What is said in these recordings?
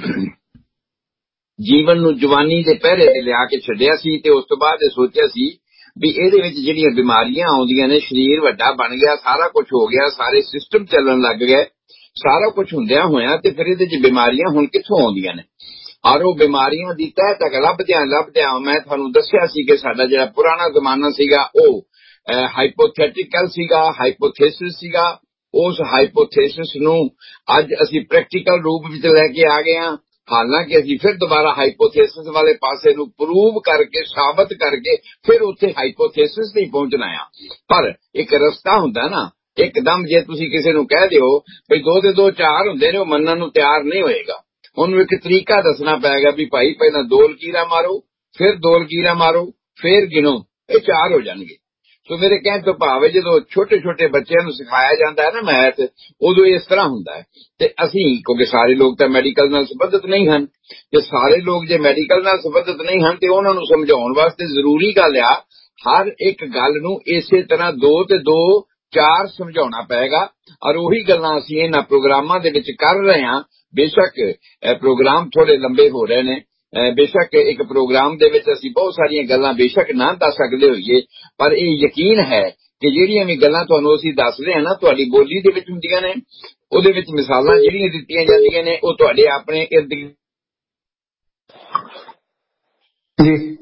ਜੀਵਨ ਨੂੰ ਜਵਾਨੀ ਦੇ ਪਹਿਰੇ ਤੇ ਲਿਆ ਕੇ ਛੱਡਿਆ ਸੀ ਤੇ ਉਸ ਤੋਂ ਬਾਅਦ ਇਹ ਸੋਚਿਆ ਸੀ ਵੀ ਇਹਦੇ ਵਿੱਚ ਜਿਹੜੀਆਂ ਬਿਮਾਰੀਆਂ ਆਉਂਦੀਆਂ ਨੇ, ਸਰੀਰ ਵੱਡਾ ਬਣ ਗਿਆ, ਸਾਰਾ ਕੁਝ ਹੋ ਗਿਆ, ਸਾਰੇ ਸਿਸਟਮ ਚੱਲਣ ਲੱਗ ਗਏ, ਸਾਰਾ ਕੁਝ ਹੁੰਦਿਆਂ ਹੋਇਆ ਤੇ ਫਿਰ ਇਹਦੇ 'ਚ ਬਿਮਾਰੀਆਂ ਹੁਣ ਕਿੱਥੋਂ ਆਉਂਦੀਆਂ ਨੇ। ਔਰ ਉਹ ਬਿਮਾਰੀਆਂ ਦੀ ਤਹਿ ਤੱਕ ਲੱਭਦਿਆਂ ਮੈਂ ਤੁਹਾਨੂੰ ਦੱਸਿਆ ਸੀ ਕਿ ਸਾਡਾ ਜਿਹੜਾ ਪੁਰਾਣਾ ਜ਼ਮਾਨਾ ਸੀਗਾ ਉਹ ਹਾਈਪੋਥੈਟੀਕਲ ਸੀਗਾ, ਹਾਈਪੋਥੇਸਿਸ ਸੀਗਾ। ਉਸ ਹਾਈਪੋਥੇਸਿਸ ਨੂੰ ਅੱਜ ਅਸੀਂ ਪ੍ਰੈਕਟੀਕਲ ਰੂਪ ਵਿੱਚ ਲੈ ਕੇ ਆ ਗਏ ਹਾਂ। ਹਾਲਾਂਕਿ ਅਸੀਂ ਫਿਰ ਦੁਬਾਰਾ ਹਾਈਪੋਥੇਸਿਸ ਵਾਲੇ ਪਾਸੇ ਨੂੰ ਪ੍ਰੂਵ ਕਰਕੇ, ਸਾਬਤ ਕਰਕੇ ਫਿਰ ਉੱਥੇ ਹਾਈਪੋਥੇਸਿਸ ਤੇ ਪਹੁੰਚਣਾ ਆ। ਪਰ ਇੱਕ ਰਸਤਾ ਹੁੰਦਾ ਨਾ, ਇੱਕਦਮ ਜੇ ਤੁਸੀਂ ਕਿਸੇ ਨੂੰ ਕਹਿ ਦਿਓ ਵੀ 2 ਤੇ 2 4 ਹੁੰਦੇ ਨੇ, ਉਹ ਮੰਨਣ ਨੂੰ ਤਿਆਰ ਨਹੀਂ ਹੋਏਗਾ। ਉਹਨੂੰ ਇੱਕ ਤਰੀਕਾ ਦੱਸਣਾ ਪਏਗਾ ਵੀ ਭਾਈ ਪਹਿਲਾਂ 2 ਲਕੀਰਾਂ ਮਾਰੋ, ਫਿਰ 2 ਲਕੀਰਾਂ ਮਾਰੋ, ਫਿਰ ਗਿਣੋ, ਇਹ 4 ਹੋ ਜਾਣਗੇ। ਸੋ ਮੇਰੇ ਕਹਿਣ ਤੋਂ ਭਾਵ ਹੈ ਜਦੋਂ ਛੋਟੇ ਛੋਟੇ ਬੱਚਿਆਂ ਨੂੰ ਸਿਖਾਇਆ ਜਾਂਦਾ ਹੈ ਨਾ ਮੈਥ, ਉਦੋਂ ਇਸ ਤਰ੍ਹਾਂ ਹੁੰਦਾ ਹੈ। ਤੇ ਅਸੀਂ, ਕਿਉਂਕਿ ਸਾਰੇ ਲੋਕ ਤਾਂ ਮੈਡੀਕਲ ਨਾਲ ਸੰਬੰਧਿਤ ਨਹੀਂ ਹਨ, ਤੇ ਸਾਰੇ ਲੋਕ ਜੇ ਮੈਡੀਕਲ ਨਾਲ ਸੰਬੰਧਿਤ ਨਹੀਂ ਹਨ ਤੇ ਉਹਨਾਂ ਨੂੰ ਸਮਝਾਉਣ ਵਾਸਤੇ ਜ਼ਰੂਰੀ ਗੱਲ ਆ ਹਰ ਇੱਕ ਗੱਲ ਨੂੰ ਇਸੇ ਤਰ੍ਹਾਂ 2 ਤੇ 2 4 ਸਮਝਾਉਣਾ ਪਏਗਾ। ਔਰ ਉਹੀ ਗੱਲਾਂ ਅਸੀਂ ਇਹਨਾਂ ਪ੍ਰੋਗਰਾਮਾਂ ਦੇ ਵਿੱਚ ਕਰ ਰਹੇ ਹਾਂ। ਬੇਸ਼ੱਕ ਪ੍ਰੋਗਰਾਮ ਥੋੜੇ ਲੰਬੇ ਹੋ ਰਹੇ ਨੇ, ਬੇਸ਼ੱਕ ਇੱਕ ਪ੍ਰੋਗਰਾਮ ਦੇ ਵਿੱਚ ਅਸੀਂ ਬਹੁਤ ਸਾਰੀਆਂ ਗੱਲਾਂ ਬੇਸ਼ੱਕ ਨਾ ਦੱਸ ਸਕਦੇ ਹੋਈਏ, ਪਰ ਇਹ ਯਕੀਨ ਹੈ ਕਿ ਜਿਹੜੀਆਂ ਵੀ ਗੱਲਾਂ ਤੁਹਾਨੂੰ ਅਸੀਂ ਦੱਸ ਰਹੇ ਹਾਂ ਨਾ, ਤੁਹਾਡੀ ਬੋਲੀ ਦੇ ਵਿੱਚ ਹੁੰਦੀਆਂ ਨੇ। ਉਹਦੇ ਵਿੱਚ ਮਿਸਾਲਾਂ ਜਿਹੜੀਆਂ ਦਿੱਤੀਆਂ ਜਾਂਦੀਆਂ ਨੇ ਉਹ ਤੁਹਾਡੇ ਆਪਣੇ ਇਰਦ ਗਿਰਦ ਜੀ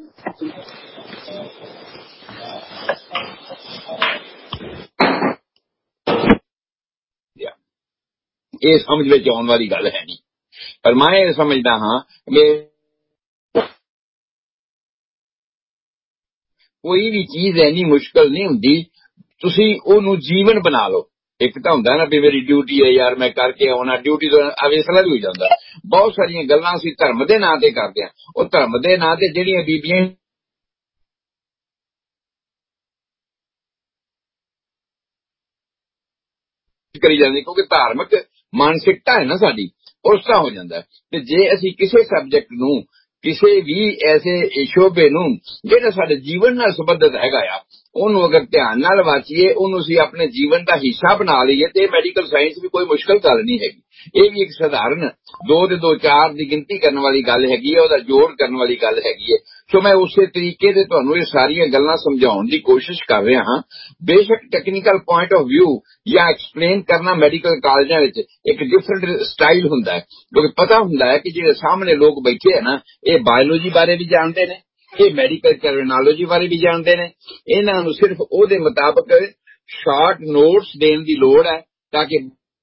ਇਹ ਸਮਝ ਵਿੱਚ ਆਉਣ ਵਾਲੀ ਗੱਲ ਹੈ ਨਹੀਂ। ਪਰ ਮੈਂ ਇਹ ਸਮਝਦਾ ਹਾਂ ਕਿ ਕੋਈ ਵੀ ਚੀਜ਼ ਇੰਨੀ ਮੁਸ਼ਕਲ ਨਹੀਂ ਹੁੰਦੀ, ਤੁਸੀਂ ਉਹਨੂੰ ਜੀਵਨ ਬਣਾ ਲਓ। ਇੱਕ ਤਾਂ ਹੁੰਦਾ ਨਾ ਵੀ ਮੇਰੀ ਡਿਊਟੀ ਹੈ ਯਾਰ, ਮੈਂ ਕਰਕੇ ਆਉਣਾ, ਡਿਊਟੀ ਤੋਂ ਅਵੇਸਲਾ ਵੀ ਹੋ ਜਾਂਦਾ। ਬਹੁਤ ਸਾਰੀਆਂ ਗੱਲਾਂ ਅਸੀਂ ਧਰਮ ਦੇ ਨਾਂ ਤੇ ਕਰਦੇ ਹਾਂ। ਉਹ ਧਰਮ ਦੇ ਨਾਂ ਤੇ ਜਿਹੜੀਆਂ ਬੀਬੀਆਂ ਕਰੀ ਜਾਂਦੀ, ਕਿਉਂਕਿ ਧਾਰਮਿਕ ਮਾਨਸਿਕਤਾ ਹੈ ਨਾ ਸਾਡੀ, ਉਸ ਤਰ੍ਹਾਂ ਹੋ ਜਾਂਦਾ। ਤੇ ਜੇ ਅਸੀਂ ਕਿਸੇ ਸਬਜੈਕਟ ਨੂੰ, ਕਿਸੇ ਵੀ ਐਸੇ ਸ਼ੋਬੇ ਨੂੰ ਜਿਹੜਾ ਸਾਡੇ ਜੀਵਨ ਨਾਲ ਸੰਬੰਧਿਤ ਹੈਗਾ ਆ, ਉਹਨੂੰ ਅਗਰ ਧਿਆਨ ਨਾਲ ਵਾਚੀਏ, ਉਹਨੂੰ ਅਸੀਂ ਆਪਣੇ ਜੀਵਨ ਦਾ ਹਿੱਸਾ ਬਣਾ ਲਈਏ ਤੇ ਮੈਡੀਕਲ ਸਾਇੰਸ ਵੀ ਕੋਈ ਮੁਸ਼ਕਲ ਗੱਲ ਨਹੀਂ ਹੈਗੀ। ਇਹ ਵੀ ਇੱਕ ਸਧਾਰਨ 2 ਤੇ 2 4 ਦੀ ਗਿਣਤੀ ਕਰਨ ਵਾਲੀ ਗੱਲ ਹੈਗੀ ਹੈ, ਉਹਦਾ ਜੋੜ ਕਰਨ ਵਾਲੀ ਗੱਲ ਹੈਗੀ ਹੈ। ਸੋ ਮੈਂ ਉਸੇ ਤਰੀਕੇ ਦੇ ਤੁਹਾਨੂੰ ਇਹ ਸਾਰੀਆਂ ਗੱਲਾਂ ਸਮਝਾਉਣ ਦੀ ਕੋਸ਼ਿਸ਼ ਕਰ ਰਿਹਾ ਹਾਂ। ਬੇਸ਼ੱਕ ਟੈਕਨੀਕਲ ਪੁਆਇੰਟ ਆਫ ਵਿਊ ਜਾਂ ਐਕਸਪਲੇਨ ਕਰਨਾ ਮੈਡੀਕਲ ਕਾਲਜਾਂ ਵਿੱਚ ਇੱਕ ਡਿਫਰੈਂਟ ਸਟਾਈਲ ਹੁੰਦਾ ਹੈ, ਕਿਉਂਕਿ ਪਤਾ ਹੁੰਦਾ ਹੈ ਕਿ ਜਿਹੜੇ ਸਾਹਮਣੇ ਲੋਕ ਬੈਠੇ ਹੈ ਨਾ, ਇਹ ਬਾਇਓਲੋਜੀ ਬਾਰੇ ਵੀ ਜਾਣਦੇ ਨੇ, ਇਹ ਮੈਡੀਕਲ ਟਰਮੀਨੋਲੋਜੀ ਬਾਰੇ ਵੀ ਜਾਣਦੇ ਨੇ। ਇਹਨਾਂ ਨੂੰ ਸਿਰਫ ਉਹਦੇ ਮੁਤਾਬਕ ਸ਼ਾਰਟ ਨੋਟਸ ਦੇਣ ਦੀ ਲੋੜ ਹੈ ਤਾਂ ਕਿ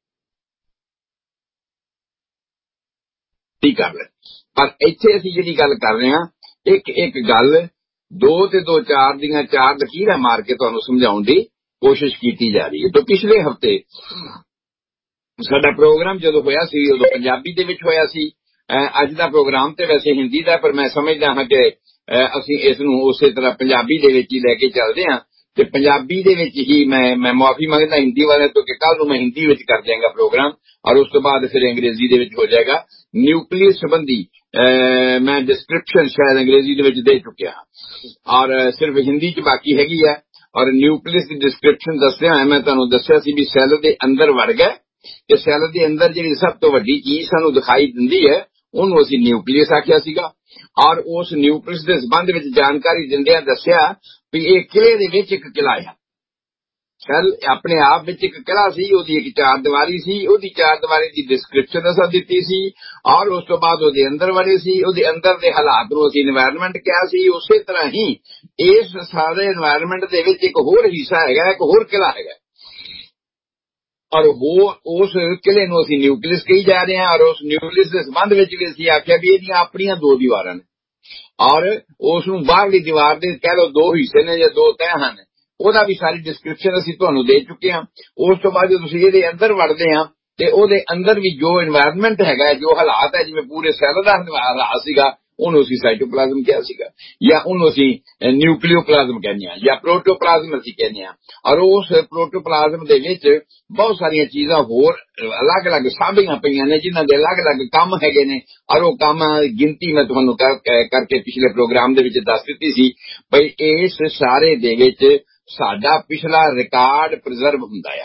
ਕਰ ਲੈ। ਪਰ ਇੱਥੇ ਅਸੀਂ ਜਿਹੜੀ ਗੱਲ ਕਰ ਰਹੇ ਹਾਂ, ਇੱਕ ਗੱਲ 2 ਤੇ 2 4 ਦੀਆਂ 4 ਲਕੀਰਾਂ ਮਾਰ ਕੇ ਤੁਹਾਨੂੰ ਸਮਝਾਉਣ ਦੀ ਕੋਸ਼ਿਸ਼ ਕੀਤੀ ਜਾ ਰਹੀ ਹੈ। ਤਾਂ ਪਿਛਲੇ ਹਫ਼ਤੇ ਸਾਡਾ ਪ੍ਰੋਗਰਾਮ ਜਦੋਂ ਹੋਇਆ ਸੀ ਉਦੋਂ ਪੰਜਾਬੀ ਦੇ ਵਿੱਚ ਹੋਇਆ ਸੀ। ਅੱਜ ਦਾ ਪ੍ਰੋਗਰਾਮ ਤੇ ਵੈਸੇ ਹਿੰਦੀ ਦਾ, ਪਰ ਮੈਂ ਸਮਝਦਾ ਹਾਂ ਕਿ ਅਸੀਂ ਇਸ ਨੂੰ ਉਸੇ ਤਰ੍ਹਾਂ ਪੰਜਾਬੀ ਦੇ ਵਿੱਚ ਹੀ ਲੈ ਕੇ ਚੱਲਦੇ ਹਾਂ। ਤੇ ਪੰਜਾਬੀ ਦੇ ਵਿੱਚ ਹੀ ਮੈਂ ਮੁਆਫੀ ਮੰਗਦਾ ਹਿੰਦੀ ਵਾਲਿਆਂ ਤੋਂ ਕਿ ਕੱਲ ਨੂੰ ਮੈਂ ਹਿੰਦੀ ਵਿੱਚ ਕਰ ਦਿਆਂਗਾ ਪ੍ਰੋਗਰਾਮ, ਔਰ ਉਸ ਤੋਂ ਬਾਅਦ ਫਿਰ ਅੰਗਰੇਜ਼ੀ ਦੇ ਵਿੱਚ ਹੋ ਜਾਏਗਾ। ਨਿਊਕਲੀਅਸ ਸੰਬੰਧੀ ਮੈਂ ਡਿਸਕ੍ਰਿਪਸ਼ਨ ਸ਼ਾਇਦ ਅੰਗਰੇਜ਼ੀ ਦੇ ਵਿੱਚ ਦੇ ਚੁੱਕਿਆ ਔਰ ਸਿਰਫ ਹਿੰਦੀ 'ਚ ਬਾਕੀ ਹੈਗੀ ਹੈ। ਔਰ ਨਿਊਕਲੀਅਸ ਦੀ ਡਿਸਕ੍ਰਿਪਸ਼ਨ ਦੱਸਿਆ ਹੋਇਆ ਮੈਂ ਤੁਹਾਨੂੰ ਦੱਸਿਆ ਸੀ ਵੀ ਸੈੱਲ ਦੇ ਅੰਦਰ ਵੜ ਗਏ ਤੇ ਸੈੱਲ ਦੇ ਅੰਦਰ ਜਿਹੜੀ ਸਭ ਤੋਂ ਵੱਡੀ ਚੀਜ਼ ਸਾਨੂੰ ਦਿਖਾਈ ਦਿੰਦੀ ਹੈ ਉਹਨੂੰ ਅਸੀਂ ਨਿਊਕਲੀਅਸ ਆਖਿਆ ਸੀਗਾ। ਔਰ ਉਸ ਨਿਊਕਲੀਅਸ ਦੇ ਸੰਬੰਧ ਵਿੱਚ ਜਾਣਕਾਰੀ ਦਿੰਦਿਆਂ ਦੱਸਿਆ ਵੀ ਇਹ ਕਿਲੇ ਦੇ ਵਿੱਚ ਇੱਕ ਕਿਲਾ ਆ। ਸੈੱਲ ਆਪਣੇ ਆਪ ਵਿੱਚ ਇੱਕ ਕਿਲਾ ਸੀ, ਉਹਦੀ ਇੱਕ 4 ਦੀਵਾਰੀ ਸੀ, ਉਹਦੀ 4 ਦੀਵਾਰੀ ਦੀ ਡਿਸਕ੍ਰਿਪਸ਼ਨ ਅਸਾਂ ਦਿੱਤੀ ਸੀ। ਔਰ ਉਸ ਤੋਂ ਬਾਅਦ ਉਹਦੇ ਅੰਦਰ ਵੜੇ ਸੀ, ਉਹਦੇ ਅੰਦਰ ਦੇ ਹਾਲਾਤ ਨੂੰ ਅਸੀਂ এনवायरमेंट ਕਿਹਾ ਸੀ। ਉਸੇ ਤਰ੍ਹਾਂ ਹੀ ਇਸ ਸਾਰੇ এনवायरमेंट ਦੇ ਵਿੱਚ ਇੱਕ ਹੋਰ ਹਿੱਸਾ ਹੈਗਾ, ਇੱਕ ਹੋਰ ਕਿਲਾ ਹੈਗਾ, ਔਰ ਉਸ ਕਿਲੇ ਨੂੰ ਅਸੀਂ ਨਿਊਕਲੀਅਸ ਕਹੀ ਜਾ ਰਹੇ ਹਾਂ। ਔਰ ਉਸ ਨਿਊਕਲੀਅਸ ਦੇ ਸੰਬੰਧ ਵਿੱਚ ਵੀ ਅਸੀਂ ਆਖਿਆ ਵੀ ਇਹਦੀਆਂ ਆਪਣੀਆਂ 2 ਦੀਵਾਰਾਂ ਨੇ ਔਰ ਉਸ ਨੂੰ ਬਾਹਰਲੀ ਦੀਵਾਰ ਦੇ ਕਹਿ ਲਓ 2 ਹਿੱਸੇ ਨੇ ਜਾਂ 2 ਤਹਿ ਹਨ। ਉਹਦਾ ਵੀ ਸਾਰੀ ਡਿਸਕ੍ਰਿਪਸ਼ਨ ਅਸੀਂ ਤੁਹਾਨੂੰ ਦੇ ਚੁੱਕੇ ਹਾਂ। ਉਸ ਤੋਂ ਬਾਅਦ ਜਦੋਂ ਤੁਸੀਂ ਇਹਦੇ ਅੰਦਰ ਵੜਦੇ ਹਾਂ ਤੇ ਉਹਦੇ ਅੰਦਰ ਵੀ ਜੋ এনवायरमेंट ਹੈਗਾ, ਜੋ ਹਾਲਾਤ ਹੈ, ਜਿਵੇਂ ਪੂਰੇ ਸੈੱਲ ਦਾ ਹਾਲਾਤ ਸੀਗਾ, ਉਹਨੂੰ ਅਸੀਂ ਸਾਈਟੋਪਲਾਜ਼ਮ ਕਿਹਾ ਸੀਗਾ, ਜਾਂ ਉਹਨੂੰ ਅਸੀਂ ਨਿਊਕਲੀਓਪਲਾਜ਼ਮ ਕਹਿੰਦੇ ਹਾਂ, ਜਾਂ ਪ੍ਰੋਟੋਪਲਾਜ਼ਮ ਅਸੀਂ ਕਹਿੰਦੇ ਹਾਂ। ਔਰ ਉਸ ਪ੍ਰੋਟੋਪਲਾਜ਼ਮ ਦੇ ਵਿੱਚ ਬਹੁਤ ਸਾਰੀਆਂ ਚੀਜ਼ਾਂ ਹੋਰ ਅਲੱਗ-ਅਲੱਗ ਸਾਂਭੀਆਂ ਪਈਆਂ ਨੇ ਜਿਨ੍ਹਾਂ ਦੇ ਅਲੱਗ-ਅਲੱਗ ਕੰਮ ਹੈਗੇ ਨੇ। ਔਰ ਉਹ ਕੰਮ ਗਿਣਤੀ ਮੈਂ ਤੁਹਾਨੂੰ ਕਰਕੇ ਪਿਛਲੇ ਪ੍ਰੋਗਰਾਮ ਦੇ ਵਿੱਚ ਦੱਸ ਦਿੱਤੀ ਸੀ ਬਈ ਇਸ ਸਾਰੇ ਦੇ ਵਿੱਚ ਸਾਡਾ ਪਿਛਲਾ ਰਿਕਾਰਡ ਪ੍ਰੀਜ਼ਰਵ ਹੁੰਦਾ ਆ।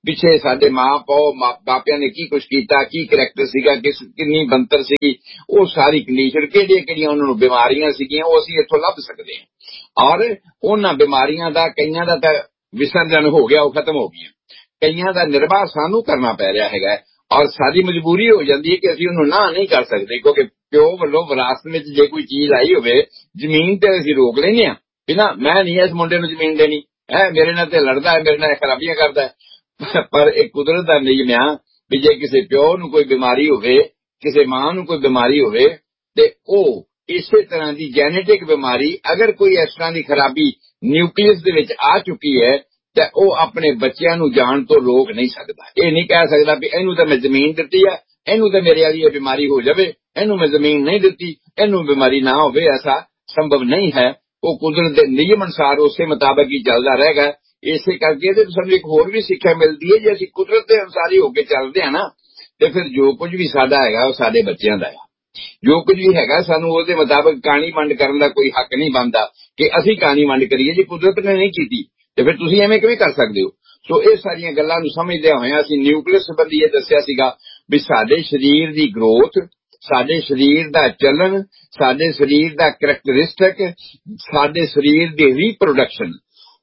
ਪਿੱਛੇ ਸਾਡੇ ਬਾਪਿਆਂ ਨੇ ਕੀ ਕੁਛ ਕੀਤਾ, ਕੀ ਕਰੈਕਟਰ ਸੀਗਾ, ਕਿੰਨੀ ਬੰਤਰ ਸੀਗੀ, ਉਹ ਸਾਰੀ ਕੰਡੀਸ਼ਨ, ਕਿਹੜੀਆਂ ਉਹਨਾਂ ਨੂੰ ਬਿਮਾਰੀਆਂ ਸੀਗੀਆਂ, ਉਹ ਅਸੀਂ ਇੱਥੋਂ ਲੱਭ ਸਕਦੇ ਹਾਂ। ਔਰ ਉਹਨਾਂ ਬਿਮਾਰੀਆਂ ਦਾ ਕਈਆਂ ਦਾ ਤਾਂ ਵਿਸਰਜਨ ਹੋ ਗਿਆ, ਉਹ ਖਤਮ ਹੋ ਗਈਆਂ, ਕਈਆਂ ਦਾ ਨਿਰਵਾਹ ਸਾਨੂੰ ਕਰਨਾ ਪੈ ਰਿਹਾ ਹੈਗਾ। ਔਰ ਸਾਡੀ ਮਜਬੂਰੀ ਹੋ ਜਾਂਦੀ ਹੈ ਕਿ ਅਸੀਂ ਉਹਨੂੰ ਨਾ ਨਹੀਂ ਕਰ ਸਕਦੇ, ਕਿਉਂਕਿ ਪਿਓ ਵੱਲੋਂ ਵਿਰਾਸਤ ਵਿੱਚ ਜੇ ਕੋਈ ਚੀਜ਼ ਆਈ ਹੋਵੇ, ਜ਼ਮੀਨ ਤੇ ਅਸੀਂ ਰੋਕ ਲੈਂਦੇ ਹਾਂ ਵੀ ਨਾ, ਮੈਂ ਨਹੀਂ ਇਸ ਮੁੰਡੇ ਨੂੰ ਜ਼ਮੀਨ ਦੇਣੀ, ਮੇਰੇ ਨਾਲ ਤੇ ਲੜਦਾ ਹੈ, ਮੇਰੇ ਨਾਲ ਖਰਾਬੀਆਂ ਕਰਦਾ ਹੈ। ਪਰ ਇਹ ਕੁਦਰਤ ਦਾ ਨਿਯਮ ਆ ਵੀ ਜੇ ਕਿਸੇ ਪਿਓ ਨੂੰ ਕੋਈ ਬਿਮਾਰੀ ਹੋਵੇ, ਕਿਸੇ ਮਾਂ ਨੂੰ ਕੋਈ ਬਿਮਾਰੀ ਹੋਵੇ, ਤੇ ਉਹ ਇਸੇ ਤਰ੍ਹਾਂ ਦੀ ਜੈਨੇਟਿਕ ਬਿਮਾਰੀ, ਅਗਰ ਕੋਈ ਇਸ ਤਰ੍ਹਾਂ ਦੀ ਖਰਾਬੀ ਨਿਊਕਲੀਅਸ ਦੇ ਵਿੱਚ ਆ ਚੁੱਕੀ ਹੈ, ਤਾਂ ਉਹ ਆਪਣੇ ਬੱਚਿਆਂ ਨੂੰ ਜਾਣ ਤੋਂ ਰੋਕ ਨਹੀਂ ਸਕਦਾ। ਇਹ ਨਹੀਂ ਕਹਿ ਸਕਦਾ ਵੀ ਇਹਨੂੰ ਤਾਂ ਮੈਂ ਜ਼ਮੀਨ ਦਿੱਤੀ ਆ, ਇਹਨੂੰ ਤਾਂ ਮੇਰੇ ਵਾਲੀ ਇਹ ਬਿਮਾਰੀ ਹੋ ਜਾਵੇ, ਇਹਨੂੰ ਮੈਂ ਜ਼ਮੀਨ ਨਹੀਂ ਦਿੱਤੀ, ਇਹਨੂੰ ਬਿਮਾਰੀ ਨਾ ਹੋਵੇ, ਐਸਾ ਸੰਭਵ ਨਹੀਂ ਹੈ। ਉਹ ਕੁਦਰਤ ਦੇ ਨਿਯਮ ਅਨੁਸਾਰ ਉਸੇ ਮੁਤਾਬਕ ਹੀ ਚੱਲਦਾ ਰਹੇਗਾ। ਇਸੇ ਕਰਕੇ ਇਹਦੇ ਸਾਨੂੰ ਇੱਕ ਹੋਰ ਵੀ ਸਿੱਖਿਆ ਮਿਲਦੀ ਹੈ, ਜੇ ਅਸੀਂ ਕੁਦਰਤ ਦੇ ਅਨੁਸਾਰ ਹੀ ਹੋ ਕੇ ਚੱਲਦੇ ਹਾਂ ਨਾ, ਤੇ ਫਿਰ ਜੋ ਕੁਝ ਵੀ ਸਾਡਾ ਹੈਗਾ ਉਹ ਸਾਡੇ ਬੱਚਿਆਂ ਦਾ ਹੈ। ਜੋ ਕੁਝ ਵੀ ਹੈਗਾ ਸਾਨੂੰ ਉਹਦੇ ਮੁਤਾਬਕ ਕਹਾਣੀ ਵੰਡ ਕਰਨ ਦਾ ਕੋਈ ਹੱਕ ਨਹੀਂ ਬਣਦਾ ਕਿ ਅਸੀਂ ਕਹਾਣੀ ਵੰਡ ਕਰੀਏ। ਜੇ ਕੁਦਰਤ ਨੇ ਨਹੀਂ ਕੀਤੀ ਤੇ ਫਿਰ ਤੁਸੀਂ ਐਵੇਂ ਕਿਵੇਂ ਕਰ ਸਕਦੇ ਹੋ? ਸੋ ਇਹ ਸਾਰੀਆਂ ਗੱਲਾਂ ਨੂੰ ਸਮਝਦਿਆਂ ਹੋਇਆਂ ਅਸੀਂ ਨਿਊਕਲੀਅਸ ਸੰਬੰਧੀ ਇਹ ਦੱਸਿਆ ਸੀਗਾ ਵੀ ਸਾਡੇ ਸਰੀਰ ਦੀ ਗਰੋਥ, ਸਾਡੇ ਸਰੀਰ ਦਾ ਚੱਲਣ, ਸਾਡੇ ਸਰੀਰ ਦਾ ਕਰੈਕਟਰਿਸਟਿਕ, ਸਾਡੇ ਸਰੀਰ ਦੀ ਰੀਪਰੋਡਕਸ਼ਨ,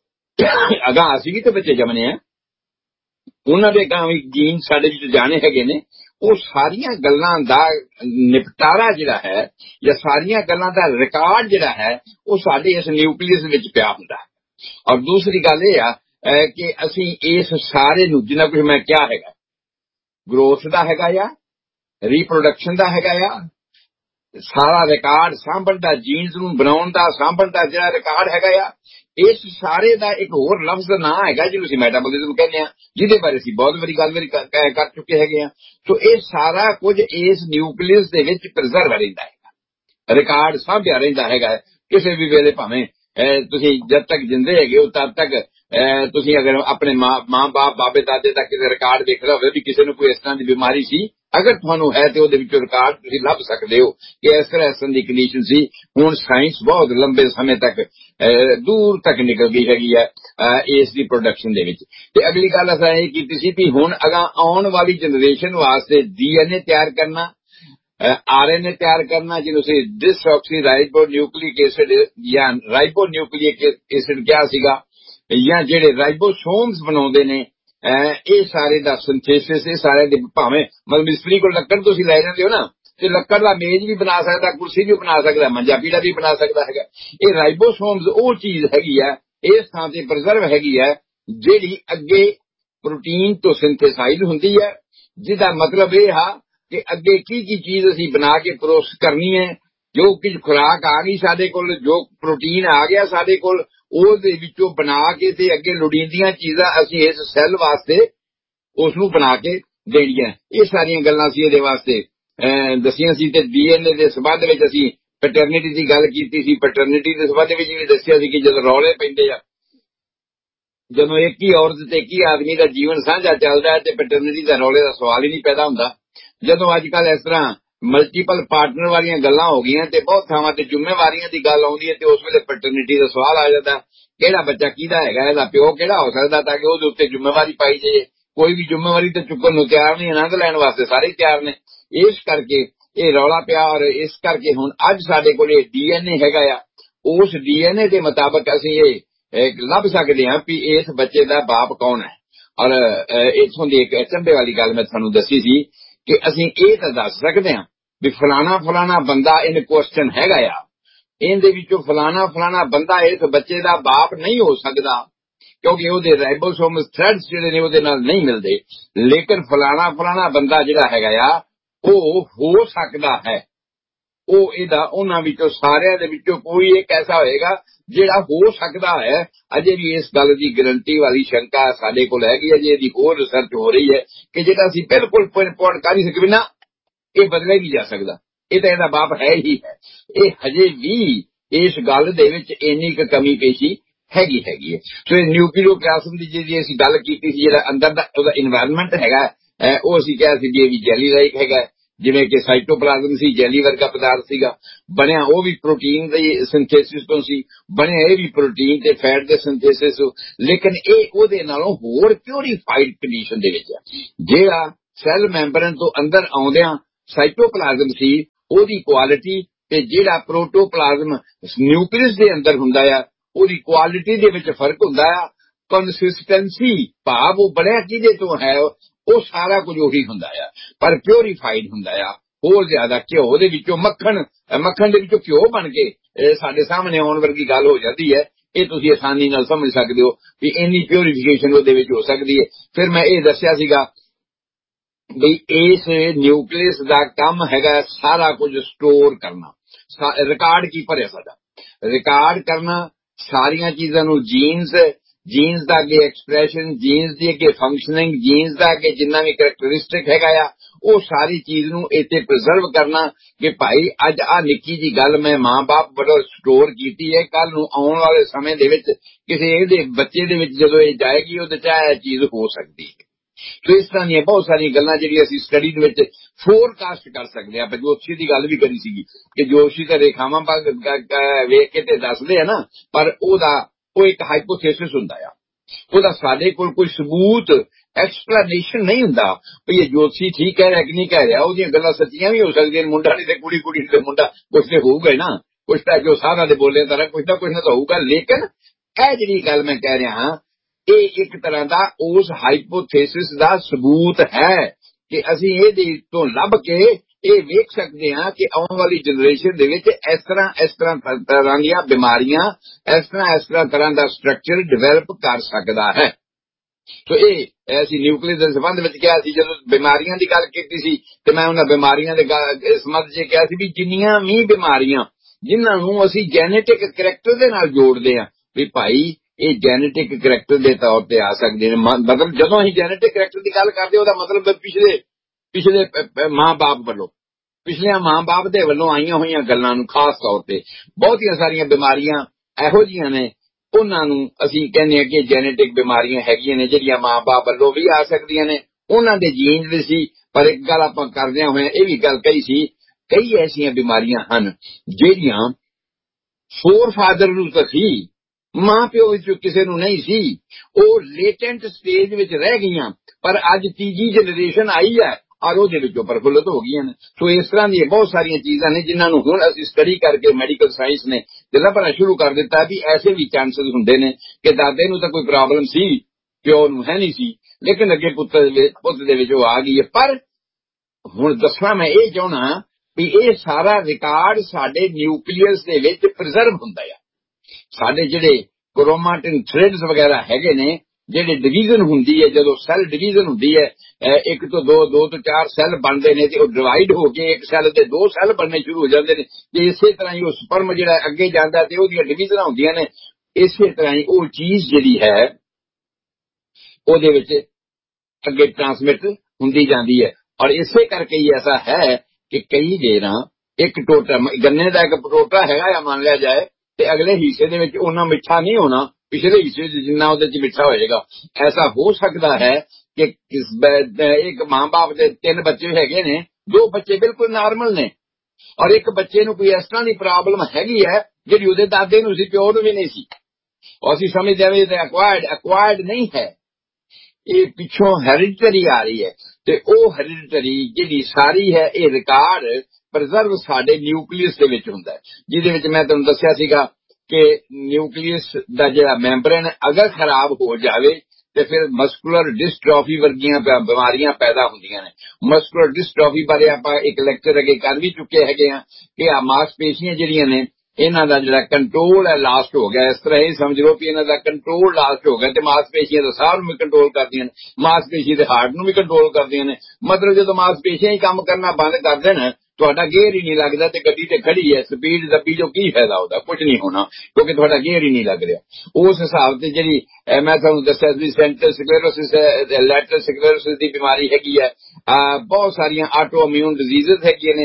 ਅਗਾਂ ਅਸੀਂ ਵੀ ਤਾਂ ਬੱਚੇ ਜੰਮਨੇ ਆ, ਉਹਨਾਂ ਦੇ ਗਾਂ ਵੀ ਜੀਨ ਸਾਡੇ ਵਿੱਚ ਜਾਣੇ ਹੈਗੇ ਨੇ। ਉਹ ਸਾਰੀਆਂ ਗੱਲਾਂ ਦਾ ਨਿਪਟਾਰਾ ਜਿਹੜਾ ਹੈ, ਜਾਂ ਸਾਰੀਆਂ ਗੱਲਾਂ ਦਾ ਰਿਕਾਰਡ ਜਿਹੜਾ ਹੈ, ਉਹ ਸਾਡੇ ਇਸ ਨਿਊਕਲੀਅਸ ਵਿੱਚ ਪਿਆ ਹੁੰਦਾ ਹੈ। ਔਰ ਦੂਸਰੀ ਗੱਲ ਇਹ ਆ ਕਿ ਅਸੀਂ ਇਸ ਸਾਰੇ ਨੂੰ, ਜਿੰਨਾ ਕੁਝ ਮੈਂ ਕਿਹਾ ਹੈਗਾ, ਗਰੋਥ ਦਾ ਹੈਗਾ ਆ, ਰੀਪਰੋਡਕਸ਼ਨ ਦਾ ਹੈਗਾ ਆ, ਸਾਰਾ ਰਿਕਾਰਡ ਸਾਂਭਣ ਦਾ, ਜੀਨਸ ਨੂੰ ਬਣਾਉਣ ਦਾ, ਸਾਂਭਣ ਦਾ ਜਿਹੜਾ ਰਿਕਾਰਡ ਹੈਗਾ ਆ, ਇਸ ਸਾਰੇ ਦਾ ਇੱਕ ਹੋਰ ਲਫ਼ਜ਼ ਦਾ ਨਾਂ ਹੈਗਾ ਜਿਹਨੂੰ ਅਸੀਂ ਮੈਟਾਬੋਲਿਜ਼ਮ ਕਹਿੰਦੇ ਆ, ਜਿਹਦੇ ਬਾਰੇ ਅਸੀਂ ਬਹੁਤ ਵਾਰੀ ਗੱਲ ਕਰ ਚੁੱਕੇ ਹੈਗੇ ਆ। ਸੋ ਇਹ ਸਾਰਾ ਕੁਝ ਇਸ ਨਿਊਕਲੀਅਸ ਦੇ ਵਿੱਚ ਪ੍ਰਿਜ਼ਰਵ ਰਹਿੰਦਾ ਹੈਗਾ, ਰਿਕਾਰਡ ਸਾਂਭਿਆ ਰਹਿੰਦਾ ਹੈਗਾ। ਕਿਸੇ ਵੀ ਵੇਲੇ ਭਾਵੇਂ ਤੁਸੀਂ ਜਦ ਤੱਕ ਜਿੰਦੇ ਹੈਗੇ ਹੋ ਤਦ ਤੱਕ ਤੁਸੀਂ ਅਗਰ ਆਪਣੇ ਮਾਂ ਬਾਪ, ਬਾਬੇ ਦਾਦੇ ਦਾ ਕਿਸੇ ਰਿਕਾਰਡ ਦੇਖਣਾ ਹੋਵੇ ਵੀ ਕਿਸੇ ਨੂੰ ਕੋਈ ਇਸ ਤਰ੍ਹਾਂ ਦੀ ਬਿਮਾਰੀ ਸੀ, ਅਗਰ ਤੁਹਾਨੂੰ ਹੈ ਤੇ ਉਹਦੇ ਵਿੱਚੋਂ ਰਿਕਾਰਡ ਤੁਸੀਂ ਲੱਭ ਸਕਦੇ ਹੋ ਕਿ ਇਸ ਤਰ੍ਹਾਂ ਦੀ ਕੰਡੀਸ਼ਨ ਸੀ। ਹੁਣ ਸਾਇੰਸ ਬਹੁਤ ਲੰਬੇ ਸਮੇਂ ਤੱਕ ਦੂਰ ਤੱਕ ਨਿਕਲ ਗਈ ਹੈਗੀ ਹੈ ਇਸ ਦੀ ਪ੍ਰੋਡਕਸ਼ਨ ਦੇ ਵਿੱਚ। ਤੇ ਅਗਲੀ ਗੱਲ ਅਸਾਂ ਇਹ ਕੀਤੀ ਸੀ ਵੀ ਹੁਣ ਅਗਾਂ ਆਉਣ ਵਾਲੀ ਜਨਰੇਸ਼ਨ ਵਾਸਤੇ DNA ਤਿਆਰ ਕਰਨਾ, RNA ਤਿਆਰ ਕਰਨਾ, ਜਿਹਨੂੰ ਅਸੀਂ ਡਿਸਆਕਸੀ ਰਾਈਬੋ ਨਿਊਕਲਿਕ ਐਸਿਡ ਜਾਂ ਰਾਈਬੋ ਨਿਊਕਲਿਕ ਐਸਿਡ ਕਿਹਾ ਸੀਗਾ, ਜਾਂ ਜਿਹੜੇ ਰਾਈਬੋਸੋਮਸ ਬਣਾਉਂਦੇ ਨੇ, ਇਹ ਸਾਰੇ ਦਾ ਸਿੰਥੇਸਿਸ, ਇਹ ਸਾਰੇ ਦੇ ਭਾਵੇਂ ਮਤਲਬ ਮਿਸਤਰੀ ਕੋਲ ਲੱਕੜ ਤੁਸੀਂ ਲੈ ਜਾਂਦੇ ਹੋ ਨਾ, ਤੇ ਲੱਕੜ ਦਾ ਮੇਜ਼ ਵੀ ਬਣਾ ਸਕਦਾ, ਕੁਰਸੀ ਵੀ ਬਣਾ ਸਕਦਾ, ਮੰਜਾ ਪੀੜਾ ਵੀ ਬਣਾ ਸਕਦਾ ਹੈਗਾ। ਇਹ ਰਾਈਬੋਸੋਮਸ ਉਹ ਚੀਜ਼ ਹੈਗੀ ਹੈ, ਇਸ ਥਾਂ ਤੇ ਪ੍ਰਿਜ਼ਰਵ ਹੈਗੀ ਹੈ, ਜਿਹੜੀ ਅੱਗੇ ਪ੍ਰੋਟੀਨ ਤੋਂ ਸਿੰਥੇਸਾਈਜ਼ ਹੁੰਦੀ ਹੈ, ਜਿਹਦਾ ਮਤਲਬ ਇਹ ਆ ਕਿ ਅੱਗੇ ਕੀ ਚੀਜ਼ ਅਸੀਂ ਬਣਾ ਕੇ ਪ੍ਰੋਸੈਸ ਕਰਨੀ ਹੈ। ਜੋ ਕੁਝ ਖੁਰਾਕ ਆ ਗਈ ਸਾਡੇ ਕੋਲ, ਜੋ ਪ੍ਰੋਟੀਨ ਆ ਗਿਆ ਸਾਡੇ ਕੋਲ, ਉਹਦੇ ਵਿੱਚੋਂ ਬਣਾ ਕੇ ਤੇ ਅੱਗੇ ਲੋੜੀਂਦੀਆਂ ਚੀਜ਼ਾਂ ਅਸੀਂ ਇਸ ਸੈੱਲ ਵਾਸਤੇ ਉਸ ਨੂੰ ਬਣਾ ਕੇ ਦੇਣੀਆਂ। ਇਹ ਸਾਰੀਆਂ ਗੱਲਾਂ ਸੀ ਇਹਦੇ ਵਾਸਤੇ ਦੱਸੀਆਂ ਸੀ। ਤੇ DNA ਦੇ ਸਬੰਧ ਵਿੱਚ ਅਸੀਂ ਪੈਟਰਨਿਟੀ ਦੀ ਗੱਲ ਕੀਤੀ ਸੀ। ਪੈਟਰਨਿਟੀ ਦੇ ਸਬੰਧ ਵਿੱਚ ਵੀ ਦੱਸਿਆ ਸੀ ਕਿ ਜਦੋਂ ਰੌਲੇ ਪੈਂਦੇ ਆ, ਜਦੋਂ ਇੱਕ ਹੀ ਔਰਤ ਤੇ ਇੱਕ ਹੀ ਆਦਮੀ ਦਾ ਜੀਵਨ ਸਾਂਝਾ ਚੱਲਦਾ ਹੈ ਤੇ ਪੈਟਰਨਿਟੀ ਦਾ ਰੌਲੇ ਦਾ ਸਵਾਲ ਹੀ ਨਹੀਂ ਪੈਦਾ ਹੁੰਦਾ। ਜਦੋਂ ਅੱਜ ਕੱਲ੍ਹ ਇਸ ਤਰ੍ਹਾਂ ਮਲਟੀਪਲ ਪਾਰਟਨਰ ਵਾਲੀਆਂ ਗੱਲਾਂ ਹੋ ਗਈਆਂ ਤੇ ਬਹੁਤ ਥਾਵਾਂ ਤੇ ਜ਼ਿੰਮੇਵਾਰੀਆਂ ਦੀ ਗੱਲ ਆਉਂਦੀ ਹੈ, ਤੇ ਉਸ ਵੇਲੇ ਪੈਟਰਨਿਟੀ ਦਾ ਸਵਾਲ ਆ ਜਾਂਦਾ, ਕਿਹੜਾ ਬੱਚਾ ਕਿਹਦਾ ਹੈਗਾ, ਇਹਦਾ ਪਿਓ ਕਿਹੜਾ ਹੋ ਸਕਦਾ, ਤਾਂ ਕਿ ਉਹਦੇ ਉੱਤੇ ਜ਼ਿੰਮੇਵਾਰੀ ਪਾਈ ਜਾਏ। ਕੋਈ ਵੀ ਜ਼ਿੰਮੇਵਾਰੀ ਤੇ ਚੁੱਕਣ ਨੂੰ ਤਿਆਰ ਨਹੀਂ, ਆਨੰਦ ਲੈਣ ਵਾਸਤੇ ਸਾਰੇ ਹੀ ਤਿਆਰ ਨੇ। ਇਸ ਕਰਕੇ ਇਹ ਰੌਲਾ ਪਿਆ, ਔਰ ਇਸ ਕਰਕੇ ਹੁਣ ਅੱਜ ਸਾਡੇ ਕੋਲ ਇਹ DNA ਹੈਗਾ ਆ। ਉਸ DNA ਦੇ ਮੁਤਾਬਕ ਅਸੀਂ ਇਹ ਲੱਭ ਸਕਦੇ ਹਾਂ ਵੀ ਇਸ ਬੱਚੇ ਦਾ ਬਾਪ ਕੌਣ ਹੈ। ਔਰ ਇੱਥੋਂ ਦੀ ਇੱਕ ਅਚੰਭੇ ਵਾਲੀ ਗੱਲ ਮੈਂ ਤੁਹਾਨੂੰ ਦੱਸੀ ਸੀ ਕਿ ਅਸੀਂ ਇਹ ਤਾਂ ਦੱਸ ਸਕਦੇ ਹਾਂ ਵੀ ਫਲਾਣਾ ਬੰਦਾ ਇਨ ਕੁਐਸਚਨ ਹੈਗਾ ਆ, ਇਹਦੇ ਵਿੱਚੋਂ ਫਲਾਣਾ ਬੰਦਾ ਇਸ ਬੱਚੇ ਦਾ ਬਾਪ ਨਹੀਂ ਹੋ ਸਕਦਾ, ਕਿਉਂਕਿ ਉਹਦੇ ਰਾਈਬੋਸੋਮਸ ਥ੍ਰੈਡਸ ਜਿਹੜੇ ਨੇ ਉਹਦੇ ਨਾਲ ਨਹੀਂ ਮਿਲਦੇ। ਲੇਕਿਨ ਫਲਾਣਾ ਬੰਦਾ ਜਿਹੜਾ ਹੈਗਾ ਆ ਉਹ ਹੋ ਸਕਦਾ ਹੈ, ਉਹ ਇਹਦਾ ਉਹਨਾਂ ਵਿੱਚੋਂ ਸਾਰਿਆਂ ਦੇ ਵਿੱਚੋਂ ਕੋਈ ਇੱਕ ਐਸਾ ਹੋਏਗਾ ਜਿਹੜਾ ਹੋ ਸਕਦਾ ਹੈ। ਅਜੇ ਵੀ ਇਸ ਗੱਲ ਦੀ ਗਰੰਟੀ ਵਾਲੀ ਸ਼ੰਕਾ ਸਾਡੇ ਕੋਲ ਹੈਗੀ ਹੈ। ਅਜੇ ਇਹਦੀ ਹੋਰ ਰਿਸਰਚ ਹੋ ਰਹੀ ਹੈ ਕਿ ਜਿਹੜਾ ਅਸੀਂ ਬਿਲਕੁਲ ਪੁਆਇੰਟ ਕਰ ਹੀ ਸਕਦੇ ਨਾ, ਇਹ ਬਦਲਿਆ ਨਹੀਂ ਜਾ ਸਕਦਾ, ਇਹ ਤਾਂ ਇਹਦਾ ਬਾਪ ਹੈ ਹੀ ਹੈ। ਇਹ ਹਜੇ ਵੀ ਇਸ ਗੱਲ ਦੇ ਵਿੱਚ ਇੰਨੀ ਕੁ ਕਮੀ ਪੇਸ਼ੀ ਹੈਗੀ ਹੈ। ਸੋ ਇਹ ਨਿਊਕਲੀਓਪਲਾਜ਼ਮ ਦੀ ਜਿਹੜੀ ਅਸੀਂ ਗੱਲ ਕੀਤੀ ਸੀ, ਜਿਹੜਾ ਅੰਦਰ ਦਾ ਉਹਦਾ ਇਨਵਾਇਰਨਮੈਂਟ ਹੈਗਾ, ਉਹ ਅਸੀਂ ਕਿਹਾ ਸੀ ਵੀ ਇਹ ਵੀ ਜੈਲੀ ਲਾਈਕ ਹੈਗਾ, ਜਿਵੇਂ ਕਿ ਸਾਈਟੋਪਲਾਜ਼ਮ ਸੀ, ਜੈਲੀ ਵਰਗਾ ਪਦਾਰਥ ਸੀਗਾ, ਬਣਿਆ ਉਹ ਵੀ ਪ੍ਰੋਟੀਨ ਦੀ ਸਿੰਥੇਸਿਸ ਤੋਂ ਸੀ, ਬਣਿਆ ਇਹ ਵੀ ਪ੍ਰੋਟੀਨ ਤੇ ਫੈਟ ਦੇ ਸਿੰਥੇਸਿਸ ਤੋਂ, ਲੇਕਿਨ ਇਹ ਉਹਦੇ ਨਾਲੋਂ ਹੋਰ ਪਿਉਰੀਫਾਈਡ ਕੰਡੀਸ਼ਨ ਦੇ ਵਿੱਚ ਹੈ। ਜਿਹੜਾ ਸੈੱਲ ਮੈਂਬਰਨ ਤੋਂ ਅੰਦਰ ਆਉਂਦਿਆਂ ਸਾਈਟੋਪਲਾਜ਼ਮ ਸੀ ਉਹਦੀ ਕੁਆਲਿਟੀ ਤੇ ਜਿਹੜਾ ਪ੍ਰੋਟੋਪਲਾਜ਼ਮ ਨਿਊਕਲੀਅਸ ਦੇ ਅੰਦਰ ਹੁੰਦਾ ਆ ਉਹਦੀ ਕੁਆਲਿਟੀ ਦੇ ਵਿੱਚ ਫਰਕ ਹੁੰਦਾ ਆ। ਕੰਸਿਸਟੈਂਸੀ ਭਾਵ ਉਹ ਬਣਿਆ ਕਿਹਦੇ ਤੋਂ ਹੈ ਉਹ ਸਾਰਾ ਕੁਝ ਉਹੀ ਹੁੰਦਾ ਆ, ਪਰ ਪਿਉਰੀਫਾਈਡ ਹੁੰਦਾ ਆ। ਹੋਰ ਜ਼ਿਆਦਾ ਘਿਓ ਦੇ ਵਿੱਚੋਂ ਮੱਖਣ ਦੇ ਵਿੱਚੋਂ ਘਿਓ ਬਣ ਕੇ ਸਾਡੇ ਸਾਹਮਣੇ ਆਉਣ ਵਰਗੀ ਗੱਲ ਹੋ ਜਾਂਦੀ ਹੈ। ਇਹ ਤੁਸੀਂ ਆਸਾਨੀ ਨਾਲ ਸਮਝ ਸਕਦੇ ਹੋ ਵੀ ਇੰਨੀ ਪਿਉਰੀਫਿਕੇਸ਼ਨ ਉਹਦੇ ਵਿੱਚ ਹੋ ਸਕਦੀ ਹੈ। ਫਿਰ ਮੈਂ ਇਹ ਦੱਸਿਆ ਸੀਗਾ ਵੀ ਇਸ ਨਿਊਕਲੀਅਸ ਦਾ ਕੰਮ ਹੈਗਾ ਸਾਰਾ ਕੁਝ ਸਟੋਰ ਕਰਨਾ, ਰਿਕਾਰਡ ਕੀਪਰ ਹੈ ਸਾਡਾ, ਰਿਕਾਰਡ ਕਰਨਾ ਸਾਰੀਆਂ ਚੀਜ਼ਾਂ ਨੂੰ। ਜੀਨਸ ਦਾ ਅੱਗੇ ਐਕਸਪ੍ਰੈਸ਼ਨ, ਜੀਨਸ ਦੀ ਅੱਗੇ ਫੰਕਸ਼ਨਿੰਗ, ਜੀਨਸ ਦਾ ਅੱਗੇ ਜਿੰਨਾ ਵੀ ਕਰੈਕਟਰਿਸਟਿਕ ਹੈਗਾ ਆ ਉਹ ਸਾਰੀ ਚੀਜ਼ ਨੂੰ ਇੱਥੇ ਪ੍ਰੀਜ਼ਰਵ ਕਰਨਾ ਕਿ ਭਾਈ ਅੱਜ ਆ ਨਿੱਕੀ ਜੀ ਗੱਲ ਮੈਂ ਮਾਂ-ਬਾਪ ਵੱਲੋਂ ਸਟੋਰ ਕੀਤੀ ਹੈ, ਕੱਲ ਨੂੰ ਆਉਣ ਵਾਲੇ ਸਮੇਂ ਦੇ ਵਿੱਚ ਕਿਸੇ ਇਹਦੇ ਬੱਚੇ ਦੇ ਵਿੱਚ ਜਦੋਂ ਇਹ ਜਾਏਗੀ ਉਹਦੇ ਚ ਇਹ ਚੀਜ਼ ਹੋ ਸਕਦੀ ਹੈ। ਸੋ ਇਸ ਤਰ੍ਹਾਂ ਦੀਆਂ ਬਹੁਤ ਸਾਰੀਆਂ ਗੱਲਾਂ ਜਿਹੜੀਆਂ ਅਸੀਂ ਸਟੱਡੀ ਦੇ ਵਿੱਚ ਫੋਰਕਾਸਟ ਕਰ ਸਕਦੇ ਹਾਂ। ਆਪਾਂ ਜੋਤਸ਼ੀ ਦੀ ਗੱਲ ਵੀ ਕਰੀ ਸੀਗੀ ਕਿ ਜੋਤਸ਼ੀ ਤਾਂ ਰੇਖਾਵਾਂ ਵੇਖ ਕੇ ਤੇ ਦੱਸਦੇ ਆ ਨਾ, ਪਰ ਉਹ ਇੱਕ ਹਾਈਪੋਥੇਸਿਸ ਹੁੰਦਾ ਆ, ਉਹਦਾ ਸਾਡੇ ਕੋਲ ਕੋਈ ਸਬੂਤ ਐਕਸਪਲੇਨੇਸ਼ਨ ਨਹੀਂ ਹੁੰਦਾ ਵੀ ਇਹ ਜੋਤਸ਼ੀ ਠੀਕ ਕਹਿ ਰਿਹਾ ਕਿ ਨਹੀਂ ਕਹਿ ਰਿਹਾ। ਉਹਦੀਆਂ ਗੱਲਾਂ ਸੱਚੀਆਂ ਵੀ ਹੋ ਸਕਦੀਆਂ ਨੇ, ਮੁੰਡਾ ਨਹੀਂ ਤੇ ਕੁੜੀ, ਕੁੜੀ ਨਹੀਂ ਤੇ ਮੁੰਡਾ, ਕੁਛ ਤੇ ਹੋਊਗਾ ਨਾ, ਕੁਛ ਤਾਂ ਜੋ ਸਾਰਿਆਂ ਦੇ ਬੋਲੇ ਤਰ੍ਹਾਂ ਕੁਛ ਨਾ ਤਾਂ ਹੋਊਗਾ। ਲੇਕਿਨ ਇਹ ਜਿਹੜੀ ਗੱਲ ਮੈਂ ਕਹਿ ਰਿਹਾ ਹਾਂ ਇਹ ਇੱਕ ਤਰ੍ਹਾਂ ਦਾ ਉਸ ਹਾਈਪੋਥੇਸਿਸ ਦਾ ਸਬੂਤ ਹੈ ਕਿ ਅਸੀਂ ਇਹਦੇ ਤੋਂ ਲੱਭ ਕੇ ਇਹ ਵੇਖ ਸਕਦੇ ਹਾਂ ਕਿ ਆਉਣ ਵਾਲੀ ਜਨਰੇਸ਼ਨ ਦੇ ਵਿੱਚ ਇਸ ਤਰ੍ਹਾਂ ਦੀਆਂ ਬਿਮਾਰੀਆਂ, ਇਸ ਤਰ੍ਹਾਂ ਦਾ ਸਟਰਕਚਰ ਡਿਵੈਲਪ ਕਰ ਸਕਦਾ ਹੈ। ਸੋ ਇਹ ਅਸੀਂ ਨਿਊਕਲੀਅਸ ਦੇ ਸੰਬੰਧ ਵਿੱਚ ਕਿਹਾ ਸੀ, ਜਦੋਂ ਬਿਮਾਰੀਆਂ ਦੀ ਗੱਲ ਕੀਤੀ ਸੀ ਤੇ ਮੈਂ ਉਹਨਾਂ ਬਿਮਾਰੀਆਂ ਦੇ ਸੰਬੰਧ 'ਚ ਕਿਹਾ ਸੀ ਵੀ ਜਿੰਨੀਆਂ ਵੀ ਬਿਮਾਰੀਆਂ ਜਿਨ੍ਹਾਂ ਨੂੰ ਅਸੀਂ ਜੈਨੇਟਿਕ ਕਰੈਕਟਰ ਦੇ ਨਾਲ ਜੋੜਦੇ ਹਾਂ ਵੀ ਭਾਈ ਇਹ ਜੈਨੇਟਿਕ ਕਰੈਕਟਰ ਦੇ ਤੌਰ ਤੇ ਆ ਸਕਦੇ ਨੇ। ਮਤਲਬ ਜਦੋਂ ਅਸੀਂ ਜੈਨੇਟਿਕ ਕਰੈਕਟਰ ਦੀ ਗੱਲ ਕਰਦੇ ਉਹਦਾ ਮਤਲਬ ਪਿਛਲੇ ਮਾਂ-ਬਾਪ ਵੱਲੋਂ, ਪਿਛਲਿਆਂ ਮਾਂ-ਬਾਪ ਦੇ ਵੱਲੋਂ ਆਈਆਂ ਹੋਈਆਂ ਗੱਲਾਂ ਨੂੰ ਖਾਸ ਤੌਰ ਤੇ ਬਹੁਤੀਆਂ ਸਾਰੀਆਂ ਬਿਮਾਰੀਆਂ ਇਹੋ ਜਿਹੀਆਂ ਨੇ ਉਹਨਾਂ ਨੂੰ ਅਸੀਂ ਕਹਿੰਦੇ ਹਾਂ ਕਿ ਜੈਨੇਟਿਕ ਬਿਮਾਰੀਆਂ ਹੈਗੀਆਂ ਨੇ ਜਿਹੜੀਆਂ ਮਾਂ-ਬਾਪ ਵੱਲੋਂ ਵੀ ਆ ਸਕਦੀਆਂ ਨੇ, ਉਹਨਾਂ ਦੇ ਜੀਨ ਵੀ ਸੀ। ਪਰ ਇੱਕ ਗੱਲ ਆਪਾਂ ਕਰਦਿਆਂ ਹੋਇਆ ਇਹ ਵੀ ਗੱਲ ਕਹੀ ਸੀ, ਕਈ ਐਸੀਆਂ ਬਿਮਾਰੀਆਂ ਹਨ ਜਿਹੜੀਆਂ ਫੋਰ ਫਾਦਰ ਨੂੰ ਤਾਂ ਸੀ, ਮਾਂ ਪਿਓ ਵਿੱਚੋਂ ਕਿਸੇ ਨੂੰ ਨਹੀਂ ਸੀ, ਉਹ ਲੇਟੈਂਟ ਸਟੇਜ ਵਿੱਚ ਰਹਿ ਗਈਆਂ, ਪਰ ਅੱਜ ਤੀਜੀ ਜਨਰੇਸ਼ਨ ਆਈ ਹੈ ਔਰ ਉਹਦੇ ਵਿੱਚੋਂ ਪ੍ਰਫੁੱਲਤ ਹੋ ਗਈਆਂ ਨੇ। ਸੋ ਇਸ ਤਰ੍ਹਾਂ ਦੀਆਂ ਬਹੁਤ ਸਾਰੀਆਂ ਚੀਜ਼ਾਂ ਨੇ ਜਿਨ੍ਹਾਂ ਨੂੰ ਹੁਣ ਅਸੀਂ ਸਟੱਡੀ ਕਰਕੇ ਮੈਡੀਕਲ ਸਾਇੰਸ ਨੇ ਲੱਭਣਾ ਸ਼ੁਰੂ ਕਰ ਦਿੱਤਾ ਵੀ ਐਸੇ ਵੀ ਚਾਂਸਸ ਹੁੰਦੇ ਨੇ ਕਿ ਦਾਦੇ ਨੂੰ ਤਾਂ ਕੋਈ ਪ੍ਰੋਬਲਮ ਸੀ, ਪਿਓ ਨੂੰ ਹੈ ਨਹੀਂ ਸੀ, ਲੇਕਿਨ ਅੱਗੇ ਪੁੱਤ ਦੇ ਵਿੱਚ ਉਹ ਆ ਗਈ ਹੈ। ਪਰ ਹੁਣ ਦੱਸਣਾ ਮੈਂ ਇਹ ਚਾਹੁੰਦਾ ਵੀ ਇਹ ਸਾਰਾ ਰਿਕਾਰਡ ਸਾਡੇ ਨਿਊਕਲੀਅਸ ਦੇ ਵਿੱਚ ਪ੍ਰੀਜ਼ਰਵ ਹੁੰਦਾ ਆ। ਸਾਡੇ ਜਿਹੜੇ ਕ੍ਰੋਮਾਟਿਨ ਥ੍ਰੈਡਸ ਵਗੈਰਾ ਹੈਗੇ ਨੇ, ਜਿਹੜੇ ਡਿਵੀਜ਼ਨ ਹੁੰਦੀ ਹੈ, ਜਦੋਂ ਸੈੱਲ ਡਿਵੀਜ਼ਨ ਹੁੰਦੀ ਹੈ 1 ਤੋਂ 2, 2 ਤੋਂ 4 ਸੈੱਲ ਬਣਦੇ ਨੇ ਤੇ ਉਹ ਡਿਵਾਈਡ ਹੋ ਕੇ ਇੱਕ ਸੈੱਲ ਦੇ 2 ਸੈੱਲ ਬਣਨੇ ਸ਼ੁਰੂ ਹੋ ਜਾਂਦੇ ਨੇ ਤੇ ਇਸੇ ਤਰ੍ਹਾਂ ਹੀ ਉਹ ਸਪਰਮ ਜਿਹੜਾ ਅੱਗੇ ਜਾਂਦਾ ਤੇ ਉਹਦੀਆਂ ਡਿਵੀਜ਼ਨਾਂ ਹੁੰਦੀਆਂ ਨੇ। ਇਸੇ ਤਰ੍ਹਾਂ ਹੀ ਉਹ ਚੀਜ਼ ਜਿਹੜੀ ਹੈ ਉਹਦੇ ਵਿੱਚ ਅੱਗੇ ਟ੍ਰਾਂਸਮਿਟ ਹੁੰਦੀ ਜਾਂਦੀ ਹੈ। ਔਰ ਇਸੇ ਕਰਕੇ ਹੀ ਐਸਾ ਹੈ ਕਿ ਕਈ ਦੇਰਾਂ ਇੱਕ ਟੋਟਾ ਗੰਨੇ ਦਾ ਇੱਕ ਟੋਟਾ ਹੈਗਾ ਆ ਮੰਨ ਲਿਆ ਜਾਏ ਤੇ ਅਗਲੇ ਹਿੱਸੇ ਦੇ ਵਿੱਚ ਉਹਨਾਂ ਮਿੱਠਾ ਨਹੀਂ ਹੋਣਾ, ਪਿਛਲੇ ਹਿੱਸੇ ਜਿੰਨਾ ਉਹਦੇ ਚ ਮਿੱਠਾ ਹੋਏਗਾ। ਐਸਾ ਹੋ ਸਕਦਾ ਹੈ ਕਿ ਇੱਕ ਮਾਂ-ਬਾਪ ਦੇ 3 ਬੱਚੇ ਹੈਗੇ ਨੇ, 2 ਬੱਚੇ ਬਿਲਕੁਲ ਨਾਰਮਲ ਨੇ ਔਰ ਇੱਕ ਬੱਚੇ ਨੂੰ ਕੋਈ ਇਸ ਤਰ੍ਹਾਂ ਦੀ ਪ੍ਰੋਬਲਮ ਹੈਗੀ ਹੈ ਜਿਹੜੀ ਉਹਦੇ ਦਾਦੇ ਨੂੰ ਸੀ, ਪਿਓ ਨੂੰ ਵੀ ਨਹੀਂ ਸੀ। ਅਸੀਂ ਸਮਝਦੇ ਹਾਂ ਇਹ ਐਕਵਾਇਰਡ ਨਹੀਂ ਹੈ, ਇਹ ਪਿੱਛੋਂ ਹੈਰੀਡਿਟਰੀ ਆ ਰਹੀ ਹੈ ਤੇ ਉਹ ਹੈਰੀਡਿਟਰੀ ਜਿਹੜੀ ਸਾਰੀ ਹੈ ਇਹ ਰਿਕਾਰਡ ਪ੍ਰੀਜ਼ਰਵ ਸਾਡੇ ਨਿਊਕਲੀਅਸ ਦੇ ਵਿੱਚ ਹੁੰਦਾ ਹੈ, ਜਿਹਦੇ ਵਿੱਚ ਮੈਂ ਤੁਹਾਨੂੰ ਦੱਸਿਆ ਸੀਗਾ ਕਿ ਨਿਊਕਲੀਅਸ ਦਾ ਜਿਹੜਾ ਮੈਂਬਰੇਨ ਅਗਰ ਖਰਾਬ ਹੋ ਜਾਵੇ ਤੇ ਫਿਰ ਮਸਕੂਲਰ ਡਿਸਟ੍ਰੋਫੀ ਵਰਗੀਆਂ ਬਿਮਾਰੀਆਂ ਪੈਦਾ ਹੁੰਦੀਆਂ ਨੇ। ਮਸਕੂਲਰ ਡਿਸਟ੍ਰੋਫੀ ਬਾਰੇ ਆਪਾਂ ਇੱਕ ਲੈਕਚਰ ਅੱਗੇ ਕਰ ਵੀ ਚੁੱਕੇ ਹੈਗੇ ਹਾਂ ਕਿ ਆ ਮਾਸਪੇਸ਼ੀਆਂ ਜਿਹੜੀਆਂ ਨੇ ਇਹਨਾਂ ਦਾ ਜਿਹੜਾ ਕੰਟਰੋਲ ਹੈ ਲਾਸਟ ਹੋ ਗਿਆ। ਇਸ ਤਰ੍ਹਾਂ ਇਹ ਸਮਝ ਲਓ ਕਿ ਇਹਨਾਂ ਦਾ ਕੰਟਰੋਲ ਲਾਸਟ ਹੋ ਗਿਆ ਤੇ ਮਾਸਪੇਸ਼ੀਆਂ ਦਾ ਸਾਹ ਨੂੰ ਵੀ ਕੰਟਰੋਲ ਕਰਦੀਆਂ ਨੇ, ਮਾਸਪੇਸ਼ੀ ਦੇ ਹਾਰਟ ਨੂੰ ਵੀ ਕੰਟਰੋਲ ਕਰਦੀਆਂ ਨੇ। ਮਤਲਬ ਜਦੋਂ ਮਾਸਪੇਸ਼ੀਆਂ ਹੀ ਕੰਮ ਕਰਨਾ ਬੰਦ ਕਰ ਦੇਣ ਤੁਹਾਡਾ ਗੇਅਰ ਹੀ ਨਹੀਂ ਲੱਗਦਾ ਤੇ ਗੱਡੀ ਤੇ ਖੜੀ ਹੈ, ਸਪੀਡ ਦੱਬੀ ਜੋ ਕੀ ਫਾਇਦਾ ਉਹਦਾ, ਕੁਝ ਨਹੀਂ ਹੋਣਾ ਕਿਉਂਕਿ ਤੁਹਾਡਾ ਗੇਅਰ ਹੀ ਨਹੀਂ ਲੱਗ ਰਿਹਾ। ਉਸ ਹਿਸਾਬ ਤੇ ਜਿਹੜੀ ਮੈਂ ਤੁਹਾਨੂੰ ਦੱਸਿਆ ਸੀ ਸੈਂਟਰਲ ਸਕਲੈਰੋਸਿਸ, ਲੈਟਰਲ ਸਕਲੈਰੋਸਿਸ ਦੀ ਬਿਮਾਰੀ ਹੈਗੀ ਹੈ, ਬਹੁਤ ਸਾਰੀਆਂ ਆਟੋ ਇਮਿਊਨ ਡਿਜ਼ੀਜ਼ਸ ਹੈਗੀਆਂ ਨੇ।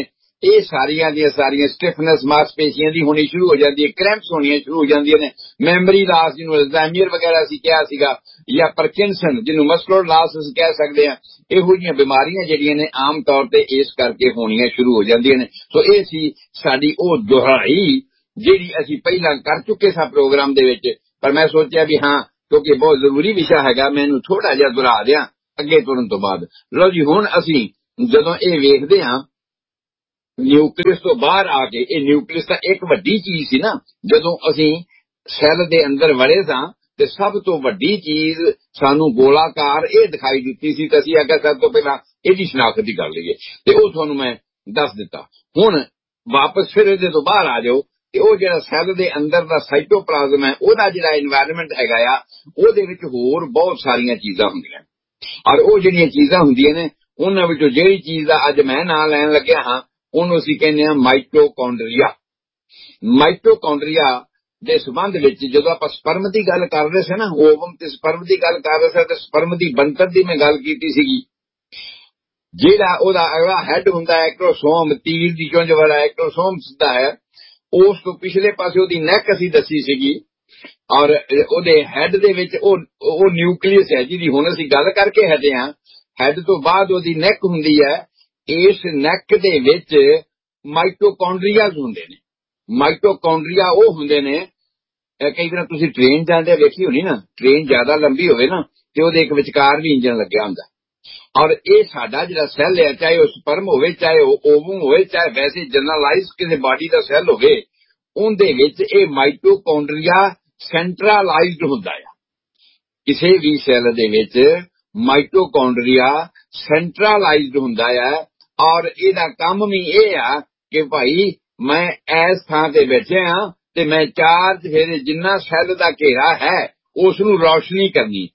ਇਹ ਸਾਰੀਆਂ ਦੀਆਂ ਸਾਰੀਆਂ ਸਟਿਫਨੈਸ ਮਾਸਪੇਸ਼ੀਆਂ ਦੀ ਹੋਣੀ ਸ਼ੁਰੂ ਹੋ ਜਾਂਦੀ ਹੈ, ਕ੍ਰੈਂਪਸ ਹੋਣੀਆਂ ਸ਼ੁਰੂ ਹੋ ਜਾਂਦੀਆਂ ਨੇ, ਮੈਮਰੀ ਲਾਸ ਜਿਹਨੂੰ ਅਲਜ਼ਾਈਮਰ ਵਗੈਰਾ ਅਸੀਂ ਕਿਹਾ ਸੀਗਾ, ਜਾਂ ਪਾਰਕਿੰਸਨ ਜਿਹਨੂੰ ਮਸਕੂਲਰ ਲਾਸ ਅਸੀਂ ਕਹਿ ਸਕਦੇ ਹਾਂ। ਇਹੋ ਜਿਹੀਆਂ ਬਿਮਾਰੀਆਂ ਜਿਹੜੀਆਂ ਨੇ ਆਮ ਤੌਰ ਤੇ ਇਸ ਕਰਕੇ ਹੋਣੀਆਂ ਸ਼ੁਰੂ ਹੋ ਜਾਂਦੀਆਂ ਨੇ। ਸੋ ਇਹ ਸੀ ਸਾਡੀ ਉਹ ਦੁਹਰਾਈ ਜਿਹੜੀ ਅਸੀਂ ਪਹਿਲਾਂ ਕਰ ਚੁੱਕੇ ਸਾਂ ਪ੍ਰੋਗਰਾਮ ਦੇ ਵਿੱਚ, ਪਰ ਮੈਂ ਸੋਚਿਆ ਵੀ ਹਾਂ ਕਿਉਂਕਿ ਬਹੁਤ ਜ਼ਰੂਰੀ ਵਿਸ਼ਾ ਹੈਗਾ, ਮੈਂ ਇਹਨੂੰ ਥੋੜਾ ਜਿਹਾ ਦੁਹਰਾ ਦਿਆਂ ਅੱਗੇ ਤੁਰਨ ਤੋਂ ਬਾਅਦ। ਲਓ ਜੀ, ਹੁਣ ਅਸੀਂ ਜਦੋਂ ਇਹ ਵੇਖਦੇ ਹਾਂ ਨਿਊਕਲੀਅਸ ਤੋਂ ਬਾਹਰ ਆ ਕੇ, ਇਹ ਨਿਊਕਲੀਅਸ ਤਾਂ ਇੱਕ ਵੱਡੀ ਚੀਜ਼ ਸੀ ਨਾ, ਜਦੋਂ ਅਸੀਂ ਸੈੱਲ ਦੇ ਅੰਦਰ ਵੜੇ ਸਾਂ ਤੇ ਸਭ ਤੋਂ ਵੱਡੀ ਚੀਜ਼ ਸਾਨੂੰ ਗੋਲਾਕਾਰ ਇਹ ਦਿਖਾਈ ਦਿੱਤੀ ਸੀ, ਤੇ ਅਸੀਂ ਅੱਗੇ ਸਭ ਤੋਂ ਪਹਿਲਾਂ ਇਹਦੀ ਸ਼ਨਾਖਤ ਹੀ ਕਰ ਲਈਏ, ਤੇ ਉਹ ਤੁਹਾਨੂੰ ਮੈਂ ਦੱਸ ਦਿੱਤਾ। ਹੁਣ ਵਾਪਸ ਫਿਰ ਇਹਦੇ ਤੋਂ ਬਾਹਰ ਆ ਜਾਓ, ਤੇ ਉਹ ਜਿਹੜਾ ਸੈੱਲ ਦੇ ਅੰਦਰ ਦਾ ਸਾਈਟੋਪਲਾਜ਼ਮ ਹੈ, ਉਹਦਾ ਜਿਹੜਾ এনवायरमेंट ਹੈਗਾ ਆ, ਉਹਦੇ ਵਿੱਚ ਹੋਰ ਬਹੁਤ ਸਾਰੀਆਂ ਚੀਜ਼ਾਂ ਹੁੰਦੀਆਂ, ਔਰ ਉਹ ਜਿਹੜੀਆਂ ਚੀਜ਼ਾਂ ਹੁੰਦੀਆਂ ਨੇ ਉਹਨਾਂ ਵਿੱਚੋਂ ਜਿਹੜੀ ਚੀਜ਼ ਦਾ ਅੱਜ ਮੈਂ ਨਾਂ ਲੈਣ ਲੱਗਿਆ ਹਾਂ ਉਹਨੂੰ ਅਸੀਂ ਕਹਿੰਦੇ ਹਾਂ ਮਾਈਟੋਕੌਂਡਰੀਆ। ਮਾਈਟੋਕੌਂਡਰੀਆ ਦੇ ਸੰਬੰਧ ਵਿੱਚ ਜਦੋਂ ਆਪਾਂ ਸਪਰਮ ਦੀ ਗੱਲ ਕਰ ਰਹੇ ਸੀ ਨਾ, ਓਵਮ ਤੇ ਸਪਰਮ ਦੀ ਗੱਲ ਕਰ ਰਹੇ ਸੀ, ਤੇ ਸਪਰਮ ਦੀ ਬਣਤਰ ਦੀ ਮੈਂ ਗੱਲ ਕੀਤੀ ਸੀਗੀ। ਜਿਹੜਾ ਉਹਦਾ ਅਗਲਾ ਹੈਡ ਹੁੰਦਾ ਹੈ ਐਕਟੋਸੋਮ, ਤੀਰ ਦੀ ਚੁੰਝ ਵਾਲਾ ਐਕਟੋਸੋਮ ਸਿੱਧਾ ਹੈ, ਉਸ ਤੋਂ ਪਿਛਲੇ ਪਾਸੇ ਉਹਦੀ ਨੈਕ ਅਸੀਂ ਦੱਸੀ ਸੀਗੀ, ਔਰ ਉਹਦੇ ਹੈਡ ਦੇ ਵਿੱਚ ਉਹ ਨਿਊਕਲੀਅਸ ਹੈ ਜਿਹਦੀ ਹੁਣ ਅਸੀਂ ਗੱਲ ਕਰਕੇ ਹਟੇ ਹਾਂ। ਹੈਡ ਤੋਂ ਬਾਅਦ ਉਹਦੀ ਨੈਕ ਹੁੰਦੀ ਹੈ, ਇਸ ਨੈਕ ਦੇ ਵਿੱਚ ਮਾਈਟੋਕੌਂਡਰੀਆਜ਼ ਹੁੰਦੇ ਨੇ। ਮਾਈਟੋਕੌਂਡਰੀਆ ਉਹ ਹੁੰਦੇ ਨੇ, ਕਈ ਵਾਰ ਤੁਸੀਂ ਟ੍ਰੇਨ ਜਾਂਦੇ ਵੇਖੀ ਹੋਣੀ ਨਾ, ਟ੍ਰੇਨ ਜ਼ਿਆਦਾ ਲੰਬੀ ਹੋਵੇ ਨਾ ਤੇ ਉਹਦੇ ਇੱਕ ਵਿਚਕਾਰ ਵੀ ਇੰਜਨ ਲੱਗਿਆ ਹੁੰਦਾ, ਔਰ ਇਹ ਸਾਡਾ ਜਿਹੜਾ ਸੈੱਲ ਹੈ, ਚਾਹੇ ਉਹ ਸਪਰਮ ਹੋਵੇ, ਚਾਹੇ ਉਹ ਓਵਮ ਹੋਵੇ, ਚਾਹੇ ਵੈਸੇ ਜਨਰਲਾਈਜ਼ ਕਿਸੇ ਬਾਡੀ ਦਾ ਸੈੱਲ ਹੋਵੇ, ਉਹਦੇ ਵਿੱਚ ਇਹ ਮਾਈਟੋਕੌਂਡਰੀਆ ਸੈਂਟਰਲਾਈਜ਼ਡ ਹੁੰਦਾ ਆ। ਕਿਸੇ ਵੀ ਸੈੱਲ ਦੇ ਵਿੱਚ ਮਾਈਟੋਕੌਂਡਰੀਆ ਸੈਂਟਰਲਾਈਜ਼ਡ ਹੁੰਦਾ ਆ, ਔਰ ਇਹਦਾ ਕੰਮ ਵੀ ਇਹ ਆ ਕਿ ਭਾਈ ਮੈਂ ਇਸ ਥਾਂ ਤੇ ਬੈਠੇ ਹਾਂ ਤੇ ਮੈਂ ਚਾਰਜ ਫਿਰ ਜਿੰਨਾ ਸੈੱਲ ਦਾ ਘੇਰਾ ਹੈ ਉਸ ਨੂੰ ਰੌਸ਼ਨੀ ਕਰਨੀ।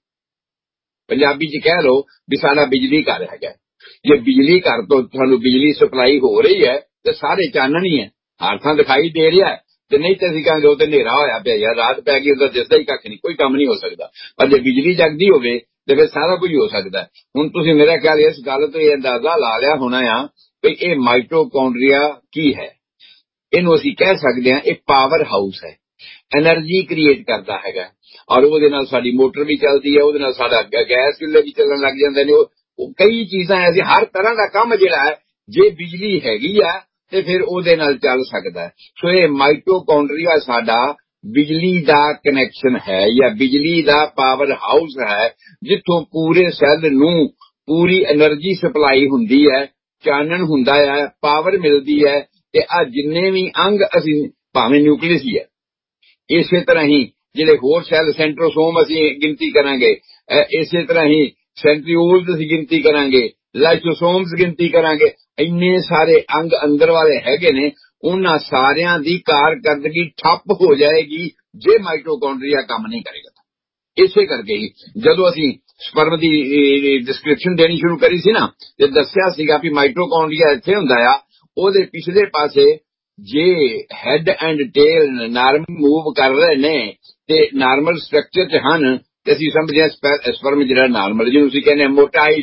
ਪੰਜਾਬੀ ਚ ਕਹਿ ਲਓ ਵੀ ਸਾਡਾ ਬਿਜਲੀ ਘਰ ਹੈਗਾ, ਜੇ ਬਿਜਲੀ ਘਰ ਤੋਂ ਤੁਹਾਨੂੰ ਬਿਜਲੀ ਸਪਲਾਈ ਹੋ ਰਹੀ ਹੈ ਤੇ ਸਾਰੇ ਚਾਨਣ ਹੀ ਹੈ, ਹਰ ਥਾਂ ਦਿਖਾਈ ਦੇ ਰਿਹਾ, ਤੇ ਨਹੀਂ ਤੇ ਅਸੀਂ ਕਹਾਂਗੇ ਉਹ ਤੇ ਹਨੇਰਾ ਹੋਇਆ ਪਿਆ ਯਾਰ, ਰਾਤ ਪੈ ਗਈ, ਉਹਦਾ ਦਿਸਦਾ ਹੀ ਕੱਖ ਨਹੀਂ, ਕੋਈ ਕੰਮ ਨਹੀਂ ਹੋ ਸਕਦਾ। ਪਰ ਜੇ ਬਿਜਲੀ ਜਗਦੀ ਹੋਵੇ ਤੇ ਫਿਰ ਸਾਰਾ ਕੁਝ ਹੋ ਸਕਦਾ। ਹੁਣ ਤੁਸੀਂ ਮੇਰਾ ਖਿਆਲ ਇਸ ਗੱਲ ਤੋਂ ਇਹ ਅੰਦਾਜ਼ਾ ਲਾ ਲਿਆ ਹੋਣਾ ਆ ਵੀ ਇਹ ਮਾਈਟੋਕੌਂਡਰੀਆ ਕੀ ਹੈ। ਇਹਨੂੰ ਅਸੀਂ ਕਹਿ ਸਕਦੇ ਹਾਂ ਇਹ ਪਾਵਰ ਹਾਊਸ ਹੈ, એનર્ਜੀ ਕ੍ਰੀਏਟ ਕਰਦਾ ਹੈਗਾ, ਔਰ ਉਹਦੇ ਨਾਲ ਸਾਡੀ ਮੋਟਰ ਵੀ ਚੱਲਦੀ ਹੈ, ਉਹਦੇ ਨਾਲ ਸਾਡਾ ਗੈਸ ਚੁੱਲ੍ਹੇ ਵੀ ਚੱਲਣ ਲੱਗ ਜਾਂਦੇ ਨੇ, ਉਹ ਕਈ ਚੀਜ਼ਾਂ ਐਸੀ, ਹਰ ਤਰ੍ਹਾਂ ਦਾ ਕੰਮ ਜਿਹੜਾ ਹੈ ਜੇ ਬਿਜਲੀ ਹੈਗੀ ਆ ਤੇ ਫਿਰ ਉਹਦੇ ਨਾਲ ਚੱਲ ਸਕਦਾ ਹੈ। ਸੋ ਇਹ ਮਾਈਟੋਕੌਂਡਰੀਆ ਸਾਡਾ ਬਿਜਲੀ ਦਾ ਕਨੈਕਸ਼ਨ ਹੈ, ਜਾਂ ਬਿਜਲੀ ਦਾ ਪਾਵਰ ਹਾਊਸ ਹੈ, ਜਿੱਥੋਂ ਪੂਰੇ ਸੈੱਲ ਨੂੰ ਪੂਰੀ એનર્ਜੀ ਸਪਲਾਈ ਹੁੰਦੀ ਹੈ, ਚਾਨਣ ਹੁੰਦਾ ਹੈ, ਪਾਵਰ ਮਿਲਦੀ ਹੈ। ਤੇ ਆ ਜਿੰਨੇ ਵੀ ਅੰਗ ਅਸੀਂ, ਭਾਵੇਂ ਨਿਊਕਲੀਅਸ ਹੀ ਹੈ, ਇਸੇ ਤਰ੍ਹਾਂ ਹੀ ਜਿਹੜੇ ਹੋਰ ਸੈੱਲ ਸੈਂਟਰੋਸੋਮ ਅਸੀਂ ਗਿਣਤੀ ਕਰਾਂਗੇ, ਇਸੇ ਤਰ੍ਹਾਂ ਹੀ ਸੈਂਟਰੀਓਲਸ ਅਸੀਂ ਗਿਣਤੀ ਕਰਾਂਗੇ, ਲਾਈਸੋਸੋਮਸ ਗਿਣਤੀ ਕਰਾਂਗੇ, ਇੰਨੇ ਸਾਰੇ ਅੰਗ ਅੰਦਰ ਵਾਲੇ ਹੈਗੇ ਨੇ, ਉਹਨਾਂ ਸਾਰਿਆਂ ਦੀ ਕਾਰਕਰਦਗੀ ਠੱਪ ਹੋ ਜਾਏਗੀ ਜੇ ਮਾਈਟੋਕੌਂਡਰੀਆ ਕੰਮ ਨਹੀਂ ਕਰੇਗਾ। ਇਸੇ ਕਰਕੇ ਹੀ ਜਦੋਂ ਅਸੀਂ ਸਪਰਮ ਦੀ ਡਿਸਕ੍ਰਿਪਸ਼ਨ ਦੇਣੀ ਸ਼ੁਰੂ ਕਰੀ ਸੀ ਨਾ, ਤੇ ਦੱਸਿਆ ਸੀਗਾ ਵੀ ਮਾਈਟੋਕੌਂਡਰੀਆ ਇੱਥੇ ਹੁੰਦਾ ਆ, ਉਹਦੇ ਪਿਛਲੇ ਪਾਸੇ ਜੇ head and tail normal move ਕਰ ਰਹੇ ਨੇ ਤੇ ਨਾਰਮਲ ਸਟਰਕਚਰ ਚ ਹਨ, ਤੇ ਅਸੀਂ ਸਮਝਦੇ ਹਾਂ ਸਪਰਮ ਜਿਹੜਾ ਨਾਰਮਲ, ਜਿਹਨੂੰ ਅਸੀਂ ਕਹਿੰਦੇ ਮੋਟਾਈਲ,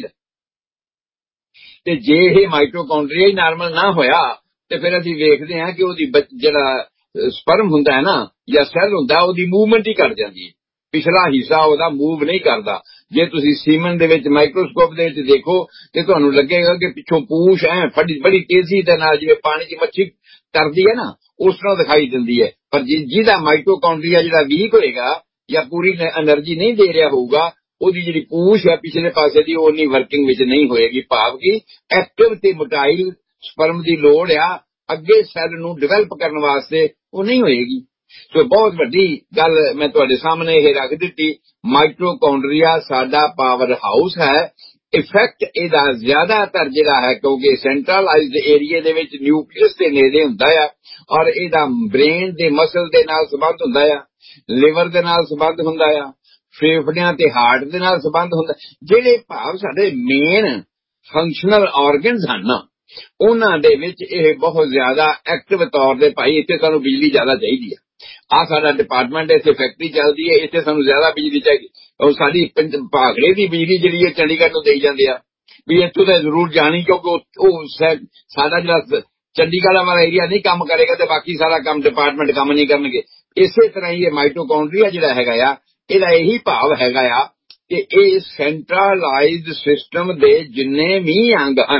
ਤੇ ਜੇ ਇਹ ਮਾਈਟੋਕੌਂਡਰੀਆ ਹੀ ਨਾਰਮਲ ਨਾ ਹੋਇਆ ਤੇ ਫਿਰ ਅਸੀਂ ਵੇਖਦੇ ਹਾਂ ਕਿ ਉਹਦੀ ਜਿਹੜਾ ਸਪਰਮ ਹੁੰਦਾ ਹੈ ਨਾ, ਜਾਂ ਸੈੱਲ ਹੁੰਦਾ, ਉਹਦੀ ਮੂਵਮੈਂਟ ਹੀ ਘਟ ਜਾਂਦੀ ਹੈ, ਪਿਛਲਾ ਹਿੱਸਾ ਉਹਦਾ ਮੂਵ ਨਹੀਂ ਕਰਦਾ। ਜੇ ਤੁਸੀਂ ਸੀਮਨ ਦੇ ਵਿੱਚ ਮਾਈਕਰੋਸਕੋਪ ਦੇ ਵਿੱਚ ਦੇਖੋ ਤੇ ਤੁਹਾਨੂੰ ਲੱਗੇਗਾ ਕਿ ਪਿੱਛੋਂ ਪੂਛ ਬੜੀ ਤੇਜ਼ੀ ਦੇ ਨਾਲ ਜਿਵੇਂ ਪਾਣੀ 'ਚ ਮੱਛੀ ਕਰਦੀ ਹੈ ਨਾ, ਉਸ ਤਰ੍ਹਾਂ ਦਿਖਾਈ ਦਿੰਦੀ ਹੈ। ਪਰ ਜਿਹਦਾ ਮਾਈਟੋਕੌਂਡਰੀਆ ਜਿਹੜਾ ਵੀਕ ਹੋਏਗਾ ਜਾਂ ਪੂਰੀ એનર્ਜੀ ਨਹੀਂ ਦੇ ਰਿਹਾ ਹੋਊਗਾ, ਉਹਦੀ ਜਿਹੜੀ ਪੂਛ ਹੈ ਪਿਛਲੇ ਪਾਸੇ ਦੀ, ਉਹ ਉਨੀ ਵਰਕਿੰਗ ਵਿੱਚ ਨਹੀਂ ਹੋਏਗੀ, ਭਾਵ ਕਿ ਐਕਟਿਵ ਤੇ ਮੋਟਾਈਲ ਸਪਰਮ ਦੀ ਲੋੜ ਆ ਅੱਗੇ ਸੈੱਲ ਨੂੰ ਡਿਵੈਲਪ ਕਰਨ ਵਾਸਤੇ, ਉਹ ਨਹੀਂ ਹੋਏਗੀ। ਸੋ ਬਹੁਤ ਵੱਡੀ ਗੱਲ ਮੈਂ ਤੁਹਾਡੇ ਸਾਹਮਣੇ ਇਹ ਰੱਖ ਦਿੱਤੀ, ਮਾਈਟੋਕੌਂਡਰੀਆ ਸਾਡਾ ਪਾਵਰ ਹਾਊਸ ਹੈ। ਇਫੈਕਟ ਇਹਦਾ ਜ਼ਿਆਦਾਤਰ ਜਿਹੜਾ ਹੈ, ਕਿਉਂਕਿ ਸੈਂਟਰਲਾਈਜ਼ਡ ਏਰੀਆ ਦੇ ਵਿੱਚ ਨਿਊਕਲੀਅਸ ਦੇ ਨੇੜੇ ਹੁੰਦਾ ਆ, ਔਰ ਇਹਦਾ ਬ੍ਰੇਨ ਦੇ ਮਸਲ ਦੇ ਨਾਲ ਸੰਬੰਧ ਹੁੰਦਾ ਆ, ਲਿਵਰ ਦੇ ਨਾਲ ਸੰਬੰਧ ਹੁੰਦਾ ਆ, ਫੇਫੜਿਆਂ ਤੇ ਹਾਰਟ ਦੇ ਨਾਲ ਸੰਬੰਧ ਹੁੰਦਾ। ਜਿਹੜੇ ਭਾਵ ਸਾਡੇ ਮੇਨ ਫੰਕਸ਼ਨਲ ਆਰਗਨਸ ਹਨ ਨਾ, ਉਹਨਾਂ ਦੇ ਵਿੱਚ ਇਹ ਬਹੁਤ ਜ਼ਿਆਦਾ ਐਕਟਿਵ ਤੌਰ ਤੇ, ਭਾਈ ਇੱਥੇ ਸਾਨੂੰ ਬਿਜਲੀ ਜ਼ਿਆਦਾ ਚਾਹੀਦੀ ਹੈ, ਆਹ ਸਾਡਾ ਡਿਪਾਰਟਮੈਂਟ, ਇੱਥੇ ਫੈਕਟਰੀ ਚੱਲਦੀ ਹੈ, ਇੱਥੇ ਸਾਨੂੰ ਜ਼ਿਆਦਾ ਬਿਜਲੀ ਚਾਹੀਦੀ। ਉਹ ਸਾਡੀ ਭਾਗੜੇ ਦੀ ਬਿਜਲੀ ਜਿਹੜੀ ਹੈ ਚੰਡੀਗੜ੍ਹ ਨੂੰ ਦੇਈ ਜਾਂਦੇ ਆ ਵੀ ਇੱਥੋਂ ਤਾਂ ਜ਼ਰੂਰ ਜਾਣੀ, ਕਿਉਂਕਿ ਉਹ ਸਾਡਾ ਜਿਹੜਾ ਚੰਡੀਗੜ੍ਹ ਵਾਲਾ ਏਰੀਆ ਨਹੀਂ ਕੰਮ ਕਰੇਗਾ ਤੇ ਬਾਕੀ ਸਾਰਾ ਕੰਮ ਡਿਪਾਰਟਮੈਂਟ ਕੰਮ ਨਹੀਂ ਕਰਨਗੇ। ਇਸੇ ਤਰ੍ਹਾਂ ਹੀ ਇਹ ਮਾਈਟੋਕੌਂਡਰੀਆ ਜਿਹੜਾ ਹੈਗਾ ਆ, ਇਹਦਾ ਇਹੀ ਭਾਵ ਹੈਗਾ ਆ ਕਿ ਇਹ ਸੈਂਟਰਲਾਈਜ਼ਡ ਸਿਸਟਮ ਦੇ ਜਿੰਨੇ ਵੀ ਅੰਗ ਹਨ,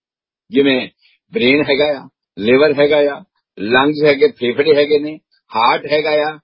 ਜਿਵੇਂ ਬ੍ਰੇਨ ਹੈਗਾ ਆ, ਲਿਵਰ ਹੈਗਾ ਆ, ਲੰਗਸ ਹੈਗੇ, ਫੇਫੜੇ ਹੈਗੇ ਨੇ, ਹਾਰਟ ਹੈਗਾ ਆ,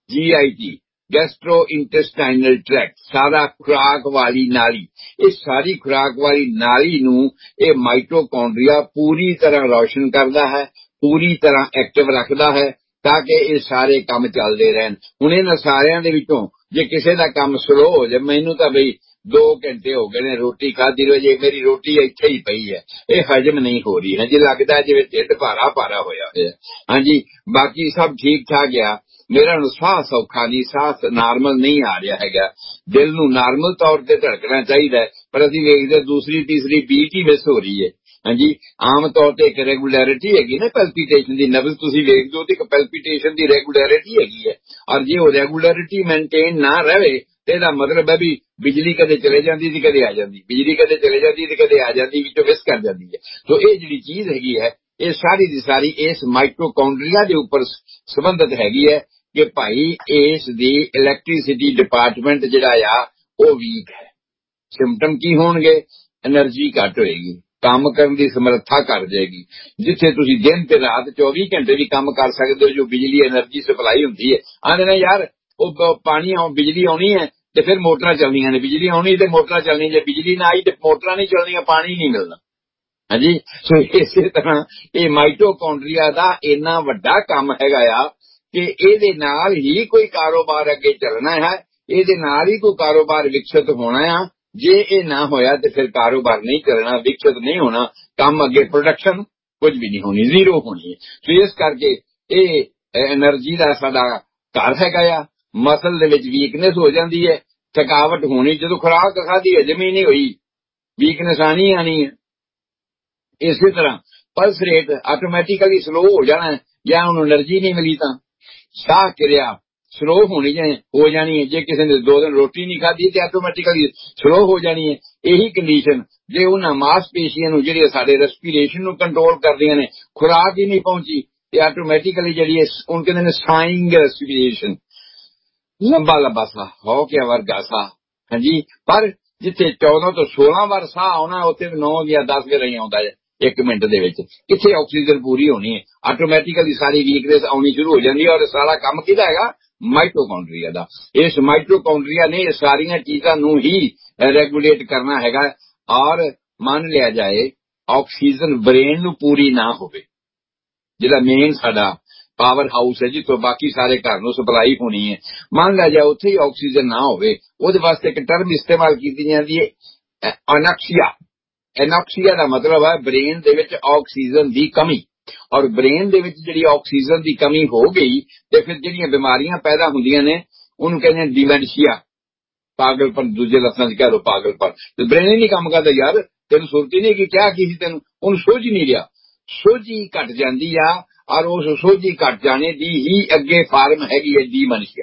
GIT ਗੈਸਟਰੋ ਇੰਟੈਸਟਾਈਨਲ ਟ੍ਰੈਕਟ, ਸਾਰਾ ਖੁਰਾਕ ਵਾਲੀ ਨਾਲੀ, ਇਹ ਸਾਰੀ ਖੁਰਾਕ ਵਾਲੀ ਨਾਲੀ ਨੂੰ ਇਹ ਮਾਈਟੋਕੌਂਡਰੀਆ ਪੂਰੀ ਤਰ੍ਹਾਂ ਰੌਸ਼ਨ ਕਰਦਾ ਹੈ, ਪੂਰੀ ਤਰ੍ਹਾਂ ਐਕਟਿਵ ਰੱਖਦਾ ਹੈ ਤਾਂ ਕਿ ਇਹ ਸਾਰੇ ਕੰਮ ਚੱਲਦੇ ਰਹਿਣ। ਹੁਣ ਇਹਨਾਂ ਸਾਰਿਆਂ ਦੇ ਵਿੱਚੋਂ ਜੇ ਕਿਸੇ ਦਾ ਕੰਮ ਸਲੋ ਹੋ ਜਾਏ, ਮੈਨੂੰ ਤਾਂ ਬਈ 2 ਘੰਟੇ ਹੋ ਗਏ ਨੇ ਰੋਟੀ ਖਾਧੀ ਨੂੰ, ਜੇ ਮੇਰੀ ਰੋਟੀ ਇੱਥੇ ਹੀ ਪਈ ਹੈ, ਇਹ ਹਜਮ ਨਹੀਂ ਹੋ ਰਹੀ ਹੈ ਜੀ, ਲੱਗਦਾ ਜਿਵੇਂ ਢਿੱਡ ਭਾਰਾ ਭਾਰਾ ਹੋਇਆ ਹੋਇਆ। ਹਾਂਜੀ, ਬਾਕੀ ਸਭ ਠੀਕ ਠਾਕ ਆ। ਮੇਰਾ ਨੂੰ ਸਾਹ ਸੌਖਾ ਨਹੀਂ, ਸਾਹ ਨਾਰਮਲ ਨਹੀਂ ਆ ਰਿਹਾ ਹੈਗਾ। ਦਿਲ ਨੂੰ ਨਾਰਮਲ ਤੌਰ ਤੇ ਧੜਕਣਾ ਚਾਹੀਦਾ, ਪਰ ਅਸੀਂ ਵੇਖਦੇ ਦੂਸਰੀ ਤੀਸਰੀ ਬੀਟ ਹੀ ਮਿਸ ਹੋ ਰਹੀ ਹੈ। ਹਾਂਜੀ, ਆਮ ਤੌਰ ਤੇ ਇੱਕ ਰੈਗੂਲੈਰਿਟੀ ਹੈਗੀ ਨਾ ਪੈਲਪੀਟੇਸ਼ਨ ਦੀ, ਨਬਜ਼ ਤੁਸੀਂ ਵੇਖਦੇ ਹੋ ਤੇ ਇੱਕ ਪੈਲਪੀਟੇਸ਼ਨ ਦੀ ਰੈਗੂਲੈਰਿਟੀ ਹੈਗੀ ਹੈ, ਔਰ ਜੇ ਉਹ ਰੈਗੂਲੈਰਿਟੀ ਮੇਨਟੇਨ ਨਾ ਰਹੇ ਤੇ ਇਹਦਾ ਮਤਲਬ ਹੈ ਵੀ ਬਿਜਲੀ ਕਦੇ ਚਲੇ ਜਾਂਦੀ ਸੀ ਕਦੇ ਆ ਜਾਂਦੀ, ਬਿਜਲੀ ਕਦੇ ਚਲੇ ਜਾਂਦੀ ਤੇ ਕਦੇ ਆ ਜਾਂਦੀ, ਵਿੱਚੋਂ ਮਿਸ ਕਰ ਜਾਂਦੀ ਹੈ। ਸੋ ਇਹ ਜਿਹੜੀ ਚੀਜ਼ ਹੈਗੀ ਹੈ ਇਹ ਸਾਰੀ ਦੀ ਸਾਰੀ ਇਸ ਮਾਈਟੋਕੌਂਡਰੀਆ ਦੇ ਉੱਪਰ ਸੰਬੰਧਿਤ ਹੈਗੀ ਹੈ ਕਿ ਭਾਈ ਇਸ ਦੀ ਇਲੈਕਟ੍ਰਿਸਿਟੀ ਡਿਪਾਰਟਮੈਂਟ ਜਿਹੜਾ ਆ ਉਹ ਵੀਕ ਹੈ। ਸਿੰਪਟਮ ਕੀ ਹੋਣਗੇ? એનર્ਜੀ ਘੱਟ ਹੋਏਗੀ, ਕੰਮ ਕਰਨ ਦੀ ਸਮਰੱਥਾ ਘੱਟ ਜਾਏਗੀ। ਜਿੱਥੇ ਤੁਸੀਂ ਦਿਨ ਤੇ ਰਾਤ 24 ਘੰਟੇ ਵੀ ਕੰਮ ਕਰ ਸਕਦੇ ਹੋ, ਜੋ ਬਿਜਲੀ એનર્ਜੀ ਸਪਲਾਈ ਹੁੰਦੀ ਹੈ, ਆਂਦੇ ਨੇ ਯਾਰ ਉਹ ਪਾਣੀ ਬਿਜਲੀ ਆਉਣੀ ਹੈ ਤੇ ਫਿਰ ਮੋਟਰਾਂ ਚੱਲਣੀਆਂ ਨੇ, ਬਿਜਲੀ ਆਉਣੀ ਤੇ ਮੋਟਰਾਂ ਚੱਲਣੀ, ਜੇ ਬਿਜਲੀ ਨਾ ਆਈ ਤੇ ਮੋਟਰਾਂ ਨਹੀਂ ਚੱਲਣੀਆਂ, ਪਾਣੀ ਨਹੀਂ ਮਿਲਣਾ। ਹਾਂਜੀ, ਸੋ ਇਸੇ ਤਰ੍ਹਾਂ ਇਹ ਮਾਈਟੋਕੌਂਡਰੀਆ ਦਾ ਇੰਨਾ ਵੱਡਾ ਕੰਮ ਹੈਗਾ ਆ ਕਿ ਇਹਦੇ ਨਾਲ ਹੀ ਕੋਈ ਕਾਰੋਬਾਰ ਅੱਗੇ ਚੱਲਣਾ ਹੈ, ਇਹਦੇ ਨਾਲ ਹੀ ਕੋਈ ਕਾਰੋਬਾਰ ਵਿਕਸਿਤ ਹੋਣਾ ਆ। ਜੇ ਇਹ ਨਾ ਹੋਇਆ ਤੇ ਫਿਰ ਕਾਰੋਬਾਰ ਨਹੀਂ ਚੱਲਣਾ, ਵਿਕਸਿਤ ਨਹੀਂ ਹੋਣਾ, ਕੰਮ ਅੱਗੇ ਪ੍ਰੋਡਕਸ਼ਨ ਕੁਝ ਵੀ ਨਹੀਂ ਹੋਣੀ, ਜ਼ੀਰੋ ਹੋਣੀ ਹੈ। ਸੋ ਇਸ ਕਰਕੇ ਇਹ એનર્ਜੀ ਦਾ ਸਾਡਾ ਘਰ ਹੈਗਾ ਆ। ਮਸਲ ਦੇ ਵਿੱਚ ਵੀਕਨੈਸ ਹੋ ਜਾਂਦੀ ਹੈ, ਥਕਾਵਟ ਹੋਣੀ, ਜਦੋਂ ਖੁਰਾਕ ਖਾਧੀ ਹਜਮ ਹੀ ਨਹੀਂ ਹੋਈ, ਵੀਕਨੈਸ ਆਣੀ ਹੈ। ਇਸੇ ਤਰ੍ਹਾਂ ਪਲਸ ਰੇਟ ਆਟੋਮੈਟਿਕਲੀ ਸਲੋ ਹੋ ਜਾਣਾ, ਜਾਂ ਉਹਨੂੰ એનર્ਜੀ ਨਹੀਂ ਮਿਲੀ ਤਾਂ ਸਾਹ ਕਿਰਿਆ ਸਲੋ ਹੋਣੀ ਹੋ ਜਾਣੀ ਹੈ। ਜੇ ਕਿਸੇ ਨੇ 2 ਦਿਨ ਰੋਟੀ ਨਹੀਂ ਖਾਧੀ ਤੇ ਆਟੋਮੈਟਿਕਲੀ ਸਲੋ ਹੋ ਜਾਣੀ ਹੈ। ਇਹੀ ਕੰਡੀਸ਼ਨ ਜੇ ਉਹਨਾਂ ਮਾਸਪੇਸ਼ੀਆਂ ਨੂੰ ਜਿਹੜੀਆਂ ਸਾਡੇ ਰੈਸਪੀਰੇਸ਼ਨ ਨੂੰ ਕੰਟਰੋਲ ਕਰਦੀਆਂ ਨੇ, ਖੁਰਾਕ ਹੀ ਨਹੀਂ ਪਹੁੰਚੀ ਤੇ ਆਟੋਮੈਟਿਕਲੀ ਜਿਹੜੀ ਉਹ ਕਹਿੰਦੇ ਨੇ ਸਾਈਂਗ ਰੈਸਪੀਰੇਸ਼ਨ, ਲੰਬਾ ਲੰਬਾ ਸਾਹ ਹੋ ਕੇ ਵਰਗਾ ਸਾਹ। ਹਾਂਜੀ, ਪਰ ਜਿੱਥੇ 14 ਤੋਂ 16 ਵਾਰ ਸਾਹ ਆਉਣਾ, ਉੱਥੇ 9 ਜਾਂ 10 ਵਾਰ ਹੀ ਆਉਂਦਾ ਹੈ 1 ਮਿੰਟ ਦੇ ਵਿੱਚ। ਕਿੱਥੇ ਆਕਸੀਜਨ ਪੂਰੀ ਹੋਣੀ ਹੈ, ਆਟੋਮੈਟਿਕਲੀ ਸਾਰੀ ਵੀਕਨੈਸ ਆਉਣੀ ਸ਼ੁਰੂ ਹੋ ਜਾਂਦੀ ਹੈ। ਔਰ ਸਾਰਾ ਕੰਮ ਕਿਹਦਾ ਹੈਗਾ? ਮਾਈਟੋਕੌਂਡਰੀਆ ਦਾ। ਇਸ ਮਾਈਟੋਕੌਂਡਰੀਆ ਨੇ ਇਹ ਸਾਰੀਆਂ ਚੀਜ਼ਾਂ ਨੂੰ ਹੀ ਰੈਗੂਲੇਟ ਕਰਨਾ ਹੈਗਾ। ਔਰ ਮੰਨ ਲਿਆ ਜਾਏ ਆਕਸੀਜਨ ਬ੍ਰੇਨ ਨੂੰ ਪੂਰੀ ਨਾ ਹੋਵੇ, ਜਿਹੜਾ ਮੇਨ ਸਾਡਾ ਪਾਵਰ ਹਾਊਸ ਹੈ ਜਿੱਥੋਂ ਬਾਕੀ ਸਾਰੇ ਘਰ ਨੂੰ ਸਪਲਾਈ ਹੋਣੀ ਹੈ, ਮੰਨ ਲਿਆ ਜਾਏ ਉੱਥੇ ਹੀ ਆਕਸੀਜਨ ਨਾ ਹੋਵੇ, ਉਹਦੇ ਵਾਸਤੇ ਇੱਕ ਟਰਮ ਇਸਤੇਮਾਲ ਕੀਤੀ ਜਾਂਦੀ ਹੈ ਅਨੈਕਸੀਆ। ਐਨੋਕਸੀਆ ਦਾ ਮਤਲਬ ਹੈ ਬ੍ਰੇਨ ਦੇ ਵਿੱਚ ਆਕਸੀਜਨ ਦੀ ਕਮੀ। ਔਰ ਬ੍ਰੇਨ ਦੇ ਵਿੱਚ ਜਿਹੜੀ ਆਕਸੀਜਨ ਦੀ ਕਮੀ ਹੋ ਗਈ ਤੇ ਫਿਰ ਜਿਹੜੀਆਂ ਬਿਮਾਰੀਆਂ ਪੈਦਾ ਹੁੰਦੀਆਂ ਨੇ ਉਹਨੂੰ ਕਹਿੰਦੇ ਨੇ ਡਿਮੈਂਸ਼ੀਆ, ਪਾਗਲਪਨ, ਦੂਜੇ ਲਫ਼ਜ਼ਾਂ 'ਚ ਕਹਿ ਲਓ ਪਾਗਲਪਨ। ਤੇ ਬ੍ਰੇਨ ਹੀ ਨਹੀਂ ਕੰਮ ਕਰਦਾ, ਯਾਰ ਤੈਨੂੰ ਸੁਰਤੀ ਨਹੀਂ ਕਿ ਕਿਹਾ ਕੀ ਸੀ ਤੈਨੂੰ, ਉਹਨੂੰ ਸੋਝ ਹੀ ਨਹੀਂ ਰਿਹਾ, ਸੋਝੀ ਘਟ ਜਾਂਦੀ ਆ। ਔਰ ਉਸ ਸੋਝੀ ਘਟ ਜਾਣੇ ਦੀ ਹੀ ਅੱਗੇ ਫਾਰਮ ਹੈਗੀ ਹੈ ਡਿਮੈਂਸ਼ੀਆ।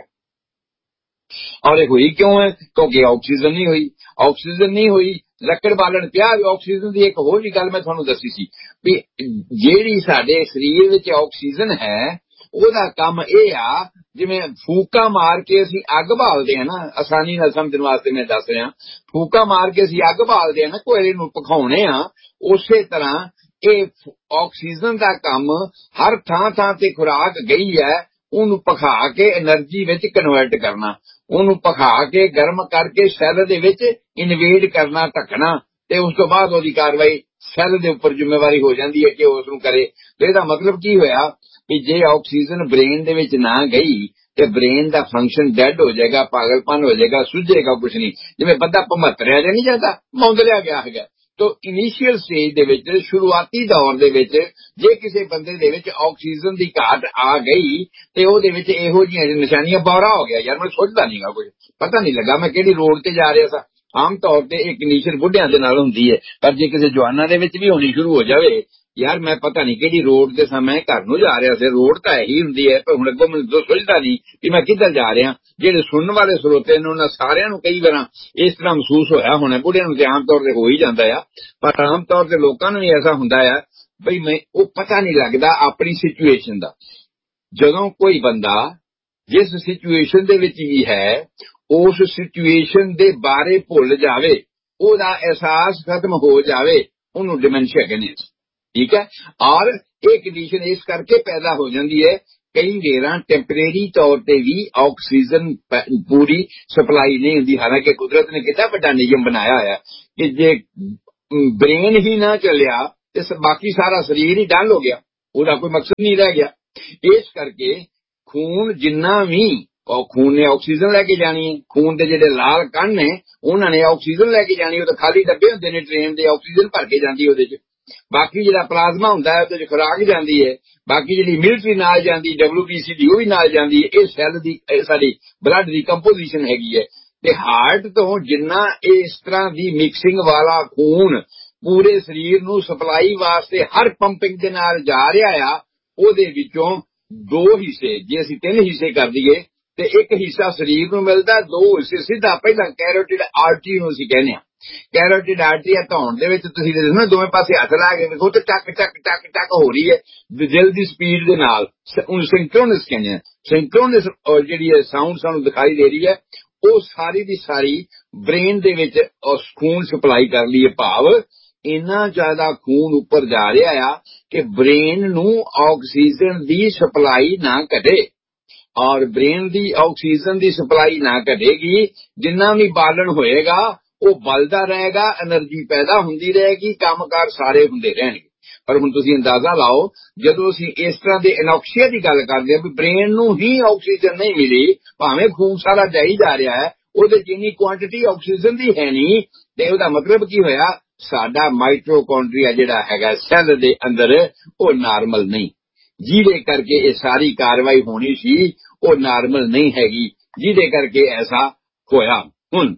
ਔਰ ਇਹ ਹੋਈ ਕਿਉਂ ਹੈ? ਕਿਉਂਕਿ ਆਕਸੀਜਨ ਨਹੀਂ ਹੋਈ। ਆਕਸੀਜਨ ਨਹੀਂ ਹੋਈ, ਲੱਕੜ ਬਾਲਣ ਪਿਆ। ਆਕਸੀਜਨ ਦੀ ਇੱਕ ਹੋਰ ਵੀ ਗੱਲ ਮੈਂ ਤੁਹਾਨੂੰ ਦੱਸੀ ਸੀ ਵੀ ਜਿਹੜੀ ਸਾਡੇ ਸਰੀਰ ਵਿੱਚ ਆਕਸੀਜਨ ਹੈ ਉਹਦਾ ਕੰਮ ਇਹ ਆ, ਜਿਵੇਂ ਫੂਕਾ ਮਾਰ ਕੇ ਅਸੀਂ ਅੱਗ ਬਾਲਦੇ ਹਾਂ ਨਾ, ਆਸਾਨੀ ਨਾਲ ਸਮਝਣ ਵਾਸਤੇ ਮੈਂ ਦੱਸ ਰਿਹਾ, ਫੂਕਾ ਮਾਰ ਕੇ ਅਸੀਂ ਅੱਗ ਬਾਲਦੇ ਹਾਂ ਨਾ, ਕੋਇਲੇ ਨੂੰ ਪਕਾਉਣੇ ਆ, ਉਸੇ ਤਰ੍ਹਾਂ ਇਹ ਆਕਸੀਜਨ ਦਾ ਕੰਮ ਹਰ ਥਾਂ ਥਾਂ ਤੇ ਖੁਰਾਕ ਗਈ ਹੈ, ਉਹਨੂੰ ਪਕਾ ਕੇ એનર્ਜੀ ਵਿੱਚ ਕਨਵਰਟ ਕਰਨਾ, ਉਹਨੂੰ ਪਕਾ ਕੇ ਗਰਮ ਕਰਕੇ ਸੈੱਲ ਦੇ ਵਿੱਚ ਇਨਵੇਡ ਕਰਨਾ, ਢੱਕਣਾ, ਤੇ ਉਸ ਤੋਂ ਬਾਅਦ ਉਹਦੀ ਕਾਰਵਾਈ ਸੈੱਲ ਦੇ ਉੱਪਰ ਜ਼ਿੰਮੇਵਾਰੀ ਹੋ ਜਾਂਦੀ ਹੈ ਕਿ ਉਸ ਨੂੰ ਕਰੇ। ਤੇ ਇਹਦਾ ਮਤਲਬ ਕੀ ਹੋਇਆ ਕਿ ਜੇ ਆਕਸੀਜਨ ਬ੍ਰੇਨ ਦੇ ਵਿੱਚ ਨਾ ਗਈ ਤੇ ਬ੍ਰੇਨ ਦਾ ਫੰਕਸ਼ਨ ਡੈਡ ਹੋ ਜਾਏਗਾ, ਪਾਗਲਪਨ ਹੋ ਜਾਏਗਾ, ਸੁੱਜੇਗਾ ਕੁਛ ਨਹੀਂ, ਜਿਵੇਂ ਬੰਦਾ ਭਮਤਰਿਆ ਜਾਂ ਨਹੀਂ ਜਾਂਦਾ, ਮੌਂਦਲਿਆ ਗਿਆ ਹੈਗਾ। ਤੋ ਇਨੀਸ਼ੀਅਲ ਸਟੇਜ ਦੇ ਵਿੱਚ, ਸ਼ੁਰੂਆਤੀ ਦੌਰ ਦੇ ਵਿੱਚ ਜੇ ਕਿਸੇ ਬੰਦੇ ਦੇ ਵਿੱਚ ਆਕਸੀਜਨ ਦੀ ਘਾਟ ਆ ਗਈ ਤੇ ਉਹਦੇ ਵਿੱਚ ਇਹੋ ਜਿਹੀਆਂ ਨਿਸ਼ਾਨੀਆਂ, ਬੌਰਾ ਹੋ ਗਿਆ, ਯਾਰ ਮੈਨੂੰ ਸੁੱਝਦਾ ਨਹੀਂਗਾ, ਕੁਝ ਪਤਾ ਨਹੀਂ ਲੱਗਾ ਮੈਂ ਕਿਹੜੀ ਰੋਡ ਤੇ ਜਾ ਰਿਹਾ ਸਾਂ। ਆਮ ਤੌਰ ਤੇ ਇਹ ਕੰਡੀਸ਼ਨ ਬੁੱਢਿਆਂ ਦੇ ਨਾਲ ਹੁੰਦੀ ਹੈ, ਪਰ ਜੇ ਕਿਸੇ ਜਵਾਨਾਂ ਦੇ ਵਿੱਚ ਵੀ ਹੋਣੀ ਸ਼ੁਰੂ ਹੋ ਜਾਵੇ, ਯਾਰ ਮੈਂ ਪਤਾ ਨਹੀਂ ਕਿਹੜੀ ਰੋਡ ਤੇ ਸਾਂ, ਮੈਂ ਘਰ ਨੂੰ ਜਾ ਰਿਹਾ ਸੀ, ਰੋਡ ਤਾਂ ਇਹੀ ਹੁੰਦੀ ਹੈ, ਪਰ ਹੁਣ ਅੱਗੋਂ ਮੈਨੂੰ ਸੁਝਦਾ ਨਹੀਂ ਕਿ ਮੈਂ ਕਿੱਧਰ ਜਾ ਰਿਹਾ। ਜਿਹੜੇ ਸੁਣਨ ਵਾਲੇ ਸਰੋਤੇ ਨੇ ਉਹਨਾਂ ਸਾਰਿਆਂ ਨੂੰ ਕਈ ਵਾਰਾਂ ਇਸ ਤਰ੍ਹਾਂ ਮਹਿਸੂਸ ਹੋਇਆ ਹੋਣਾ, ਬੁੱਢਿਆਂ ਨੂੰ ਤੇ ਆਮ ਤੌਰ ਤੇ ਹੋ ਹੀ ਜਾਂਦਾ ਆ, ਪਰ ਆਮ ਤੌਰ ਤੇ ਲੋਕਾਂ ਨੂੰ ਵੀ ਐਸਾ ਹੁੰਦਾ ਆ ਬਈ ਮੈਂ ਉਹ ਪਤਾ ਨਹੀਂ ਲੱਗਦਾ ਆਪਣੀ ਸਿਚੁਏਸ਼ਨ ਦਾ। ਜਦੋਂ ਕੋਈ ਬੰਦਾ ਜਿਸ ਸਿਚੁਏਸ਼ਨ ਦੇ ਵਿੱਚ ਵੀ ਹੈ ਉਸ ਸਿਚੁਏਸ਼ਨ ਦੇ ਬਾਰੇ ਭੁੱਲ ਜਾਵੇ, ਉਹਦਾ ਅਹਿਸਾਸ ਖਤਮ ਹੋ ਜਾਵੇ, ਉਹਨੂੰ ਡਿਮੈਂਸ਼ੀਆ ਕਹਿੰਦੇ ਆ। ਠੀਕ ਹੈ। ਔਰ ਇਹ ਕੰਡੀਸ਼ਨ ਇਸ ਕਰਕੇ ਪੈਦਾ ਹੋ ਜਾਂਦੀ ਹੈ, ਕਈ ਵੇਰਾਂ ਟੈਂਪਰੇਰੀ ਤੌਰ ਤੇ ਵੀ ਆਕਸੀਜਨ ਪੂਰੀ ਸਪਲਾਈ ਨਹੀਂ ਹੁੰਦੀ। ਹਾਲਾਂਕਿ ਕੁਦਰਤ ਨੇ ਕਿੰਨਾ ਵੱਡਾ ਨਿਯਮ ਬਣਾਇਆ ਹੋਇਆ ਕਿ ਜੇ ਬ੍ਰੇਨ ਹੀ ਨਾ ਚੱਲਿਆ ਤੇ ਬਾਕੀ ਸਾਰਾ ਸਰੀਰ ਹੀ ਡਲ ਹੋ ਗਿਆ, ਉਹਦਾ ਕੋਈ ਮਕਸਦ ਨਹੀਂ ਰਹਿ ਗਿਆ। ਇਸ ਕਰਕੇ ਖੂਨ ਜਿੰਨਾ ਵੀ, ਖੂਨ ਨੇ ਆਕਸੀਜਨ ਲੈ ਕੇ ਜਾਣੀ ਹੈ, ਖੂਨ ਦੇ ਜਿਹੜੇ ਲਾਲ ਕਣ ਨੇ ਉਹਨਾਂ ਨੇ ਆਕਸੀਜਨ ਲੈ ਕੇ ਜਾਣੀ। ਉਹ ਤਾਂ ਖਾਲੀ ਡੱਬੇ ਹੁੰਦੇ ਨੇ ਟ੍ਰੇਨ ਦੇ, ਆਕਸੀਜਨ ਭਰ ਕੇ ਜਾਂਦੀ ਉਹਦੇ ਚ। ਬਾਕੀ ਜਿਹੜਾ ਪਲਾਜ਼ਮਾ ਹੁੰਦਾ ਹੈ ਉਹਦੇ ਚ ਖੁਰਾਕ ਜਾਂਦੀ ਹੈ। ਬਾਕੀ ਜਿਹੜੀ ਮਿਲਟਰੀ ਨਾਲ ਜਾਂਦੀ, WBC ਦੀ, ਉਹ ਵੀ ਨਾਲ ਜਾਂਦੀ ਹੈ। ਇਹ ਸੈੱਲ ਦੀ, ਸਾਡੀ ਬਲੱਡ ਦੀ ਕੰਪੋਜੀਸ਼ਨ ਹੈਗੀ ਹੈ। ਤੇ ਹਾਰਟ ਤੋਂ ਜਿੰਨਾ ਇਸ ਤਰ੍ਹਾਂ ਦੀ ਮਿਕਸਿੰਗ ਵਾਲਾ ਖੂਨ ਪੂਰੇ ਸਰੀਰ ਨੂੰ ਸਪਲਾਈ ਵਾਸਤੇ ਹਰ ਪੰਪਿੰਗ ਦੇ ਨਾਲ ਜਾ ਰਿਹਾ ਆ, ਉਹਦੇ ਵਿੱਚੋਂ 2 ਹਿੱਸੇ, ਜੇ ਅਸੀਂ 3 ਹਿੱਸੇ ਕਰ ਦਈਏ ਤੇ 1 ਹਿੱਸਾ ਸਰੀਰ ਨੂੰ ਮਿਲਦਾ, 2 ਹਿੱਸੇ ਸਿੱਧਾ ਪਹਿਲਾਂ ਕੈਰੋਟਿਡ ਆਰਟਰੀ ਨੂੰ ਅਸੀਂ ਕਹਿੰਦੇ ਹਾਂ। ਕੈਰੋਟਿਡ ਆਰਟਰੀ ਧੌਣ ਦੇ ਵਿੱਚ ਤੁਸੀਂ ਦੇਖੋ ਦੋਵੇਂ ਪਾਸੇ ਹੱਥ ਲਾ ਕੇ ਵੇਖੋ ਤੇ ਟਕ ਟਕ ਟਕ ਟਕ ਹੋ ਰਹੀ ਹੈ ਦਿਲ ਦੀ ਸਪੀਡ ਦੇ ਨਾਲ। ਉਹਨੂੰ ਸਿੰਕਰੋਨਸ ਕਹਿੰਦੇ ਆ। ਸਿੰਕਰੋਨਸ ਜਿਹੜੀ ਹੈ ਸਾਊਂਡ ਸਾਨੂੰ ਦਿਖਾਈ ਦੇ ਰਹੀ ਹੈ, ਉਹ ਸਾਰੀ ਦੀ ਸਾਰੀ ਬ੍ਰੇਨ ਦੇ ਵਿੱਚ ਖੂਨ ਸਪਲਾਈ ਕਰ ਲਈ ਹੈ। ਭਾਵ ਇੰਨਾ ਜ਼ਿਆਦਾ ਖੂਨ ਉੱਪਰ ਜਾ ਰਿਹਾ ਆ ਕਿ ਬ੍ਰੇਨ ਨੂੰ ਆਕਸੀਜਨ ਦੀ ਸਪਲਾਈ ਨਾ ਘਟੇ। ਔਰ ਬ੍ਰੇਨ ਦੀ ਆਕਸੀਜਨ ਦੀ ਸਪਲਾਈ ਨਾ ਘਟੇਗੀ, ਜਿੰਨਾ ਵੀ ਬਾਲਣ ਹੋਏਗਾ ਉਹ ਬਲਦਾ ਰਹੇਗਾ, એનર્ਜੀ ਪੈਦਾ ਹੁੰਦੀ ਰਹੇਗੀ, ਕੰਮਕਾਰ ਸਾਰੇ ਹੁੰਦੇ ਰਹਿਣਗੇ। ਪਰ ਹੁਣ ਤੁਸੀਂ ਅੰਦਾਜ਼ਾ ਲਾਓ, ਜਦੋਂ ਅਸੀਂ ਇਸ ਤਰ੍ਹਾਂ ਦੇ ਐਨੋਕਸੀਆ ਦੀ ਗੱਲ ਕਰਦੇ ਹਾਂ ਵੀ ਬ੍ਰੇਨ ਨੂੰ ਹੀ ਆਕਸੀਜਨ ਨਹੀਂ ਮਿਲੀ, ਭਾਵੇਂ ਖੂਨ ਸਾਰਾ ਜਾਈ ਜਾ ਰਿਹਾ ਹੈ, ਉਹਦੇ ਜਿੰਨੀ ਕੁਆਂਟੀਟੀ ਆਕਸੀਜਨ ਦੀ ਹੈ ਨਹੀਂ, ਤੇ ਉਹਦਾ ਮਤਲਬ ਕੀ ਹੋਇਆ, ਸਾਡਾ ਮਾਈਟੋਕੌਂਡਰੀਆ ਜਿਹੜਾ ਹੈਗਾ ਸੈੱਲ ਦੇ ਅੰਦਰ ਉਹ ਨਾਰਮਲ ਨਹੀਂ, ਜਿਹਦੇ ਕਰਕੇ ਇਹ ਸਾਰੀ ਕਾਰਵਾਈ ਹੋਣੀ ਸੀ ਉਹ ਨਾਰਮਲ ਨਹੀਂ ਹੈਗੀ, ਜਿਹਦੇ ਕਰਕੇ ਐਸਾ ਹੋਇਆ। ਹੁਣ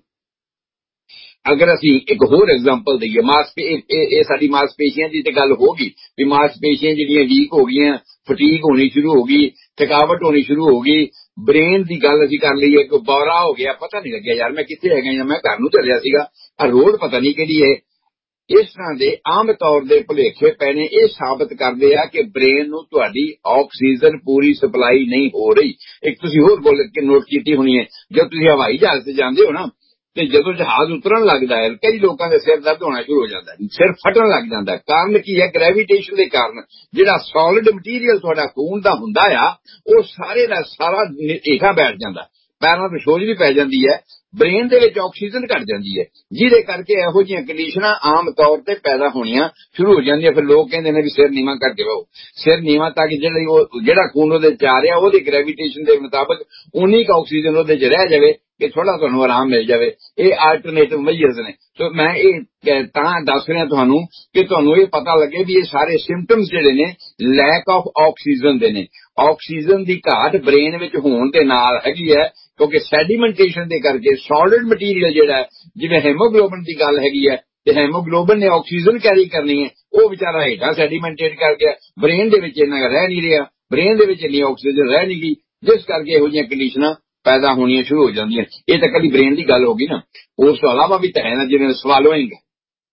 ਅਗਰ ਅਸੀਂ ਇੱਕ ਹੋਰ ਐਗਜ਼ਾਮਪਲ ਦਈਏ, ਇਹ ਸਾਡੀ ਮਾਸਪੇਸ਼ੀਆਂ ਦੀ ਤੇ ਗੱਲ ਹੋ ਗਈ ਵੀ ਮਾਸਪੇਸ਼ੀਆਂ ਜਿਹੜੀਆਂ ਵੀਕ ਹੋ ਗਈਆਂ, ਫਟੀਗ ਹੋਣੀ ਸ਼ੁਰੂ ਹੋ ਗਈ, ਥਕਾਵਟ ਹੋਣੀ ਸ਼ੁਰੂ ਹੋ ਗਈ। ਬ੍ਰੇਨ ਦੀ ਗੱਲ ਅਸੀਂ ਕਰ ਲਈਏ, ਕੋਈ ਬੌਰਾ ਹੋ ਗਿਆ, ਪਤਾ ਨਹੀਂ ਲੱਗਿਆ ਯਾਰ ਮੈਂ ਕਿੱਥੇ ਹੈਗਾ ਜਾਂ ਮੈਂ ਘਰ ਨੂੰ ਚੱਲਿਆ ਸੀਗਾ, ਆ ਰੋਡ ਪਤਾ ਨਹੀਂ ਕਿਹੜੀ ਹੈ। ਇਸ ਤਰ੍ਹਾਂ ਦੇ ਆਮ ਤੌਰ ਦੇ ਭੁਲੇਖੇ ਪੈਣੇ ਇਹ ਸਾਬਤ ਕਰਦੇ ਆ ਕਿ ਬ੍ਰੇਨ ਨੂੰ ਤੁਹਾਡੀ ਆਕਸੀਜਨ ਪੂਰੀ ਸਪਲਾਈ ਨਹੀਂ ਹੋ ਰਹੀ। ਇੱਕ ਤੁਸੀਂ ਹੋਰ ਗੱਲ ਨੋਟ ਕੀਤੀ ਹੋਣੀ ਹੈ, ਜਦ ਤੁਸੀਂ ਹਵਾਈ ਜਹਾਜ਼ ਤੇ ਜਾਂਦੇ ਹੋ ਨਾ, ਤੇ ਜਦੋਂ ਜਹਾਜ਼ ਉਤਰਨ ਲੱਗਦਾ ਹੈ ਕਈ ਲੋਕਾਂ ਦੇ ਸਿਰ ਦਰਦ ਹੋਣਾ ਸ਼ੁਰੂ ਹੋ ਜਾਂਦਾ ਹੈ, ਸਿਰ ਫਟਣ ਲੱਗ ਜਾਂਦਾ ਹੈ। ਕਾਰਨ ਕੀ ਹੈ? ਗ੍ਰੈਵੀਟੇਸ਼ਨ ਦੇ ਕਾਰਨ ਜਿਹੜਾ ਸੋਲਿਡ ਮਟੀਰੀਅਲ ਤੁਹਾਡਾ ਖੂਨ ਦਾ ਹੁੰਦਾ ਆ ਉਹ ਸਾਰੇ ਦਾ ਸਾਰਾ ਹੇਠਾਂ ਬੈਠ ਜਾਂਦਾ, ਪੈਰਾਂ ਤੇ ਸੋਜ ਵੀ ਪੈ ਜਾਂਦੀ ਹੈ, ਬ੍ਰੇਨ ਦੇ ਵਿੱਚ ਆਕਸੀਜਨ ਘਟ ਜਾਂਦੀ ਹੈ, ਜਿਹਦੇ ਕਰਕੇ ਇਹੋ ਜਿਹੀਆਂ ਕੰਡੀਸ਼ਨਾਂ ਆਮ ਤੌਰ ਤੇ ਪੈਦਾ ਹੋਣੀਆਂ ਸ਼ੁਰੂ ਹੋ ਜਾਂਦੀਆਂ। ਫਿਰ ਲੋਕ ਕਹਿੰਦੇ ਨੇ ਵੀ ਸਿਰ ਨੀਵਾਂ ਕਰਕੇ ਰਹੋ, ਸਿਰ ਨੀਵਾਂ ਤਾਂ ਕਿ ਜਿਹੜਾ ਖੂਨ ਉਹਦੇ ਚ ਆ ਰਿਹਾ ਉਹਦੀ ਗ੍ਰੈਵੀਟੇਸ਼ਨ ਦੇ ਮੁਤਾਬਕ ਉਨੀ ਕੁ ਆਕਸੀਜਨ ਉਹਦੇ ਚ ਰਹਿ ਜਾਵੇ ਕਿ ਥੋੜਾ ਤੁਹਾਨੂੰ ਆਰਾਮ ਮਿਲ ਜਾਵੇ। ਇਹ ਆਲਟਰਨੇਟਿਵ ਮੈਜਰਸ ਨੇ। ਸੋ ਮੈਂ ਇਹ ਤਾਂ ਦੱਸ ਰਿਹਾ ਤੁਹਾਨੂੰ ਕਿ ਤੁਹਾਨੂੰ ਇਹ ਪਤਾ ਲੱਗੇ ਵੀ ਇਹ ਸਾਰੇ ਸਿੰਪਟਮਸ ਜਿਹੜੇ ਨੇ ਲੈਕ ਆਫ ਆਕਸੀਜਨ ਦੇ ਨੇ। ਆਕਸੀਜਨ ਦੀ ਘਾਟ ਬ੍ਰੇਨ ਵਿੱਚ ਹੋਣ ਦੇ ਨਾਲ ਹੈਗੀ ਹੈ, ਕਿਉਂਕਿ ਸੈਡੀਮੈਂਟੇਸ਼ਨ ਦੇ ਕਰਕੇ ਸੋਲਿਡ ਮਟੀਰੀਅਲ ਜਿਹੜਾ ਜਿਵੇਂ ਹੈਮੋਗਲੋਬਿਨ ਦੀ ਗੱਲ ਹੈਗੀ ਹੈ, ਤੇ ਹੈਮੋਗਲੋਬਿਨ ਨੇ ਆਕਸੀਜਨ ਕੈਰੀ ਕਰਨੀ ਹੈ, ਉਹ ਵਿਚਾਰਾ ਹੇਠਾਂ ਸੈਡੀਮੈਂਟੇਟ ਕਰ ਗਿਆ, ਬ੍ਰੇਨ ਦੇ ਵਿੱਚ ਇੰਨਾ ਰਹਿ ਨਹੀਂ ਰਿਹਾ, ਬ੍ਰੇਨ ਦੇ ਵਿੱਚ ਇੰਨੀ ਆਕਸੀਜਨ ਰਹਿ ਨਹੀਂ ਗਈ, ਜਿਸ ਕਰਕੇ ਇਹੋ ਜਿਹੀਆਂ ਕੰਡੀਸ਼ਨਾਂ ਪੈਦਾ ਹੋਣੀਆਂ ਸ਼ੁਰੂ ਹੋ ਜਾਂਦੀਆਂ। ਇਹ ਤਾਂ ਕਦੀ ਬ੍ਰੇਨ ਦੀ ਗੱਲ ਹੋ ਗਈ ਨਾ, ਉਸ ਤੋਂ ਇਲਾਵਾ ਵੀ ਤਾਂ ਹੈ ਨਾ, ਜਿਵੇਂ ਸਵਾਲੋਇੰਗ ਹੈ,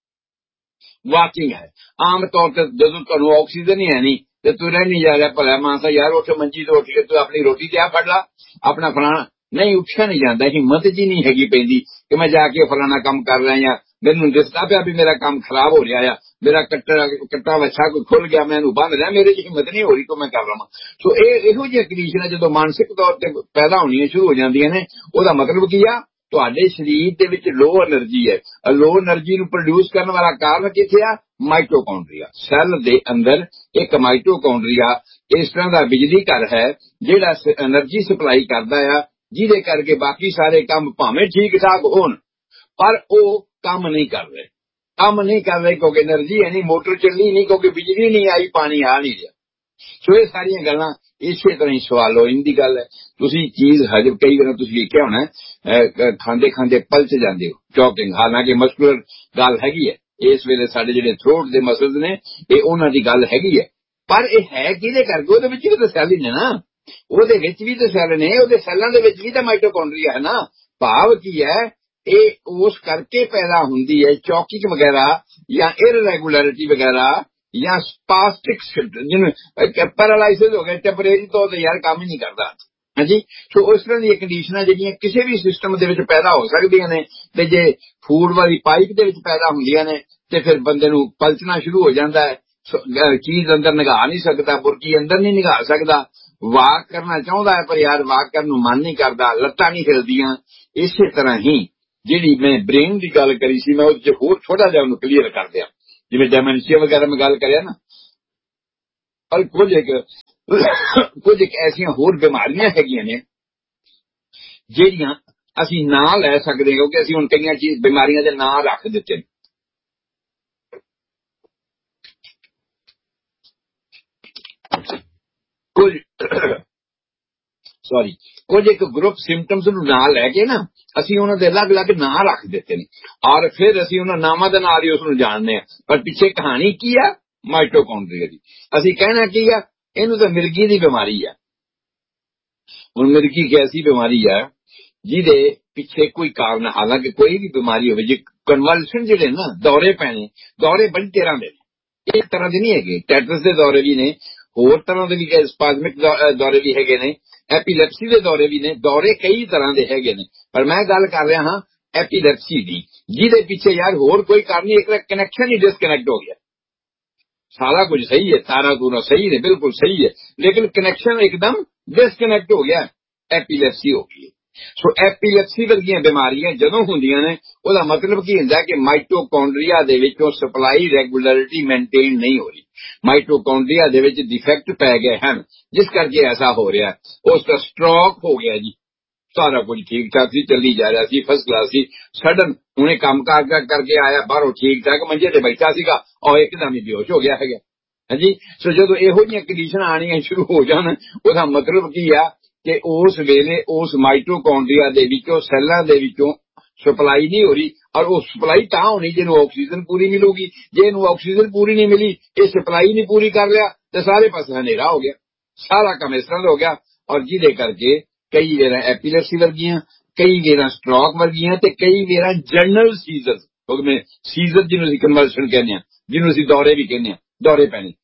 ਵਾਕਿੰਗ ਹੈ। ਆਮ ਤੌਰ ਤੇ ਜਦੋਂ ਤੁਹਾਨੂੰ ਆਕਸੀਜਨ ਹੀ ਹੈ ਨਹੀਂ ਤੇ ਤੂੰ ਰਹਿ ਨਹੀਂ ਜਾ ਰਿਹਾ, ਭਲਾ ਮਾਨਸਾ ਯਾਰ ਉੱਠ, ਮੰਜੀ ਤੋਂ ਉੱਠ ਕੇ ਤੂੰ ਆਪਣੀ ਰੋਟੀ ਤੇ ਆ ਫੜ ਲਾ, ਆਪਣਾ ਫਲਾਣਾ, ਨਹੀਂ ਉੱਠਿਆ ਨਹੀਂ ਜਾਂਦਾ, ਹਿੰਮਤ ਜੀ ਨਹੀਂ ਹੈਗੀ ਪੈਂਦੀ ਕਿ ਮੈਂ ਜਾ ਕੇ ਫਲਾਣਾ ਕੰਮ ਕਰ ਰਿਹਾ ਜਾਂ ਮੈਨੂੰ ਦਿਸਦਾ ਪਿਆ ਵੀ ਮੇਰਾ ਕੰਮ ਖਰਾਬ ਹੋ ਰਿਹਾ ਆ, ਮੇਰਾ ਕੱਟਾ ਵੱਛਾ ਕੋਈ ਖੁੱਲ ਗਿਆ, ਮੈਨੂੰ ਬੰਨ ਰਿਹਾ, ਮੇਰੇ 'ਚ ਹਿੰਮਤ ਨਹੀਂ ਹੋ ਰਹੀ ਕਿ ਮੈਂ ਕਰ ਲਵਾਂ। ਸੋ ਇਹੋ ਜਿਹੀ ਕੰਡੀਸ਼ਨ ਜਦੋਂ ਮਾਨਸਿਕ ਤੌਰ ਤੇ ਪੈਦਾ ਹੋਣੀਆਂ ਸ਼ੁਰੂ ਹੋ ਜਾਂਦੀਆਂ ਨੇ, ਉਹਦਾ ਮਤਲਬ ਕੀ ਆ, ਤੁਹਾਡੇ ਸਰੀਰ ਦੇ ਵਿੱਚ ਲੋ એનર્ਜੀ ਹੈ। ਲੋ એનર્ਜੀ ਨੂੰ ਪ੍ਰੋਡਿਊਸ ਕਰਨ ਵਾਲਾ ਕਾਰਨ ਕਿੱਥੇ ਆ? ਮਾਈਟੋਕੌਂਡਰੀਆ। ਸੈੱਲ ਦੇ ਅੰਦਰ ਇੱਕ ਮਾਈਟੋਕੌਂਡਰੀਆ ਇਸ ਤਰ੍ਹਾਂ ਦਾ ਬਿਜਲੀ ਘਰ ਹੈ ਜਿਹੜਾ એનર્ਜੀ ਸਪਲਾਈ ਕਰਦਾ ਆ, ਜਿਹਦੇ ਕਰਕੇ ਬਾਕੀ ਸਾਰੇ ਕੰਮ ਭਾਵੇਂ ਠੀਕ ਠਾਕ ਹੋਣ ਪਰ ਉਹ ਕੰਮ ਨਹੀਂ ਕਰ ਰਹੇ, ਕਿਉਂਕਿ એનર્ਜੀ ਹੈ ਨਹੀਂ, ਮੋਟਰ ਚੱਲੀ ਨਹੀਂ, ਕਿਉਂਕਿ ਬਿਜਲੀ ਨਹੀਂ ਆਈ, ਪਾਣੀ ਆ ਨਹੀਂ ਰਿਹਾ। ਸੋ ਇਹ ਸਾਰੀਆਂ ਗੱਲਾਂ ਇਸੇ ਤਰ੍ਹਾਂ ਹੀ ਸਵਾਲੋਇੰਗ ਦੀ ਗੱਲ ਹੈ। ਤੁਸੀਂ ਚੀਜ਼ ਹਜਮ, ਕਈ ਵਾਰ ਤੁਸੀਂ ਵੇਖਿਆ ਹੋਣਾ ਖਾਂਦੇ ਖਾਂਦੇ ਪਲਚ ਜਾਂਦੇ ਹੋ, ਚੌਕਿੰਗ, ਹਾਲਾਂਕਿ ਮਸਕੂਲਰ ਗੱਲ ਹੈਗੀ ਹੈ, ਇਸ ਵੇਲੇ ਸਾਡੇ ਜਿਹੜੇ ਥਰੋਟ ਦੇ ਮਸਲਸ ਨੇ ਇਹ ਉਹਨਾਂ ਦੀ ਗੱਲ ਹੈਗੀ ਹੈ, ਪਰ ਇਹ ਹੈ ਕਿਹਦੇ ਕਰਕੇ? ਉਹਦੇ ਵਿੱਚ ਵੀ ਤਾਂ ਸੈੱਲ ਹੀ ਨੇ ਨਾ, ਉਹਦੇ ਵਿੱਚ ਵੀ ਤਾਂ ਸੈੱਲ ਨੇ, ਉਹਦੇ ਸੈੱਲਾਂ ਦੇ ਵਿੱਚ ਵੀ ਤਾਂ ਮਾਈਟੋਕੌਂਡਰੀਆ ਹੈ ਨਾ। ਭਾਵ ਕੀ ਹੈ, ਇਹ ਉਸ ਕਰਕੇ ਪੈਦਾ ਹੁੰਦੀ ਹੈ ਚੌਕਿੰਗ ਵਗੈਰਾ ਜਾਂ ਇਰਰੈਗੂਲਰਿਟੀ ਵਗੈਰਾ, ਜਾਂ ਸਪਾਸਟਿਕ ਜਿਹਨੂੰ ਪੈਰਾਲਾਈਸਿਸ ਹੋ ਗਿਆ ਟੈਂਪਰੇਰੀ ਤੌਰ ਤੇ ਯਾਰ ਕੰਮ ਹੀ ਨਹੀਂ ਕਰਦਾ। ਹਾਂਜੀ, ਸੋ ਉਸ ਤਰ੍ਹਾਂ ਦੀਆਂ ਕੰਡੀਸ਼ਨਾਂ ਜਿਹੜੀਆਂ ਕਿਸੇ ਵੀ ਸਿਸਟਮ ਦੇ ਵਿੱਚ ਪੈਦਾ ਹੋ ਸਕਦੀਆਂ ਨੇ, ਤੇ ਜੇ ਫੂਡ ਵਾਲੀ ਪਾਈਪ ਦੇ ਵਿੱਚ ਪੈਦਾ ਹੁੰਦੀਆਂ ਨੇ ਤੇ ਫਿਰ ਬੰਦੇ ਨੂੰ ਪਲਚਣਾ ਸ਼ੁਰੂ ਹੋ ਜਾਂਦਾ ਹੈ, ਚੀਜ਼ ਅੰਦਰ ਨਿਗਾਹ ਨਹੀਂ ਸਕਦਾ, ਬੁਰਕੀ ਅੰਦਰ ਨਹੀਂ ਨਿਗਾਹ ਸਕਦਾ, ਵਾਕ ਕਰਨਾ ਚਾਹੁੰਦਾ ਹੈ ਪਰ ਯਾਰ ਵਾਕ ਕਰਨ ਨੂੰ ਮਨ ਨਹੀਂ ਕਰਦਾ, ਲੱਤਾਂ ਨਹੀਂ ਹਿਲਦੀਆਂ। ਇਸੇ ਤਰ੍ਹਾਂ ਹੀ ਜਿਹੜੀ ਮੈਂ ਬ੍ਰੇਨ ਦੀ ਗੱਲ ਕਰੀ ਸੀ, ਮੈਂ ਉਹਦੇ ਚ ਹੋਰ ਥੋੜਾ ਜਿਹਾ ਉਹਨੂੰ ਕਲੀਅਰ ਕਰ ਦਿਆਂ। ਜਿਵੇਂ ਡੈਮੈਂਸ਼ੀਆ ਵਗੈਰਾ ਮੈਂ ਗੱਲ ਕਰਿਆ ਨਾ, ਔਰ ਕੁਝ ਇੱਕ ਐਸੀਆਂ ਹੋਰ ਬਿਮਾਰੀਆਂ ਹੈਗੀਆਂ ਨੇ ਜਿਹੜੀਆਂ ਅਸੀਂ ਨਾਂ ਲੈ ਸਕਦੇ, ਕਿਉਂਕਿ ਅਸੀਂ ਹੁਣ ਕਈਆਂ ਬਿਮਾਰੀਆਂ ਦੇ ਨਾਂ ਰੱਖ ਦਿੱਤੇ ਨੇ। ਕੁਝ ਇੱਕ ਗਰੁੱਪ ਸਿੰਪਟਮਸ ਨੂੰ ਨਾਂ ਲੈ ਕੇ ਨਾ ਅਸੀਂ ਉਹਨਾਂ ਦੇ ਅਲੱਗ-ਅਲੱਗ ਨਾਂ ਰੱਖ ਦਿੱਤੇ ਨੇ, ਔਰ ਫਿਰ ਅਸੀਂ ਉਹਨਾਂ ਨਾਮਾਂ ਦੇ ਨਾਲ ਹੀ ਉਸ ਨੂੰ ਜਾਣਦੇ ਹਾਂ। ਪਰ ਪਿੱਛੇ ਕਹਾਣੀ ਕੀ ਆ? ਮਾਈਟੋਕੌਂਡਰੀਆ ਦੀ। ਅਸੀਂ ਕਹਿਣਾ ਕੀ ਆ? ਇਹਨੂੰ ਤਾਂ ਮਿਰਗੀ ਦੀ ਬਿਮਾਰੀ ਆ। ਹੁਣ ਮਿਰਗੀ ਇੱਕ ਐਸੀ ਬਿਮਾਰੀ ਆ ਜਿਹਦੇ ਪਿੱਛੇ ਕੋਈ ਕਾਰਨ, ਹਾਲਾਂਕਿ ਕੋਈ ਵੀ ਬਿਮਾਰੀ ਹੋਵੇ, ਜੇ ਕਨਵਲਸ਼ਨ ਜਿਹੜੇ ਨਾ ਦੌਰੇ ਪੈਣੇ, ਦੌਰੇ ਬੜੀ ਤਰ੍ਹਾਂ ਦੇ ਨੇ, ਇੱਕ ਤਰ੍ਹਾਂ ਦੇ ਨਹੀਂ ਹੈਗੇ। ਟੈਟਸ ਦੇ ਦੌਰੇ ਵੀ ਨੇ, ਹੋਰ ਤਰ੍ਹਾਂ ਦੇ ਵੀ, ਸਪਾਜ਼ਮਿਕ ਦੌਰੇ ਵੀ ਹੈਗੇ ਨੇ, ਐਪੀਲੈਪਸੀ ਦੇ ਦੌਰੇ ਵੀ ਨੇ, ਦੌਰੇ ਕਈ ਤਰ੍ਹਾਂ ਦੇ ਹੈਗੇ ਨੇ। ਪਰ ਮੈਂ ਗੱਲ ਕਰ ਰਿਹਾ ਹਾਂ ਐਪੀਲੈਪਸੀ ਦੀ, ਜਿਹਦੇ ਪਿੱਛੇ ਯਾਰ ਹੋਰ ਕੋਈ ਕਾਰਨ ਨਹੀਂ, ਇੱਕ ਕਨੈਕਸ਼ਨ ਹੀ ਡਿਸਕਨੈਕਟ ਹੋ ਗਿਆ। ਸਾਰਾ ਕੁਝ ਸਹੀ ਹੈ, ਤਾਰਾ ਤੂਰਾ ਸਹੀ ਨੇ, ਬਿਲਕੁਲ ਸਹੀ ਹੈ, ਲੇਕਿਨ ਕਨੈਕਸ਼ਨ ਇੱਕਦਮ ਡਿਸਕਨੈਕਟ ਹੋ ਗਿਆ, ਐਪੀਲੈਪਸੀ ਹੋ ਗਈ। ਸੋ ਐਪੀਲੈਪਸੀ ਵਰਗੀਆਂ ਬਿਮਾਰੀਆਂ ਜਦੋਂ ਹੁੰਦੀਆਂ ਨੇ, ਉਹਦਾ ਮਤਲਬ ਕੀ ਹੁੰਦਾ ਕਿ ਮਾਈਟੋਕੌਂਡਰੀਆ ਦੇ ਵਿੱਚੋਂ ਸਪਲਾਈ ਰੈਗੂਲਰਿਟੀ ਮੇਨਟੇਨ ਨਹੀਂ ਹੋ ਰਹੀ, ਮਾਈਟੋਕੌਂਡਰੀਆ ਦੇ ਵਿੱਚ ਡਿਫੈਕਟ ਪੈ ਗਏ ਹਨ, ਜਿਸ ਕਰਕੇ ਐਸਾ ਹੋ ਰਿਹਾ। ਉਸ ਦਾ ਸਟ੍ਰੋਕ ਹੋ ਗਿਆ ਜੀ, ਸਾਰਾ ਕੁਝ ਠੀਕ ਠਾਕ ਸੀ, ਚੱਲੀ ਜਾ ਰਿਹਾ ਸੀ, ਫਸਟ ਕਲਾਸ ਸੀ, ਸਡਨ ਹੁਣੇ ਕੰਮ ਕਾਰ ਕਰਕੇ ਆਇਆ ਬਾਹਰੋਂ, ਠੀਕ ਠਾਕ ਮੰਜੇ ਤੇ ਬੈਠਾ ਸੀਗਾ, ਔਰ ਇੱਕਦਮ ਹੀ ਬੇਹੋਸ਼ ਹੋ ਗਿਆ ਹੈਗਾ। ਹਾਂਜੀ, ਸੋ ਜਦੋਂ ਇਹੋ ਜਿਹੀਆਂ ਕੰਡੀਸ਼ਨਾਂ ਆਣੀਆਂ ਸ਼ੁਰੂ ਹੋ ਜਾਣ, ਉਹਦਾ ਮਤਲਬ ਕੀ ਆ ਕਿ ਉਸ ਵੇਲੇ ਉਸ ਮਾਈਟੋਕੌਂਡਰੀਆ ਦੇ ਵਿੱਚੋਂ, ਸੈੱਲਾਂ ਦੇ ਵਿੱਚੋਂ ਸਪਲਾਈ ਨਹੀਂ ਹੋ ਰਹੀ, ਔਰ ਉਹ ਸਪਲਾਈ ਤਾਂ ਹੋਣੀ ਜਿਹਨੂੰ ਆਕਸੀਜਨ ਪੂਰੀ ਮਿਲੂਗੀ। ਜੇ ਇਹਨੂੰ ਆਕਸੀਜਨ ਪੂਰੀ ਨਹੀਂ ਮਿਲੀ, ਇਹ ਸਪਲਾਈ ਨਹੀਂ ਪੂਰੀ ਕਰ ਲਿਆ, ਤੇ ਸਾਰੇ ਪਾਸੇ ਹਨੇਰਾ ਹੋ ਗਿਆ, ਸਾਰਾ ਕੰਮ ਇਸ ਤਰ੍ਹਾਂ ਹੋ ਗਿਆ। ਔਰ ਜਿਹਦੇ ਕਰਕੇ ਕਈ ਵੇਰਾਂ ਐਪੀਲੈਪਸੀ ਵਰਗੀਆਂ, ਕਈ ਵੇਰਾਂ ਸਟ੍ਰੋਕ ਵਰਗੀਆਂ, ਤੇ ਕਈ ਵੇਰਾਂ ਜਨਰਲ ਸੀਜ਼ਰ, ਕਿਉਂਕਿ ਸੀਜ਼ਰ ਜਿਹਨੂੰ ਅਸੀਂ ਕਨਵਲਸ਼ਨ ਕਹਿੰਦੇ ਹਾਂ, ਜਿਹਨੂੰ ਅਸੀਂ ਦੌਰੇ ਵੀ ਕਹਿੰਦੇ ਹਾਂ, ਦੌਰੇ ਪੈਣੇ,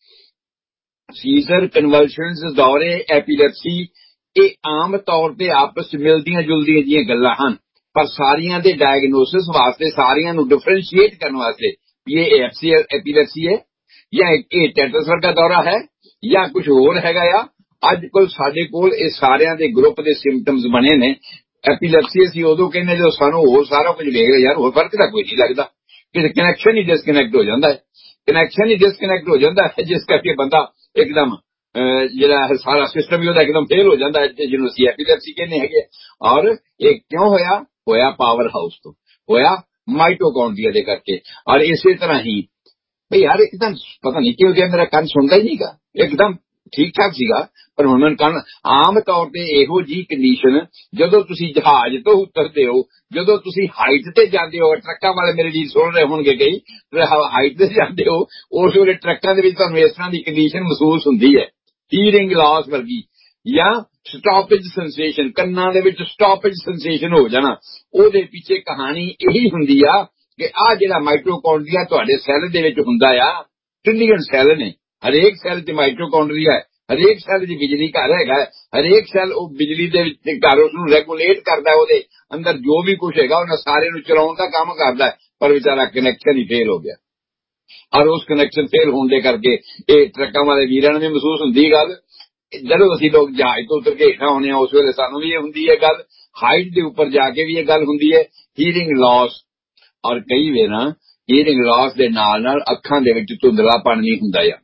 ਸੀਜ਼ਰ, ਕਨਵਲਸ਼ਨਸ, ਦੌਰੇ, ਐਪੀਲੈਪਸੀ, ਇਹ ਆਮ ਤੌਰ ਤੇ ਆਪਸ ਚ ਮਿਲਦੀਆਂ ਜੁਲਦੀਆਂ ਜਿਹੀਆਂ ਗੱਲਾਂ ਹਨ, ਪਰ ਸਾਰੀਆਂ ਦੇ ਡਾਇਗਨੋਸਿਸ ਵਾਸਤੇ, ਸਾਰੀਆਂ ਨੂੰ ਡਿਫਰੈਂਸ਼ੀਏਟ ਕਰਨ ਵਾਸਤੇ ਵੀ ਇਹ ਐਪੀਲੈਪਸੀ ਹੈ ਜਾਂ ਇਹ ਟੈਟਸ ਵਰਗਾ ਦੌਰਾ ਹੈ ਜਾਂ ਕੁਝ ਹੋਰ ਹੈਗਾ ਆ। ਅੱਜ ਕੱਲ ਸਾਡੇ ਕੋਲ ਇਹ ਸਾਰਿਆਂ ਦੇ ਗਰੁੱਪ ਦੇ ਸਿੰਪਟਮਸ ਬਣੇ ਨੇ। ਐਪੀਲੈਪਸੀ ਅਸੀਂ ਉਦੋਂ ਕਹਿੰਦੇ ਜਦੋਂ ਸਾਨੂੰ ਹੋਰ ਸਾਰਾ ਕੁਝ ਵੇਖ ਲਿਆ, ਯਾਰ ਹੋਰ ਫਰਕ ਤਾਂ ਕੋਈ ਨਹੀਂ ਲੱਗਦਾ, ਕਿ ਕਨੈਕਸ਼ਨ ਹੀ ਡਿਸਕਨੈਕਟ ਹੋ ਜਾਂਦਾ ਹੈ, ਕਨੈਕਸ਼ਨ ਹੀ ਡਿਸਕਨੈਕਟ ਹੋ ਜਾਂਦਾ ਹੈ, ਜਿਸ ਕਰਕੇ ਬੰਦਾ ਇੱਕਦਮ ਜਿਹੜਾ ਸਾਰਾ ਸਿਸਟਮ ਹੀ ਉਹਦਾ ਇੱਕਦਮ ਫੇਲ ਹੋ ਜਾਂਦਾ ਹੈ, ਜਿਹਨੂੰ ਅਸੀਂ ਐਪੀਲੈਪਸੀ ਕਹਿੰਦੇ ਹੈਗੇ। ਔਰ ਇਹ ਕਿਉਂ ਹੋਇਆ ਪਾਵਰ ਹਾਊਸ ਤੋਂ, ਹੋਇਆ ਮਾਈਟੋਕੌਂਡਰੀਆ ਦੇ ਕਰਕੇ। ਔਰ ਇਸੇ ਤਰ੍ਹਾਂ ਹੀ ਭਈ ਯਾਰ ਇੱਕਦਮ ਪਤਾ ਨਹੀਂ ਕਿਉਂ ਗਿਆ, ਮੇਰਾ ਕੰਨ ਸੁਣਦਾ ਹੀ ਨਹੀਂਗਾ, ਇੱਕਦਮ ਠੀਕ ਠਾਕ ਸੀਗਾ, ਪਰ ਹੁਣ ਮੈਨੂੰ ਕੰਨ। ਆਮ ਤੌਰ ਤੇ ਇਹੋ ਜਿਹੀ ਕੰਡੀਸ਼ਨ ਜਦੋਂ ਤੁਸੀਂ ਜਹਾਜ਼ ਤੋਂ ਉਤਰਦੇ ਹੋ, ਜਦੋਂ ਤੁਸੀਂ ਹਾਈਟ ਤੇ ਜਾਂਦੇ ਹੋ, ਟਰੱਕਾਂ ਵਾਲੇ ਮੇਰੇ ਜੀ ਸੁਣ ਰਹੇ ਹੋਣਗੇ ਕਈ, ਹਾਈਟ ਤੇ ਜਾਂਦੇ ਹੋ, ਉਸ ਵੇਲੇ ਟਰੱਕਾਂ ਦੇ ਵਿੱਚ ਤੁਹਾਨੂੰ ਇਸ ਤਰ੍ਹਾਂ ਦੀ ਕੰਡੀਸ਼ਨ ਮਹਿਸੂਸ ਹੁੰਦੀ ਹੈ, ਹੀਅਰਿੰਗ ਲਾਸ ਵਰਗੀ, ਜਾਂ ਸਟਾਪੇਜ ਸੈਂਸੇਸ਼ਨ, ਕੰਨਾਂ ਦੇ ਵਿੱਚ ਸਟਾਪੇਜ ਸੈਂਸੇਸ਼ਨ ਹੋ ਜਾਣਾ। ਉਹਦੇ ਪਿੱਛੇ ਕਹਾਣੀ ਇਹੀ ਹੁੰਦੀ ਆ ਕਿ ਆਹ ਜਿਹੜਾ ਮਾਈਟੋਕੌਂਡਰੀਆ ਤੁਹਾਡੇ ਸੈੱਲ ਦੇ ਵਿੱਚ ਹੁੰਦਾ ਆ, ਟ੍ਰਿਲੀਅਨ ਸੈੱਲ ਨੇ, ਹਰੇਕ ਸੈੱਲ 'ਚ ਮਾਈਟੋਕੌਂਡਰੀਆ ਹੈ, ਹਰੇਕ ਸੈੱਲ 'ਚ ਬਿਜਲੀ ਘਰ ਹੈਗਾ, ਹਰੇਕ ਸੈੱਲ ਉਹ ਬਿਜਲੀ ਦੇ ਵਿੱਚ ਘਰ ਉਸਨੂੰ ਰੈਗੂਲੇਟ ਕਰਦਾ, ਉਹਦੇ ਅੰਦਰ ਜੋ ਵੀ ਕੁਝ ਹੈਗਾ ਉਹਨਾਂ ਸਾਰੇ ਨੂੰ ਚਲਾਉਣ ਦਾ ਕੰਮ ਕਰਦਾ। ਪਰ ਵਿਚਾਰਾ ਕਨੈਕਸ਼ਨ ਹੀ ਫੇਲ ਹੋ ਗਿਆ, ਔਰ ਉਸ ਕਨੈਕਸ਼ਨ ਫੇਲ ਹੋਣ ਦੇ ਕਰਕੇ ਇਹ ਟਰੱਕਾਂ ਵਾਲੇ ਵੀਰਾਂ ਨੂੰ ਵੀ ਮਹਿਸੂਸ ਹੁੰਦੀ ਗੱਲ। ਜਦੋਂ ਅਸੀਂ ਲੋਕ ਜਹਾਜ਼ ਤੋਂ ਉਤਰ ਕੇ ਹੇਠਾਂ ਆਉਂਦੇ ਹਾਂ, ਉਸ ਵੇਲੇ ਸਾਨੂੰ ਵੀ ਇਹ ਹੁੰਦੀ ਹੈ ਗੱਲ, ਹਾਈਟ ਦੇ ਉੱਪਰ ਜਾ ਕੇ ਵੀ ਇਹ ਗੱਲ ਹੁੰਦੀ ਹੈ, ਹੀਅਰਿੰਗ ਲਾਸ। ਔਰ ਕਈ ਵੇਰਾਂ ਹੀਅਰਿੰਗ ਲਾਸ ਦੇ ਨਾਲ ਨਾਲ ਅੱਖਾਂ ਦੇ ਵਿੱਚ ਧੁੰਦਲਾਪਣ ਵੀ ਹੁੰਦਾ ਆ,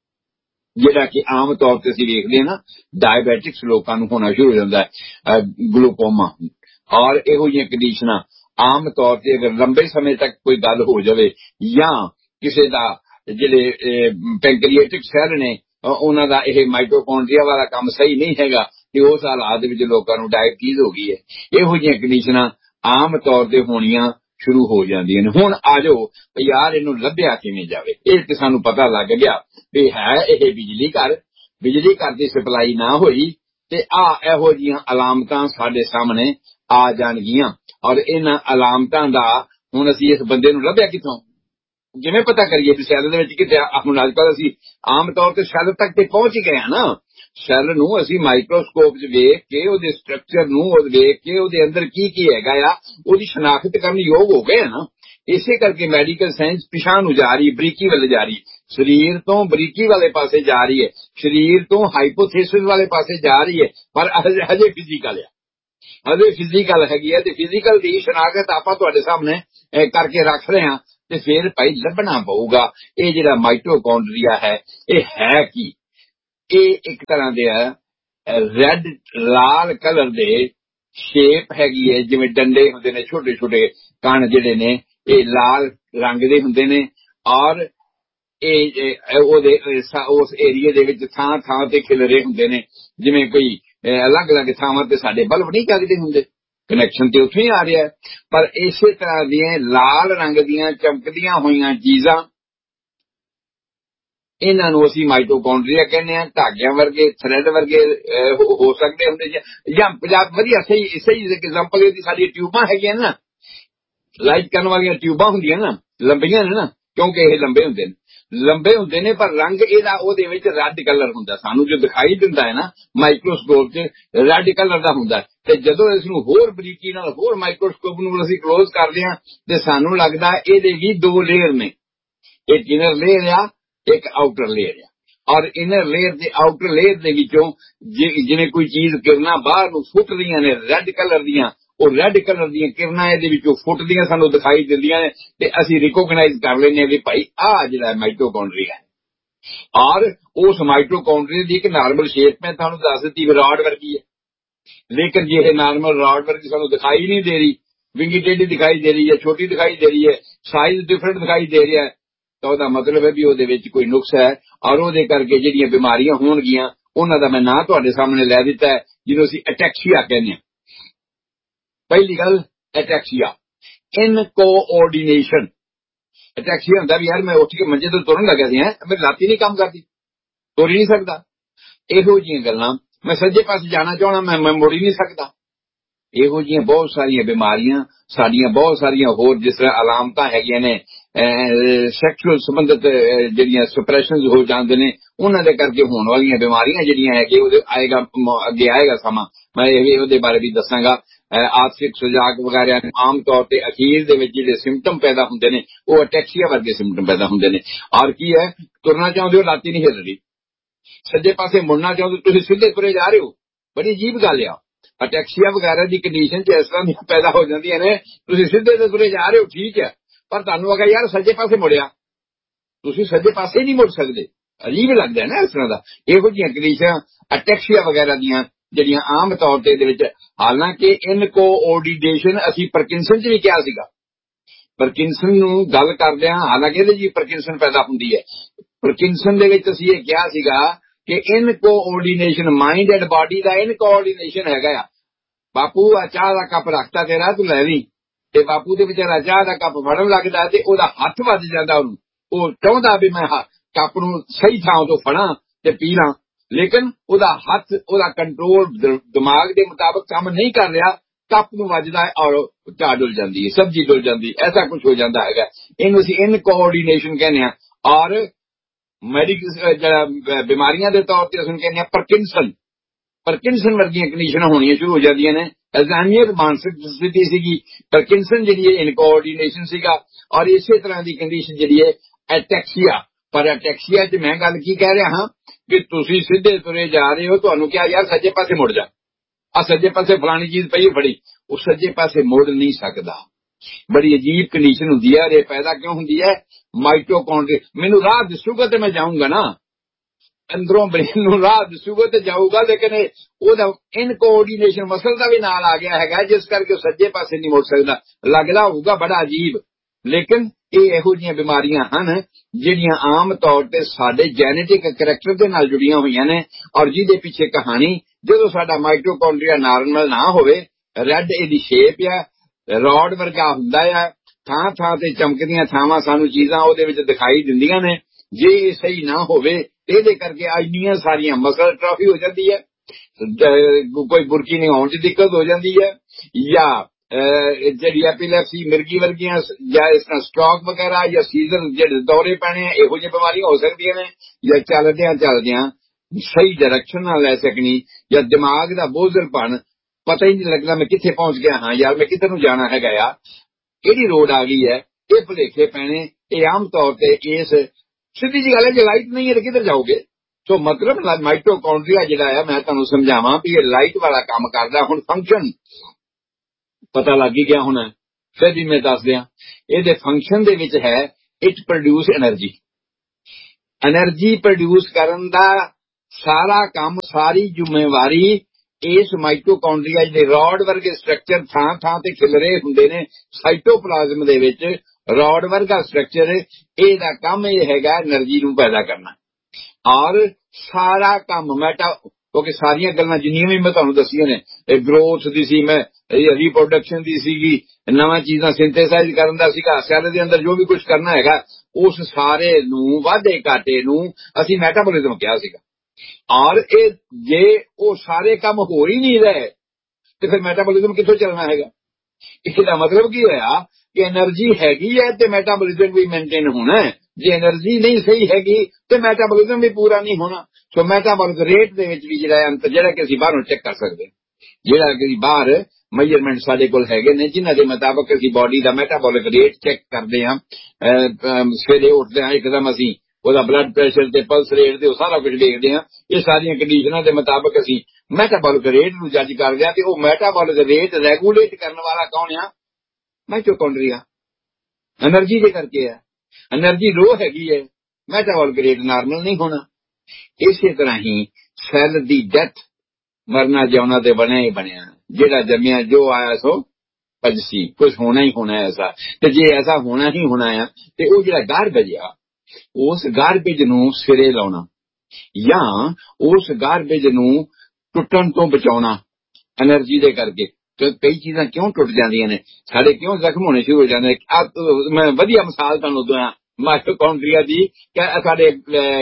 ਜਿਹੜਾ ਕਿ ਆਮ ਤੌਰ ਤੇ ਅਸੀਂ ਵੇਖਦੇ ਹਾਂ ਨਾ, ਡਾਇਬੈਟਿਕਸ ਲੋਕਾਂ ਨੂੰ ਹੋਣਾ ਸ਼ੁਰੂ ਹੋ ਜਾਂਦਾ ਹੈ, ਗਲੂਕੋਮਾ। ਔਰ ਇਹੋ ਜਿਹੀਆਂ ਕੰਡੀਸ਼ਨਾਂ ਆਮ ਤੌਰ ਤੇ ਅਗਰ ਲੰਬੇ ਸਮੇਂ ਤੱਕ ਕੋਈ ਗੱਲ ਹੋ ਜਾਵੇ, ਜਾਂ ਕਿਸੇ ਦਾ ਜਿਹੜੇ ਪੈਂਕਰੀਏਟਿਕ ਸੈੱਲ ਨੇ ਉਹਨਾਂ ਦਾ ਇਹ ਮਾਈਟੋਕੌਂਡਰੀਆ ਵਾਲਾ ਕੰਮ ਸਹੀ ਨਹੀਂ ਹੈਗਾ, ਤੇ ਉਸ ਹਾਲਾਤ ਵਿੱਚ ਲੋਕਾਂ ਨੂੰ ਡਾਇਬਟੀਜ਼ ਹੋ ਗਈ ਹੈ। ਇਹੋ ਜਿਹੀਆਂ ਕੰਡੀਸ਼ਨਾਂ ਆਮ ਤੌਰ ਤੇ ਹੋਣੀਆਂ ਸ਼ੁਰੂ ਹੋ ਜਾਂਦੀਆਂ ਨੇ। ਹੁਣ ਆ ਜਾਓ ਯਾਰ ਇਹਨੂੰ ਲੱਭਿਆ ਕਿਵੇਂ ਜਾਵੇ। ਇਹ ਤੇ ਸਾਨੂੰ ਪਤਾ ਲੱਗ ਗਿਆ ਵੀ ਹੈ ਇਹ ਬਿਜਲੀ ਘਰ, ਬਿਜਲੀ ਘਰ ਦੀ ਸਪਲਾਈ ਨਾ ਹੋਈ ਤੇ ਇਹੋ ਜਿਹੀਆਂ ਅਲਾਮਤਾਂ ਸਾਡੇ ਸਾਹਮਣੇ ਆ ਜਾਣਗੀਆਂ। ਔਰ ਇਹਨਾਂ ਅਲਾਮਤਾਂ ਦਾ ਹੁਣ ਅਸੀਂ ਇਸ ਬੰਦੇ ਨੂੰ ਲੱਭਿਆ ਕਿੱਥੋਂ? ਕਿਵੇਂ ਪਤਾ ਕਰੀਏ ਵੀ ਸੈੱਲ ਦੇ ਵਿੱਚ ਕਿਤੇ ਹੁਣ ਅੱਜ ਕੱਲ੍ਹ ਅਸੀਂ ਆਮ ਤੌਰ ਤੇ ਸੈੱਲ ਤੱਕ ਤੇ ਪਹੁੰਚ ਹੀ ਗਏ ਹਾਂ ਨਾ। ਸੈੱਲ ਨੂੰ ਅਸੀਂ ਮਾਈਕਰੋਸਕੋਪ 'ਚ ਵੇਖ ਕੇ ਉਹਦੇ ਸਟਰਕਚਰ ਨੂੰ ਵੇਖ ਕੇ ਉਹਦੇ ਅੰਦਰ ਕੀ ਕੀ ਹੈਗਾ ਆ ਉਹਦੀ ਸ਼ਨਾਖਤ ਕਰਨ ਯੋਗ ਹੋ ਗਏ ਨਾ। ਇਸੇ ਕਰਕੇ ਮੈਡੀਕਲ ਸਾਇੰਸ ਪਿਛਾਂਹ ਨੂੰ ਜਾ ਰਹੀ, ਬਰੀਕੀ ਵੱਲ ਜਾ ਰਹੀ, ਸਰੀਰ ਤੋਂ ਬਰੀਕੀ ਵਾਲੇ ਪਾਸੇ ਜਾ ਰਹੀ ਹੈ, ਸਰੀਰ ਤੋਂ ਹਾਈਪੋਥੇਸਿਸ ਵਾਲੇ ਪਾਸੇ ਜਾ ਰਹੀ ਹੈ, ਪਰ ਹਜੇ ਫਿਜ਼ੀਕਲ ਆ, ਹਜੇ ਫਿਜ਼ੀਕਲ ਹੈਗੀ ਹੈ। ਤੇ ਫਿਜ਼ੀਕਲ ਦੀ ਸ਼ਨਾਖਤ ਆਪਾਂ ਤੁਹਾਡੇ ਸਾਹਮਣੇ ਕਰਕੇ ਰੱਖ ਰਹੇ ਹਾਂ। ਤੇ ਫਿਰ ਭਾਈ ਲੱਭਣਾ ਪਊਗਾ ਇਹ ਜਿਹੜਾ ਮਾਈਟੋਕੌਂਡਰੀਆ ਹੈ ਇਹ ਹੈ ਕੀ। ਇਹ ਇੱਕ ਤਰ੍ਹਾਂ ਦੇ ਰੈੱਡ ਲਾਲ ਕਲਰ ਦੇ ਸ਼ੇਪ ਹੈਗੀ ਹੈ, ਜਿਵੇਂ ਡੰਡੇ ਹੁੰਦੇ ਨੇ, ਛੋਟੇ ਛੋਟੇ ਕਣ ਜਿਹੜੇ ਨੇ ਇਹ ਲਾਲ ਰੰਗ ਦੇ ਹੁੰਦੇ ਨੇ। ਔਰ ਇਹ ਉਹਦੇ ਉਸ ਏਰੀਏ ਦੇ ਵਿੱਚ ਥਾਂ ਥਾਂ ਤੇ ਖਿਲਰੇ ਹੁੰਦੇ ਨੇ, ਜਿਵੇਂ ਕੋਈ ਅਲੱਗ ਅਲੱਗ ਥਾਵਾਂ ਤੇ ਸਾਡੇ ਬਲਬ ਨਹੀਂ ਜਗਦੇ ਹੁੰਦੇ, ਕਨੈਕਸ਼ਨ ਤੇ ਉੱਥੇ ਹੀ ਆ ਰਿਹਾ। ਪਰ ਇਸੇ ਤਰ੍ਹਾਂ ਦੀਆਂ ਲਾਲ ਰੰਗ ਦੀਆਂ ਚਮਕਦੀਆਂ ਹੋਈਆਂ ਚੀਜ਼ਾਂ, ਇਹਨਾਂ ਨੂੰ ਅਸੀਂ ਮਾਈਟੋਕੌਂਡਰੀਆ ਕਹਿੰਦੇ ਹਾਂ। ਧਾਗਿਆਂ ਵਰਗੇ, ਥਰੈਡ ਵਰਗੇ ਹੋ ਸਕਦੇ ਹੁੰਦੇ, ਜਾਂ ਪੰਜਾਬ ਵਧੀਆ ਸਹੀ ਐਗਜ਼ਾਮਪਲ ਇਹਦੀ ਸਾਡੀਆਂ ਟਿਊਬਾਂ ਹੈਗੀਆਂ ਨਾ, ਲਾਈਟ ਕਰਨ ਵਾਲੀਆਂ ਟਿਊਬਾਂ ਹੁੰਦੀਆਂ ਨਾ, ਲੰਬੀਆਂ ਨੇ ਨਾ, ਕਿਉਂਕਿ ਇਹ ਲੰਬੇ ਹੁੰਦੇ ਨੇ ਪਰ ਰੰਗ ਇਹਦਾ ਉਹਦੇ ਵਿੱਚ ਰੈੱਡ ਕਲਰ ਹੁੰਦਾ। ਸਾਨੂੰ ਜੋ ਦਿਖਾਈ ਦਿੰਦਾ ਹੈ ਨਾ ਮਾਈਕਰੋਸਕੋਪ 'ਚ ਰੈੱਡ ਕਲਰ ਦਾ ਹੁੰਦਾ। ਤੇ ਜਦੋਂ ਇਸ ਨੂੰ ਹੋਰ ਬਰੀਕੀ ਨਾਲ, ਹੋਰ ਮਾਈਕਰੋਸਕੋਪ ਨੂੰ ਅਸੀਂ ਕਲੋਜ਼ ਕਰਦੇ ਹਾਂ ਤੇ ਸਾਨੂੰ ਲੱਗਦਾ ਇਹਦੇ ਵੀ ਦੋ ਲੇਅਰ ਨੇ, ਇੱਕ ਇਨਰ ਲੇਅਰ ਆ, ਇੱਕ ਆਊਟਰ ਲੇਅਰ ਆ। ਔਰ ਇਨਰ ਲੇਅਰ ਤੇ ਆਊਟਰ ਲੇਅਰ ਦੇ ਵਿੱਚੋਂ ਜਿਵੇਂ ਕੋਈ ਚੀਜ਼ ਕਿਰਨਾਂ ਬਾਹਰ ਨੂੰ ਫੁੱਟ ਰਹੀਆਂ ਨੇ ਰੈੱਡ ਕਲਰ ਦੀਆਂ, ਉਹ ਰੈੱਡ ਕਲਰ ਦੀਆਂ ਕਿਰਨਾਂ ਇਹਦੇ ਵਿੱਚੋਂ ਫੁੱਟਦੀਆਂ ਸਾਨੂੰ ਦਿਖਾਈ ਦਿੰਦੀਆਂ ਨੇ ਤੇ ਅਸੀਂ ਰਿਕੋਗਨਾਈਜ਼ ਕਰ ਲੈਂਦੇ ਹਾਂ ਵੀ ਭਾਈ ਆਹ ਜਿਹੜਾ ਮਾਈਟੋਕੌਂਡਰੀਆ ਹੈ। ਔਰ ਉਸ ਮਾਈਟੋਕੌਂਡਰੀਆ ਦੀ ਇੱਕ ਨਾਰਮਲ ਸ਼ੇਪ ਮੈਂ ਤੁਹਾਨੂੰ ਦੱਸ ਦਿੱਤੀ ਵੀ ਰਾਡ ਵਰਗੀ ਹੈ, ਲੇਕਿਨ ਜੇ ਇਹ ਨਾਰਮਲ ਰਾਡ ਵਰਗੀ ਸਾਨੂੰ ਦਿਖਾਈ ਨਹੀਂ ਦੇ ਰਹੀ, ਵਿੰਗੀ ਟੇਢੀ ਦਿਖਾਈ ਦੇ ਰਹੀ ਹੈ, ਛੋਟੀ ਦਿਖਾਈ ਦੇ ਰਹੀ ਹੈ, ਸਾਈਜ਼ ਡਿਫਰੈਂਟ ਦਿਖਾਈ ਦੇ ਰਿਹਾ ਹੈ, ਤਾਂ ਉਹਦਾ ਮਤਲਬ ਹੈ ਵੀ ਉਹਦੇ ਵਿੱਚ ਕੋਈ ਨੁਕਸ ਹੈ। ਔਰ ਉਹਦੇ ਕਰਕੇ ਜਿਹੜੀਆਂ ਬਿਮਾਰੀਆਂ ਹੋਣਗੀਆਂ ਉਹਨਾਂ ਦਾ ਮੈਂ ਨਾਂ ਤੁਹਾਡੇ ਸਾਹਮਣੇ ਲੈ ਦਿੱਤਾ ਹੈ, ਜਿਹਨੂੰ ਅਸੀਂ ਅਟੈਕਸੀਆ ਕਹਿੰਦੇ ਹਾਂ। ਪਹਿਲੀ ਗੱਲ ਅਟੈਕਸੀਆ, ਇਨਕੋਆਰਡੀਨੇਸ਼ਨ। ਅਟੈਕਸੀਆ ਹੁੰਦਾ ਵੀ ਯਾਰ ਮੈਂ ਉੱਠ ਕੇ ਮੰਜੇ ਤੋਂ ਤੁਰਨ ਲੱਗਿਆ ਸੀ, ਮੇਰੀ ਲੱਤ ਹੀ ਨਹੀਂ ਕੰਮ ਕਰਦੀ, ਤੁਰ ਹੀ ਨਹੀਂ ਸਕਦਾ। ਇਹੋ ਜਿਹੀਆਂ ਗੱਲਾਂ, ਮੈਂ ਸੱਜੇ ਪਾਸੇ ਜਾਣਾ ਚਾਹਣਾ, ਮੈਂ ਮੁੜ ਹੀ ਨਹੀਂ ਸਕਦਾ। ਇਹੋ ਜਿਹੀਆਂ ਬਹੁਤ ਸਾਰੀਆਂ ਬਿਮਾਰੀਆਂ ਸਾਡੀਆਂ, ਬਹੁਤ ਸਾਰੀਆਂ ਹੋਰ ਜਿਸ ਤਰ੍ਹਾਂ ਅਲਾਮਤਾਂ ਹੈਗੀਆਂ ਨੇ, ਸੈਕਸ਼ੂਅਲ ਸੰਬੰਧਿਤ ਜਿਹੜੀਆਂ ਸਪਰੈਸ਼ਨਸ ਹੋ ਜਾਂਦੇ ਨੇ, ਉਹਨਾਂ ਦੇ ਕਰਕੇ ਹੋਣ ਵਾਲੀਆਂ ਬਿਮਾਰੀਆਂ ਜਿਹੜੀਆਂ ਹੈਗੇ ਉਹਦੇ ਅੱਗੇ ਆਏਗਾ ਸਮਾਂ, ਮੈਂ ਉਹਦੇ ਬਾਰੇ ਵੀ ਦੱਸਾਂਗਾ। ਆਰਥਿਕ ਸੁਜਾਗ ਵਗੈਰਾ ਆਮ ਤੌਰ ਤੇ ਅਖੀਰ ਦੇ ਵਿੱਚ ਜਿਹੜੇ ਸਿੰਪਟਮ ਪੈਦਾ ਹੁੰਦੇ ਨੇ ਉਹ ਅਟੈਕਸੀਆ ਵਰਗੇ ਸਿੰਪਟਮ ਪੈਦਾ ਹੁੰਦੇ ਨੇ। ਔਰ ਕੀ ਹੈ, ਤੁਰਨਾ ਚਾਹੁੰਦੇ ਹੋ ਲੱਤ ਹੀ ਨਹੀਂ ਹਿੱਲ ਰਹੀ, ਸੱਜੇ ਪਾਸੇ ਮੁੜਨਾ ਚਾਹੁੰਦੇ ਤੁਸੀਂ ਸਿੱਧੇ ਤੁਰੇ ਜਾ ਰਹੇ ਹੋ, ਬੜੀ ਅਜੀਬ ਗੱਲ ਆ। ਅਟੈਕਸੀਆ ਵਗੈਰਾ ਦੀ ਕੰਡੀਸ਼ਨ 'ਚ ਇਸ ਤਰ੍ਹਾਂ ਦੀਆਂ ਪੈਦਾ ਹੋ ਜਾਂਦੀਆਂ ਨੇ, ਤੁਸੀਂ ਸਿੱਧੇ ਤੇ ਤੁਰੇ ਜਾ ਰਹੇ ਹੋ ਠੀਕ ਹੈ, ਪਰ ਤੁਹਾਨੂੰ ਅਗਰ ਯਾਰ ਸੱਜੇ ਪਾਸੇ ਮੁੜਿਆ, ਤੁਸੀਂ ਸੱਜੇ ਪਾਸੇ ਨਹੀਂ ਮੁੜ ਸਕਦੇ, ਅਜੀਬ ਲੱਗਦਾ ਨਾ ਇਸ ਤਰ੍ਹਾਂ ਦਾ। ਇਹੋ ਜਿਹੀਆਂ ਕੰਡੀਸ਼ਨਾਂ ਅਟੈਕਸੀਆ ਵਗੈਰਾ ਦੀਆਂ ਜਿਹੜੀਆਂ ਆਮ ਤੌਰ ਤੇ ਇਹਦੇ ਵਿੱਚ, ਹਾਲਾਂਕਿ ਇਨਕੋਆਰਡੀਨੇਸ਼ਨ ਅਸੀਂ ਪਾਰਕਿੰਸਨ 'ਚ ਵੀ ਕਿਹਾ ਸੀਗਾ, ਪਾਰਕਿੰਸਨ ਨੂੰ ਗੱਲ ਕਰਦੇ ਹਾਂ, ਹਾਲਾਂਕਿ ਇਹਦੇ 'ਚ ਵੀ ਪਾਰਕਿੰਸਨ ਪੈਦਾ ਹੁੰਦੀ ਹੈ। ਪਾਰਕਿੰਸਨ ਦੇ ਵਿੱਚ ਅਸੀਂ ਇਹ ਕਿਹਾ ਸੀਗਾ ਕਿ ਇਨਕੋਆਰਡੀਨੇਸ਼ਨ, ਮਾਈਂਡ ਐਂਡ ਬਾਡੀ ਦਾ ਇਨਕੋਆਰਡੀਨੇਸ਼ਨ ਹੈਗਾ ਆ। ਬਾਪੂ ਆ ਚਾਹ ਦਾ ਕੱਪ ਰੱਖਤਾ ਤੇਰਾ, ਤੂੰ ਲੈ ਲਈ, ਤੇ ਬਾਪੂ ਦੇ ਵਿਚਾਰਾ ਚਾਹ ਦਾ ਕੱਪ ਫੜਨ ਲੱਗਦਾ ਤੇ ਉਹਦਾ ਹੱਥ ਵੱਜ ਜਾਂਦਾ, ਉਹਨੂੰ ਉਹ ਚਾਹੁੰਦਾ ਵੀ ਮੈਂ ਕੱਪ ਨੂੰ ਸਹੀ ਥਾਂ ਤੋਂ ਫੜਾਂ ਤੇ ਪੀ ਲਾਂ, ਲੇਕਿਨ ਉਹਦਾ ਹੱਥ, ਉਹਦਾ ਕੰਟਰੋਲ ਦਿਮਾਗ ਦੇ ਮੁਤਾਬਕ ਕੰਮ ਨਹੀਂ ਕਰ ਰਿਹਾ, ਕੱਪ ਨੂੰ ਵੱਜਦਾ ਹੈ ਔਰ ਚਾਹ ਡੁੱਲ ਜਾਂਦੀ ਹੈ, ਸਬਜ਼ੀ ਡੁੱਲ ਜਾਂਦੀ, ਐਸਾ ਕੁਝ ਹੋ ਜਾਂਦਾ ਹੈਗਾ। ਇਹਨੂੰ ਅਸੀਂ ਇਨਕੋਆਰਡੀਨੇਸ਼ਨ ਕਹਿੰਦੇ ਹਾਂ। ਔਰ ਮੈਡੀਕਲ ਬਿਮਾਰੀਆਂ ਦੇ ਤੌਰ ਤੇ ਅਸੀਂ ਕਹਿੰਦੇ ਹਾਂ ਪਾਰਕਿੰਸਨ ਵਰਗੀਆਂ ਕੰਡੀਸ਼ਨਾਂ ਹੋਣੀਆਂ ਸ਼ੁਰੂ ਹੋ ਜਾਂਦੀਆਂ ਨੇ। ਅਲਜ਼ਾਈਮਰ ਮਾਨਸਿਕ ਸਥਿਤੀ ਸੀਗੀ, ਪਾਰਕਿੰਸਨ ਜਿਹੜੀ ਹੈ ਇਨਕੋਆਰਡੀਨੇਸ਼ਨ ਸੀਗਾ, ਔਰ ਇਸੇ ਤਰ੍ਹਾਂ ਦੀ ਕੰਡੀਸ਼ਨ ਜਿਹੜੀ ਹੈ ਅਟੈਕਸੀਆ। ਪਰ ਅਟੈਕਸੀਆ 'ਚ ਮੈਂ ਗੱਲ ਕੀ ਕਹਿ ਰਿਹਾ ਹਾਂ ਕਿ ਤੁਸੀਂ ਸਿੱਧੇ ਤੁਰੇ ਜਾ ਰਹੇ ਹੋ, ਤੁਹਾਨੂੰ ਕਿਹਾ ਯਾਰ ਸੱਜੇ ਪਾਸੇ ਮੁੜ ਜਾ, ਆ ਸੱਜੇ ਪਾਸੇ ਫਲਾਣੀ ਚੀਜ਼ ਪਈ ਫੜੀ, ਉਹ ਸੱਜੇ ਪਾਸੇ ਮੁੜ ਨਹੀਂ ਸਕਦਾ। ਬੜੀ ਅਜੀਬ ਕੰਡੀਸ਼ਨ ਹੁੰਦੀ ਹੈ। ਇਹ ਪੈਦਾ ਕਿਉਂ ਹੁੰਦੀ ਹੈ? ਮਾਈਟੋਕੌਂਡਰੀਆ, ਮੈਨੂੰ ਰਾਹ ਦਿਸੂਗਾ ਤੇ ਮੈਂ ਜਾਊਂਗਾ ਨਾ, ਅੰਦਰੋਂ ਬ੍ਰੇਨ ਨੂੰ ਰਾਹ ਦਿਸੂਗਾ ਤੇ ਜਾਊਗਾ, ਲੇਕਿਨ ਉਹਦਾ ਇਨਕੋਆਰਡੀਨੇਸ਼ਨ ਮਸਲ ਦਾ ਵੀ ਨਾਲ ਆ ਗਿਆ ਹੈਗਾ, ਜਿਸ ਕਰਕੇ ਉਹ ਸੱਜੇ ਪਾਸੇ ਨਹੀਂ ਮੁੜ ਸਕਦਾ। ਲੱਗਦਾ ਹੋਊਗਾ ਬੜਾ ਅਜੀਬ, ਲੇਕਿਨ ਇਹ ਇਹੋ ਜਿਹੀਆਂ ਬਿਮਾਰੀਆਂ ਹਨ ਜਿਹੜੀਆਂ ਆਮ ਤੌਰ ਤੇ ਸਾਡੇ ਜੈਨੇਟਿਕ ਕਰੈਕਟਰ ਦੇ ਨਾਲ ਜੁੜੀਆਂ ਹੋਈਆਂ ਨੇ, ਔਰ ਜਿਹਦੇ ਪਿੱਛੇ ਕਹਾਣੀ, ਜਦੋਂ ਸਾਡਾ ਮਾਈਟੋਕੌਂਡਰੀਆ ਨਾਰਮਲ ਨਾ ਹੋਵੇ, ਰੈੱਡ ਇਹਦੀ ਸ਼ੇਪ ਆ, ਰੋਡ ਵਰਗਾ ਹੁੰਦਾ ਆ, ਥਾਂ ਥਾਂ ਤੇ ਚਮਕਦੀਆਂ ਥਾਵਾਂ ਸਾਨੂੰ ਚੀਜ਼ਾਂ ਉਹਦੇ ਵਿੱਚ ਦਿਖਾਈ ਦਿੰਦੀਆਂ ਨੇ। ਜੇ ਇਹ ਸਹੀ ਨਾ ਹੋਵੇ ਇਹਦੇ ਕਰਕੇ ਇੰਨੀਆਂ ਸਾਰੀਆਂ ਮਸਲ ਅਟ੍ਰੋਫੀ ਹੋ ਜਾਂਦੀ ਹੈ, ਕੋਈ ਬੁਰਕੀ ਨਹੀਂ ਹੋਣ 'ਚ ਦਿੱਕਤ ਹੋ ਜਾਂਦੀ ਹੈ, ਜਾਂ ਜਿਹੜੀ ਐਪੀਲੈਪਸੀ, ਮਿਰਗੀ ਵਰਗੀਆਂ ਜਾਂ ਇਸ ਤਰ੍ਹਾਂ ਸਟ੍ਰੋਕ ਵਗੈਰਾ ਜਾਂ ਸੀਜ਼ਨ ਜਿਹੜੇ ਦੌਰੇ ਪੈਣੇ ਆ, ਇਹੋ ਜਿਹੀ ਬਿਮਾਰੀਆਂ ਹੋ ਸਕਦੀਆਂ ਨੇ। ਜਾਂ ਚੱਲਦਿਆਂ ਸਹੀ ਡਾਇਰੈਕਸ਼ਨ ਨਾਲ ਲੈ ਸਕਣੀ, ਜਾਂ ਦਿਮਾਗ ਦਾ ਬੋਝਲਪਣ, ਪਤਾ ਹੀ ਨਹੀਂ ਲੱਗਦਾ ਮੈਂ ਕਿੱਥੇ ਪਹੁੰਚ ਗਿਆ ਹਾਂ, ਯਾਰ ਮੈਂ ਕਿੱਧਰ ਨੂੰ ਜਾਣਾ ਹੈਗਾ ਆ, ਕਿਹੜੀ ਰੋਡ ਆ ਗਈ ਹੈ, ਇਹ ਭੁਲੇਖੇ ਪੈਣੇ, ਇਹ ਆਮ ਤੌਰ ਤੇ ਇਸ ਸਿੱਧੀ ਜੀ ਗੱਲ ਹੈ, ਜੇ ਲਾਈਟ ਨਹੀਂ ਹੈ ਤਾਂ ਕਿੱਧਰ ਜਾਓਗੇ। ਸੋ ਮਤਲਬ ਮਾਈਟੋਕੌਂਡਰੀਆ ਜਿਹੜਾ ਆ, ਮੈਂ ਤੁਹਾਨੂੰ ਸਮਝਾਵਾਂ ਵੀ ਇਹ ਲਾਈਟ ਵਾਲਾ ਕੰਮ ਕਰਦਾ। ਹੁਣ ਫੰਕਸ਼ਨ ਪਤਾ ਲੱਗ ਹੀ ਗਿਆ ਹੋਣਾ, ਫਿਰ ਵੀ ਮੈਂ ਦੱਸ ਦਿਆਂ। ਇਹਦੇ ਫੰਕਸ਼ਨ ਦੇ ਵਿੱਚ ਹੈ it produce energy. Energy produce ਕਰਨ ਦਾ ਸਾਰਾ ਕੰਮ, ਸਾਰੀ ਜ਼ਿੰਮੇਵਾਰੀ ਇਸ ਮਾਈਟੋਕੌਂਡਰੀਆ ਜਿਹੜੇ ਰੋਡ ਵਰਗੇ ਸਟਰਕਚਰ ਥਾਂ ਥਾਂ ਤੇ ਖਿਲਰੇ ਹੁੰਦੇ ਨੇ ਸਾਈਟੋਪਲਾਜ਼ਮ ਦੇ ਵਿੱਚ, ਰੋਡ ਵਰਗਾ ਸਟਰਕਚਰ, ਇਹਦਾ ਕੰਮ ਇਹ ਹੈਗਾ એનર્ਜੀ ਨੂੰ ਪੈਦਾ ਕਰਨਾ। ਔਰ ਸਾਰਾ ਕੰਮ ਕਿਉਂਕਿ ਸਾਰੀਆਂ ਗੱਲਾਂ ਜਿੰਨੀਆਂ ਵੀ ਮੈਂ ਤੁਹਾਨੂੰ ਦੱਸੀਆਂ ਨੇ, ਇਹ ਗਰੋਥ ਦੀ ਸੀ, ਮੈਂ ਰੀਪਰੋਡਕਸ਼ਨ ਦੀ ਸੀਗੀ, ਨਵਾਂ ਚੀਜ਼ਾਂ ਸਿੰਥੇਸਾਈਜ਼ ਕਰਨ ਦਾ ਸੀਗਾ, ਸੈੱਲ ਦੇ ਅੰਦਰ ਜੋ ਵੀ ਕੁਝ ਕਰਨਾ ਹੈਗਾ, ਉਸ ਸਾਰੇ ਨੂੰ, ਵਾਧੇ ਘਾਟੇ ਨੂੰ ਅਸੀਂ ਮੈਟਾਬੋਲਿਜ਼ਮ ਕਿਹਾ ਸੀਗਾ। ਔਰ ਇਹ ਜੇ ਉਹ ਸਾਰੇ ਕੰਮ ਹੋ ਹੀ ਨਹੀਂ ਰਹੇ ਤੇ ਫਿਰ ਮੈਟਾਬੋਲਿਜ਼ਮ ਕਿੱਥੋਂ ਚੱਲਣਾ ਹੈਗਾ। ਇਹਦਾ ਮਤਲਬ ਕੀ ਹੋਇਆ ਕਿ એનર્ਜੀ ਹੈਗੀ ਹੈ ਤੇ ਮੈਟਾਬੋਲਿਜ਼ਮ ਵੀ ਮੇਨਟੇਨ ਹੋਣਾ ਹੈ। ਜੇ એનર્ਜੀ ਨਹੀਂ ਸਹੀ ਹੈਗੀ ਤੇ ਮੈਟਾਬੋਲਿਜ਼ਮ ਵੀ ਪੂਰਾ ਨਹੀਂ ਹੋਣਾ। ਸੋ ਮੈਟਾਬੋਲਿਕ ਰੇਟ ਦੇ ਵਿੱਚ ਵੀ ਜਿਹੜਾ ਅੰਤਰ, ਜਿਹੜਾ ਕਿ ਅਸੀਂ ਬਾਹਰੋਂ ਚੈੱਕ ਕਰ ਸਕਦੇ, ਜਿਹੜਾ ਕਿ ਬਾਹਰ ਮੈਜ਼ਰਮੈਂਟ ਸਾਡੇ ਕੋਲ ਹੈਗੇ ਨੇ, ਜਿਨ੍ਹਾਂ ਦੇ ਮੁਤਾਬਕ ਅਸੀਂ ਬਾਡੀ ਦਾ ਮੈਟਾਬੋਲਿਕ ਰੇਟ ਚੈੱਕ ਕਰਦੇ ਹਾਂ। ਸਵੇਰੇ ਉੱਠਦੇ ਹਾਂ ਇੱਕਦਮ ਅਸੀਂ ਉਹਦਾ ਬਲੱਡ ਪ੍ਰੈਸ਼ਰ ਤੇ ਪਲਸ ਰੇਟ ਤੇ ਉਹ ਸਾਰਾ ਕੁਝ ਦੇਖਦੇ ਹਾਂ। ਇਹ ਸਾਰੀਆਂ ਕੰਡੀਸ਼ਨਾਂ ਦੇ ਮੁਤਾਬਕ ਅਸੀਂ ਮੈਟਾਬੋਲਿਕ ਰੇਟ ਨੂੰ ਜੱਜ ਕਰਦੇ ਹਾਂ। ਤੇ ਉਹ ਮੈਟਾਬੋਲਿਕ ਰੇਟ ਰੈਗੂਲੇਟ ਕਰਨ ਵਾਲਾ ਕੌਣ ਆ? ਮਾਈਟੋਕੌਂਡਰੀਆ। એનર્ਜੀ ਦੇ ਕਰਕੇ ਹੈ। એનર્ਜੀ ਲੋ ਹੈਗੀ ਹੈ, ਮੈਟਾਬੋਲਿਕ ਰੇਟ ਨਾਰਮਲ ਨਹੀਂ ਹੋਣਾ। ਇਸੇ ਤਰ੍ਹਾਂ ਹੀ ਸੈੱਲ ਦੀ ਡੈਥ, ਮਰਨਾ ਜਿਉਣਾ ਤੇ ਬਣਿਆ ਹੀ ਬਣਿਆ, ਜਿਹੜਾ ਜੰਮਿਆ ਜੋ ਆਇਆ ਸੋ ਭਜਸੀ, ਕੁਝ ਹੋਣਾ ਹੀ ਹੋਣਾ ਐਸਾ। ਤੇ ਜੇ ਐਸਾ ਹੋਣਾ ਹੀ ਹੋਣਾ ਆ ਤੇ ਉਹ ਜਿਹੜਾ ਗਾਰਬੇਜ ਆ, ਉਸ ਗਾਰਬੇਜ ਨੂੰ ਸਿਰੇ ਲਾਉਣਾ ਜਾਂ ਉਸ ਗਾਰਬੇਜ ਨੂੰ ਟੁੱਟਣ ਤੋਂ ਬਚਾਉਣਾ એનર્ਜੀ ਦੇ ਕਰਕੇ। ਕਈ ਚੀਜ਼ਾਂ ਕਿਉਂ ਟੁੱਟ ਜਾਂਦੀਆਂ ਨੇ, ਸਾਡੇ ਕਿਉਂ ਜ਼ਖਮ ਹੋਣੇ ਸ਼ੁਰੂ ਹੋ ਜਾਂਦੇ ਨੇ। ਮੈਂ ਵਧੀਆ ਮਿਸਾਲ ਤੁਹਾਨੂੰ ਦਵਾਂ ਮਾਈਟੋਕੌਂਡਰੀਆ ਦੀ। ਸਾਡੇ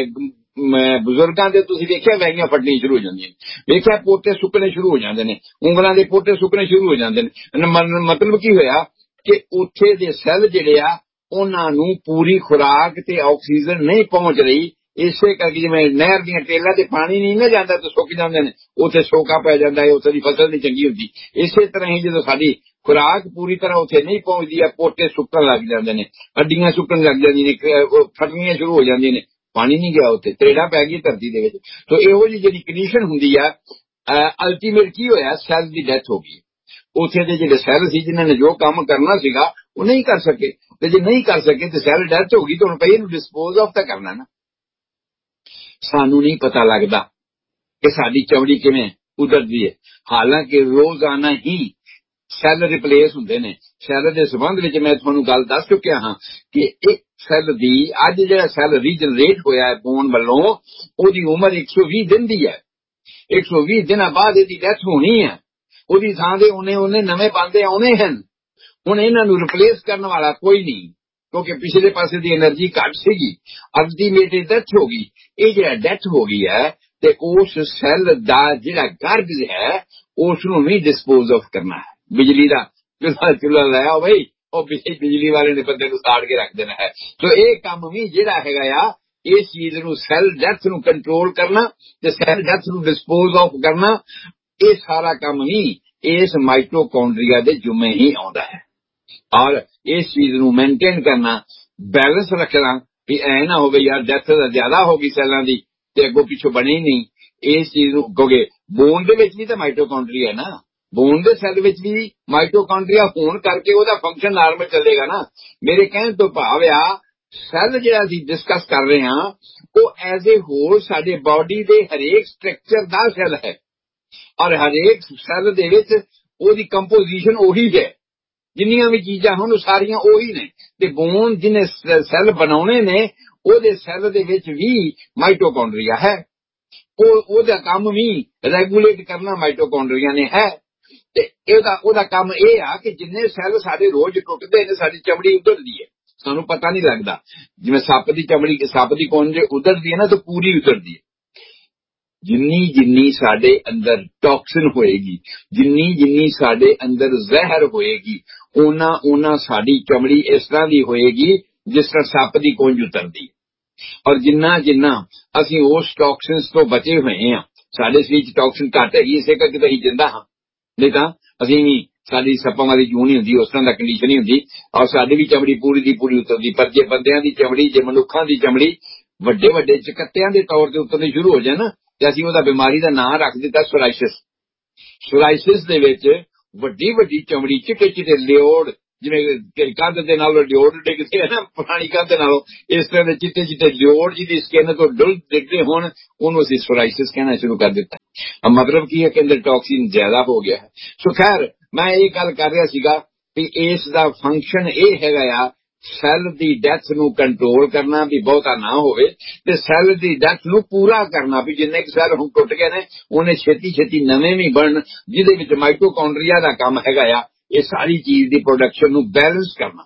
ਬਜ਼ੁਰਗਾਂ ਦੇ ਤੁਸੀਂ ਵੇਖਿਆ ਵੈਗੀਆਂ ਫਟਣੀਆਂ ਸ਼ੁਰੂ ਹੋ ਜਾਂਦੀਆਂ ਨੇ, ਵੇਖਿਆ ਪੋਤੇ ਸੁੱਕਣੇ ਸ਼ੁਰੂ ਹੋ ਜਾਂਦੇ ਨੇ, ਉਂਗਲਾਂ ਦੇ ਪੋਤੇ ਸੁੱਕਣੇ ਸ਼ੁਰੂ ਹੋ ਜਾਂਦੇ ਨੇ। ਮਤਲਬ ਕੀ ਹੋਇਆ ਕਿ ਉੱਥੇ ਦੇ ਸੈੱਲ ਜਿਹੜੇ ਆ ਉਹਨਾਂ ਨੂੰ ਪੂਰੀ ਖੁਰਾਕ ਤੇ ਆਕਸੀਜਨ ਨਹੀਂ ਪਹੁੰਚ ਰਹੀ। ਇਸੇ ਕਰਕੇ ਜਿਵੇਂ ਨਹਿਰ ਦੀਆਂ ਟੇਲਾਂ ਤੇ ਪਾਣੀ ਨਹੀਂ ਨਾ ਜਾਂਦਾ ਤਾਂ ਸੁੱਕ ਜਾਂਦੇ ਨੇ, ਉੱਥੇ ਸੋਕਾ ਪੈ ਜਾਂਦਾ ਹੈ, ਉੱਥੇ ਦੀ ਫਸਲ ਨਹੀਂ ਚੰਗੀ ਹੁੰਦੀ। ਇਸੇ ਤਰ੍ਹਾਂ ਹੀ ਜਦੋਂ ਸਾਡੀ ਖੁਰਾਕ ਪੂਰੀ ਤਰ੍ਹਾਂ ਉੱਥੇ ਨਹੀਂ ਪਹੁੰਚਦੀ ਆ, ਪੋਤੇ ਸੁੱਕਣ ਲੱਗ ਜਾਂਦੇ ਨੇ, ਹੱਡੀਆਂ ਸੁੱਕਣ ਲੱਗ ਜਾਂਦੀਆਂ ਨੇ, ਫਟਣੀਆਂ ਸ਼ੁਰੂ ਹੋ ਜਾਂਦੀਆਂ ਨੇ, ਪਾਣੀ ਨਹੀਂ ਗਿਆ, ਉੱਥੇ ਤਰੇੜਾ ਪੈ ਗਈ ਧਰਤੀ ਦੇ ਵਿੱਚ। ਸੋ ਇਹੋ ਜਿਹੀ ਜਿਹੜੀ ਕੰਡੀਸ਼ਨ ਹੁੰਦੀ ਆ, ਅਲਟੀਮੇਟ ਕੀ ਹੋਇਆ, ਸੈੱਲ ਦੀ ਡੈਥ ਹੋ ਗਈ। ਉੱਥੇ ਦੇ ਜਿਹੜੇ ਸੈੱਲ ਸੀ ਜਿਨ੍ਹਾਂ ਨੇ ਜੋ ਕੰਮ ਕਰਨਾ ਸੀਗਾ ਉਹ ਨਹੀਂ ਕਰ ਸਕੇ, ਤੇ ਜੇ ਨਹੀਂ ਕਰ ਸਕੇ ਤੇ ਸੈੱਲ ਡੈਥ ਹੋ ਗਈ ਤਾਂ ਹੁਣ ਪਈ ਇਹਨੂੰ ਡਿਸਪੋਜ਼ ਆਫ ਤਾਂ ਕਰਨਾ ਨਾ। ਸਾਨੂੰ ਨਹੀਂ ਪਤਾ ਲੱਗਦਾ ਕਿ ਸਾਡੀ ਚਮੜੀ ਕਿਵੇਂ ਉਤਰਦੀ ਹੈ, ਹਾਲਾਂਕਿ ਰੋਜ਼ਾਨਾ ਹੀ ਸੈੱਲ ਰਿਪਲੇਸ ਹੁੰਦੇ ਨੇ। ਸੈੱਲ ਦੇ ਸੰਬੰਧ ਵਿੱਚ ਮੈਂ ਤੁਹਾਨੂੰ ਗੱਲ ਦੱਸ ਚੁੱਕਿਆ ਹਾਂ ਕਿ ਇੱਕ ਸੈੱਲ ਦੀ, ਅੱਜ ਜਿਹੜਾ ਸੈੱਲ ਰੀਜਨਰੇਟ ਹੋਇਆ ਹੈ ਬੋਨ ਵੱਲੋਂ, ਉਹਦੀ ਉਮਰ 120 ਦਿਨ ਦੀ ਹੈ। 120 ਦਿਨਾਂ ਬਾਅਦ ਇਹਦੀ ਡੈਥ ਹੋਣੀ ਹੈ। ਉਹਦੀ ਥਾਂ ਦੇ ਉਹਨੇ ਨਵੇਂ ਬੰਦੇ ਆਉਣੇ ਹਨ। ਹੁਣ ਇਹਨਾਂ ਨੂੰ ਰਿਪਲੇਸ ਕਰਨ ਵਾਲਾ ਕੋਈ ਨਹੀਂ, ਕਿਉਂਕਿ ਪਿਛਲੇ ਪਾਸੇ ਦੀ એનર્ਜੀ ਘੱਟ ਸੀਗੀ, ਅਲਟੀਮੇਟ ਡੈਥ ਹੋ ਗਈ। ਇਹ ਜਿਹੜਾ ਡੈਥ ਹੋ ਗਈ ਹੈ ਤੇ ਉਸ ਸੈੱਲ ਦਾ ਜਿਹੜਾ ਗਾਰਬੇਜ ਹੈ ਉਸ ਨੂੰ ਵੀ ਡਿਸਪੋਜ਼ ਆਫ ਕਰਨਾ ਹੈ। ਬਿਜਲੀ ਦਾ ਚੁੱਲ੍ਹਾ ਲਾਇਆ ਬਈ, ਉਹ ਬਿਜਲੀ ਵਾਲੇ ਨੇ ਬੰਦੇ ਨੂੰ ਸਾੜ ਕੇ ਰੱਖ ਦੇਣਾ ਹੈ। ਸੋ ਇਹ ਕੰਮ ਵੀ ਜਿਹੜਾ ਹੈਗਾ ਆ, ਇਸ ਚੀਜ਼ ਨੂੰ, ਸੈੱਲ ਡੈਥ ਨੂੰ ਕੰਟਰੋਲ ਕਰਨਾ ਤੇ ਸੈੱਲ ਡੈਥ ਨੂੰ ਡਿਸਪੋਜ਼ ਆਫ ਕਰਨਾ, ਇਹ ਸਾਰਾ ਕੰਮ ਵੀ ਇਸ ਮਾਈਟੋਕੌਂਡਰੀਆ ਦੇ ਜ਼ਿੰਮੇ ਹੀ ਆਉਂਦਾ ਹੈ। ਔਰ ਇਸ ਚੀਜ਼ ਨੂੰ ਮੇਨਟੇਨ ਕਰਨਾ, ਬੈਲੈਂਸ ਰੱਖਣਾ ਵੀ ਐ ਨਾ ਹੋਵੇ ਯਾਰ ਡੈਥ ਜ਼ਿਆਦਾ ਹੋ ਗਈ ਸੈੱਲਾਂ ਦੀ ਤੇ ਅੱਗੋਂ ਪਿੱਛੋਂ ਬਣੀ ਹੀ ਨਹੀਂ। ਇਸ ਚੀਜ਼ ਨੂੰ, ਕਿਉਂਕਿ ਬੋਨ ਦੇ ਵਿੱਚ ਵੀ ਤਾਂ ਮਾਈਟੋਕੌਂਡਰੀਆ ਹੈ ਨਾ, ਬੋਨ ਦੇ ਸੈੱਲ ਵਿੱਚ ਵੀ ਮਾਈਟੋਕੌਂਡਰੀਆ ਹੋਣ ਕਰਕੇ ਉਹਦਾ ਫੰਕਸ਼ਨ ਨਾਰਮਲ ਚੱਲੇਗਾ ਨਾ। ਮੇਰੇ ਕਹਿਣ ਤੋਂ ਭਾਵ ਆ, ਸੈੱਲ ਜਿਹੜਾ ਅਸੀਂ ਡਿਸਕਸ ਕਰ ਰਹੇ ਹਾਂ ਉਹ ਐਜ਼ ਏ ਹੋਲ ਸਾਡੇ ਬਾਡੀ ਦੇ ਹਰੇਕ ਸਟਰਕਚਰ ਦਾ ਸੈੱਲ ਹੈ, ਔਰ ਹਰੇਕ ਸੈੱਲ ਦੇ ਵਿੱਚ ਉਹਦੀ ਕੰਪੋਜੀਸ਼ਨ ਉਹੀ ਹੈ। ਜਿੰਨੀਆਂ ਵੀ ਚੀਜ਼ਾਂ ਹਨ ਉਹ ਸਾਰੀਆਂ ਉਹੀ ਨੇ। ਤੇ ਬੋਨ ਜਿਹਨੇ ਸੈੱਲ ਬਣਾਉਣੇ ਨੇ, ਉਹਦੇ ਸੈੱਲ ਦੇ ਵਿੱਚ ਵੀ ਮਾਈਟੋਕੌਂਡਰੀਆ ਹੈ। ਉਹਦਾ ਕੰਮ ਵੀ ਰੈਗੂਲੇਟ ਕਰਨਾ ਮਾਈਟੋਕੌਂਡਰੀਆ ਨੇ ਹੈ। ਤੇ ਉਹਦਾ ਕੰਮ ਇਹ ਆ ਕਿ ਜਿੰਨੇ ਸੈੱਲ ਸਾਡੇ ਰੋਜ਼ ਟੁੱਟਦੇ ਨੇ, ਸਾਡੀ ਚਮੜੀ ਉਤਰਦੀ ਹੈ, ਸਾਨੂੰ ਪਤਾ ਨਹੀਂ ਲੱਗਦਾ। ਜਿਵੇਂ ਸੱਪ ਦੀ ਚਮੜੀ, ਸੱਪ ਦੀ ਕੁੰਝ ਉਤਰਦੀ ਹੈ ਨਾ ਤਾਂ ਪੂਰੀ ਉਤਰਦੀ ਹੈ, ਜਿੰਨੀ ਸਾਡੇ ਅੰਦਰ ਟੌਕਸਿਨ ਹੋਏਗੀ, ਜਿੰਨੀ ਸਾਡੇ ਅੰਦਰ ਜ਼ਹਿਰ ਹੋਏਗੀ, ਉਹਨਾਂ ਸਾਡੀ ਚਮੜੀ ਇਸ ਤਰ੍ਹਾਂ ਦੀ ਹੋਏਗੀ ਜਿਸ ਤਰ੍ਹਾਂ ਸੱਪ ਦੀ ਕੁੰਝ ਉਤਰਦੀ। ਔਰ ਜਿੰਨਾ ਅਸੀਂ ਉਸ ਟੌਕਸਿਨਸ ਤੋਂ ਬਚੇ ਹੋਏ ਹਾਂ, ਸਾਡੇ ਸਰੀਰ 'ਚ ਟੌਕਸਿਨ ਘੱਟ ਹੈਗੀ, ਇਸੇ ਕਰਕੇ ਤਾਂ ਅਸੀਂ ਜਿੰਦਾ ਹਾਂ। ਨਹੀਂ ਤਾਂ ਅਸੀਂ ਵੀ, ਸਾਡੀ ਸੱਪਾਂ ਵਾਲੀ ਜੂੰ ਨਹੀਂ ਹੁੰਦੀ, ਉਸ ਤਰ੍ਹਾਂ ਦਾ ਕੰਡੀਸ਼ਨ ਨਹੀਂ ਹੁੰਦੀ, ਔਰ ਸਾਡੀ ਵੀ ਚਮੜੀ ਪੂਰੀ ਦੀ ਪੂਰੀ ਉਤਰਦੀ। ਪਰ ਜੇ ਬੰਦਿਆਂ ਦੀ ਚਮੜੀ, ਜੇ ਮਨੁੱਖਾਂ ਦੀ ਚਮੜੀ ਵੱਡੇ ਚਕੱਤਿਆਂ ਦੇ ਤੌਰ ਤੇ ਉਤਰਨੀ ਸ਼ੁਰੂ ਹੋ ਜਾਏ ਨਾ, ਤੇ ਅਸੀਂ ਉਹਦਾ ਬਿਮਾਰੀ ਦਾ ਨਾਂ ਰੱਖ ਦਿੱਤਾ ਸੋਰਾਇਸਿਸ ਦੇ ਵਿੱਚ ਵੱਡੀ ਚਮੜੀ, ਚਿੱਟੇ ਲਿਓੜ, ਜਿਵੇਂ ਕੰਧ ਦੇ ਨਾਲ ਲਿਓੜ ਡਿੱਗਦੇ ਹੈ ਨਾ, ਪੁਰਾਣੀ ਕੰਧ ਨਾਲੋਂ, ਇਸ ਤਰ੍ਹਾਂ ਦੇ ਚਿੱਟੇ ਲਿਓੜ ਜਿਹਦੀ ਸਕਿਨ ਤੋਂ ਡੁੱਲ ਡਿੱਗਦੇ ਹੋਣ, ਉਹਨੂੰ ਅਸੀਂ ਸੋਰਾਇਸਿਸ ਕਹਿਣਾ ਸ਼ੁਰੂ ਕਰ ਦਿੱਤਾ। ਮਤਲਬ ਕੀ ਹੈ ਕਿ ਅੰਦਰ ਟੌਕਸਿਨ ਜ਼ਿਆਦਾ ਹੋ ਗਿਆ ਹੈ। ਸੋ ਖੈਰ, ਮੈਂ ਇਹ ਗੱਲ ਕਰ ਰਿਹਾ ਸੀਗਾ ਵੀ ਇਸ ਦਾ ਫੰਕਸ਼ਨ ਇਹ ਹੈਗਾ ਆ, ਸੈੱਲ ਦੀ ਡੈਥ ਨੂੰ ਕੰਟਰੋਲ ਕਰਨਾ, ਵੀ ਬਹੁਤਾ ਨਾ ਹੋਵੇ, ਤੇ ਸੈੱਲ ਦੀ ਡੈਥ ਨੂੰ ਪੂਰਾ ਕਰਨਾ, ਵੀ ਜਿੰਨੇ ਕੁ ਸੈੱਲ ਹੁਣ ਟੁੱਟ ਗਏ ਨੇ ਉਹਨੇ ਛੇਤੀ ਨਵੇਂ ਵੀ ਬਣਨ, ਜਿਹਦੇ ਵਿੱਚ ਮਾਈਟੋਕੌਂਡਰੀਆ ਦਾ ਕੰਮ ਹੈਗਾ ਆ, ਇਹ ਸਾਰੀ ਚੀਜ਼ ਦੀ ਪ੍ਰੋਡਕਸ਼ਨ ਨੂੰ ਬੈਲੈਂਸ ਕਰਨਾ,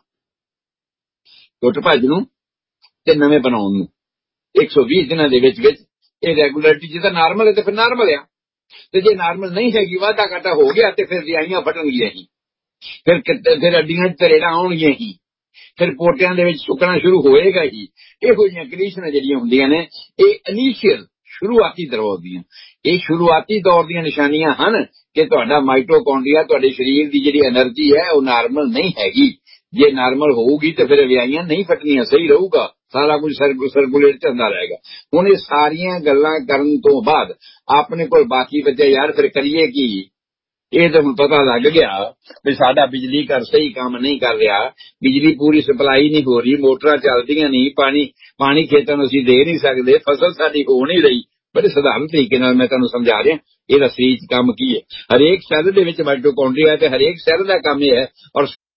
ਟੁੱਟ ਭੱਜ ਨੂੰ ਤੇ ਨਵੇਂ ਬਣਾਉਣ ਨੂੰ 120 ਦਿਨਾਂ ਦੇ ਵਿੱਚ ਇਹ ਰੈਗੂਲਰਿਟੀ ਜੇ ਤਾਂ ਨਾਰਮਲ ਹੈ ਤੇ ਫਿਰ ਨਾਰਮਲ ਆ, ਤੇ ਜੇ ਨਾਰਮਲ ਨਹੀਂ ਹੈਗੀ, ਵਾਧਾ ਘਾਟਾ ਹੋ ਗਿਆ, ਤੇ ਫਿਰ ਰਿਆਈਆਂ ਫਟਣਗੀਆਂ ਹੀ, ਫਿਰ ਅੱਡੀਆਂ 'ਚ ਤਰੇੜਾਂ ਆਉਣਗੀਆਂ ਹੀ, ਫਿਰ ਪੋਟਿਆਂ ਦੇ ਵਿੱਚ ਸੁੱਕਣਾ ਸ਼ੁਰੂ ਹੋਏਗਾ ਹੀ। ਇਹੋ ਜਿਹੀਆਂ ਕੰਡੀਸ਼ਨਾਂ ਜਿਹੜੀਆਂ ਹੁੰਦੀਆਂ ਨੇ, ਇਹ ਇਨੀਸ਼ੀਅਲ ਸ਼ੁਰੂਆਤੀ ਦੌਰ ਦੀਆਂ, ਇਹ ਸ਼ੁਰੂਆਤੀ ਦੌਰ ਦੀਆਂ ਨਿਸ਼ਾਨੀਆਂ ਹਨ ਕਿ ਤੁਹਾਡਾ ਮਾਈਟੋਕੌਂਡਰੀਆ, ਤੁਹਾਡੇ ਸਰੀਰ ਦੀ ਜਿਹੜੀ એનર્ਜੀ ਹੈ ਉਹ ਨਾਰਮਲ ਨਹੀਂ ਹੈਗੀ। ਜੇ ਨਾਰਮਲ ਹੋਊਗੀ ਤੇ ਫਿਰ ਵਿਆਹੀਆਂ ਨਹੀਂ ਫਟਣੀਆਂ, ਸਹੀ ਰਹੂਗਾ, ਸਾਰਾ ਕੁਝ ਸਰਕੂਲੇਟ ਚੱਲਦਾ ਰਹੇਗਾ। ਹੁਣ ਇਹ ਸਾਰੀਆਂ ਗੱਲਾਂ ਕਰਨ ਤੋਂ ਬਾਅਦ ਆਪਣੇ ਕੋਲ ਬਾਕੀ ਬਚਿਆ, ਯਾਰ ਫਿਰ ਕਰੀਏ ਕੀ? ਇਹ ਤਾਂ ਹੁਣ ਪਤਾ ਲੱਗ ਗਿਆ ਵੀ ਸਾਡਾ ਬਿਜਲੀ ਘਰ ਸਹੀ ਕੰਮ ਨਹੀਂ ਕਰ ਰਿਹਾ, ਬਿਜਲੀ ਪੂਰੀ ਸਪਲਾਈ ਨਹੀਂ ਹੋ ਰਹੀ, ਮੋਟਰਾਂ ਚੱਲਦੀਆਂ ਨਹੀਂ, ਪਾਣੀ ਖੇਤਾਂ ਨੂੰ ਅਸੀਂ ਦੇ ਨਹੀਂ ਸਕਦੇ, ਫਸਲ ਸਾਡੀ ਹੋ ਨਹੀਂ ਰਹੀ। ਬੜੇ ਸਧਾਰਨ ਤਰੀਕੇ ਨਾਲ ਮੈਂ ਤੁਹਾਨੂੰ ਸਮਝਾ ਰਿਹਾ ਇਹਦਾ ਸਰੀਰ 'ਚ ਕੰਮ ਕੀ ਹੈ। ਹਰੇਕ ਸੈੱਲ ਦੇ ਵਿੱਚ ਮਾਈਟੋਕੌਂਡਰੀਆ, ਤੇ ਹਰੇਕ ਸੈੱਲ ਦਾ ਕੰਮ ਇਹ ਹੈ, ਔਰ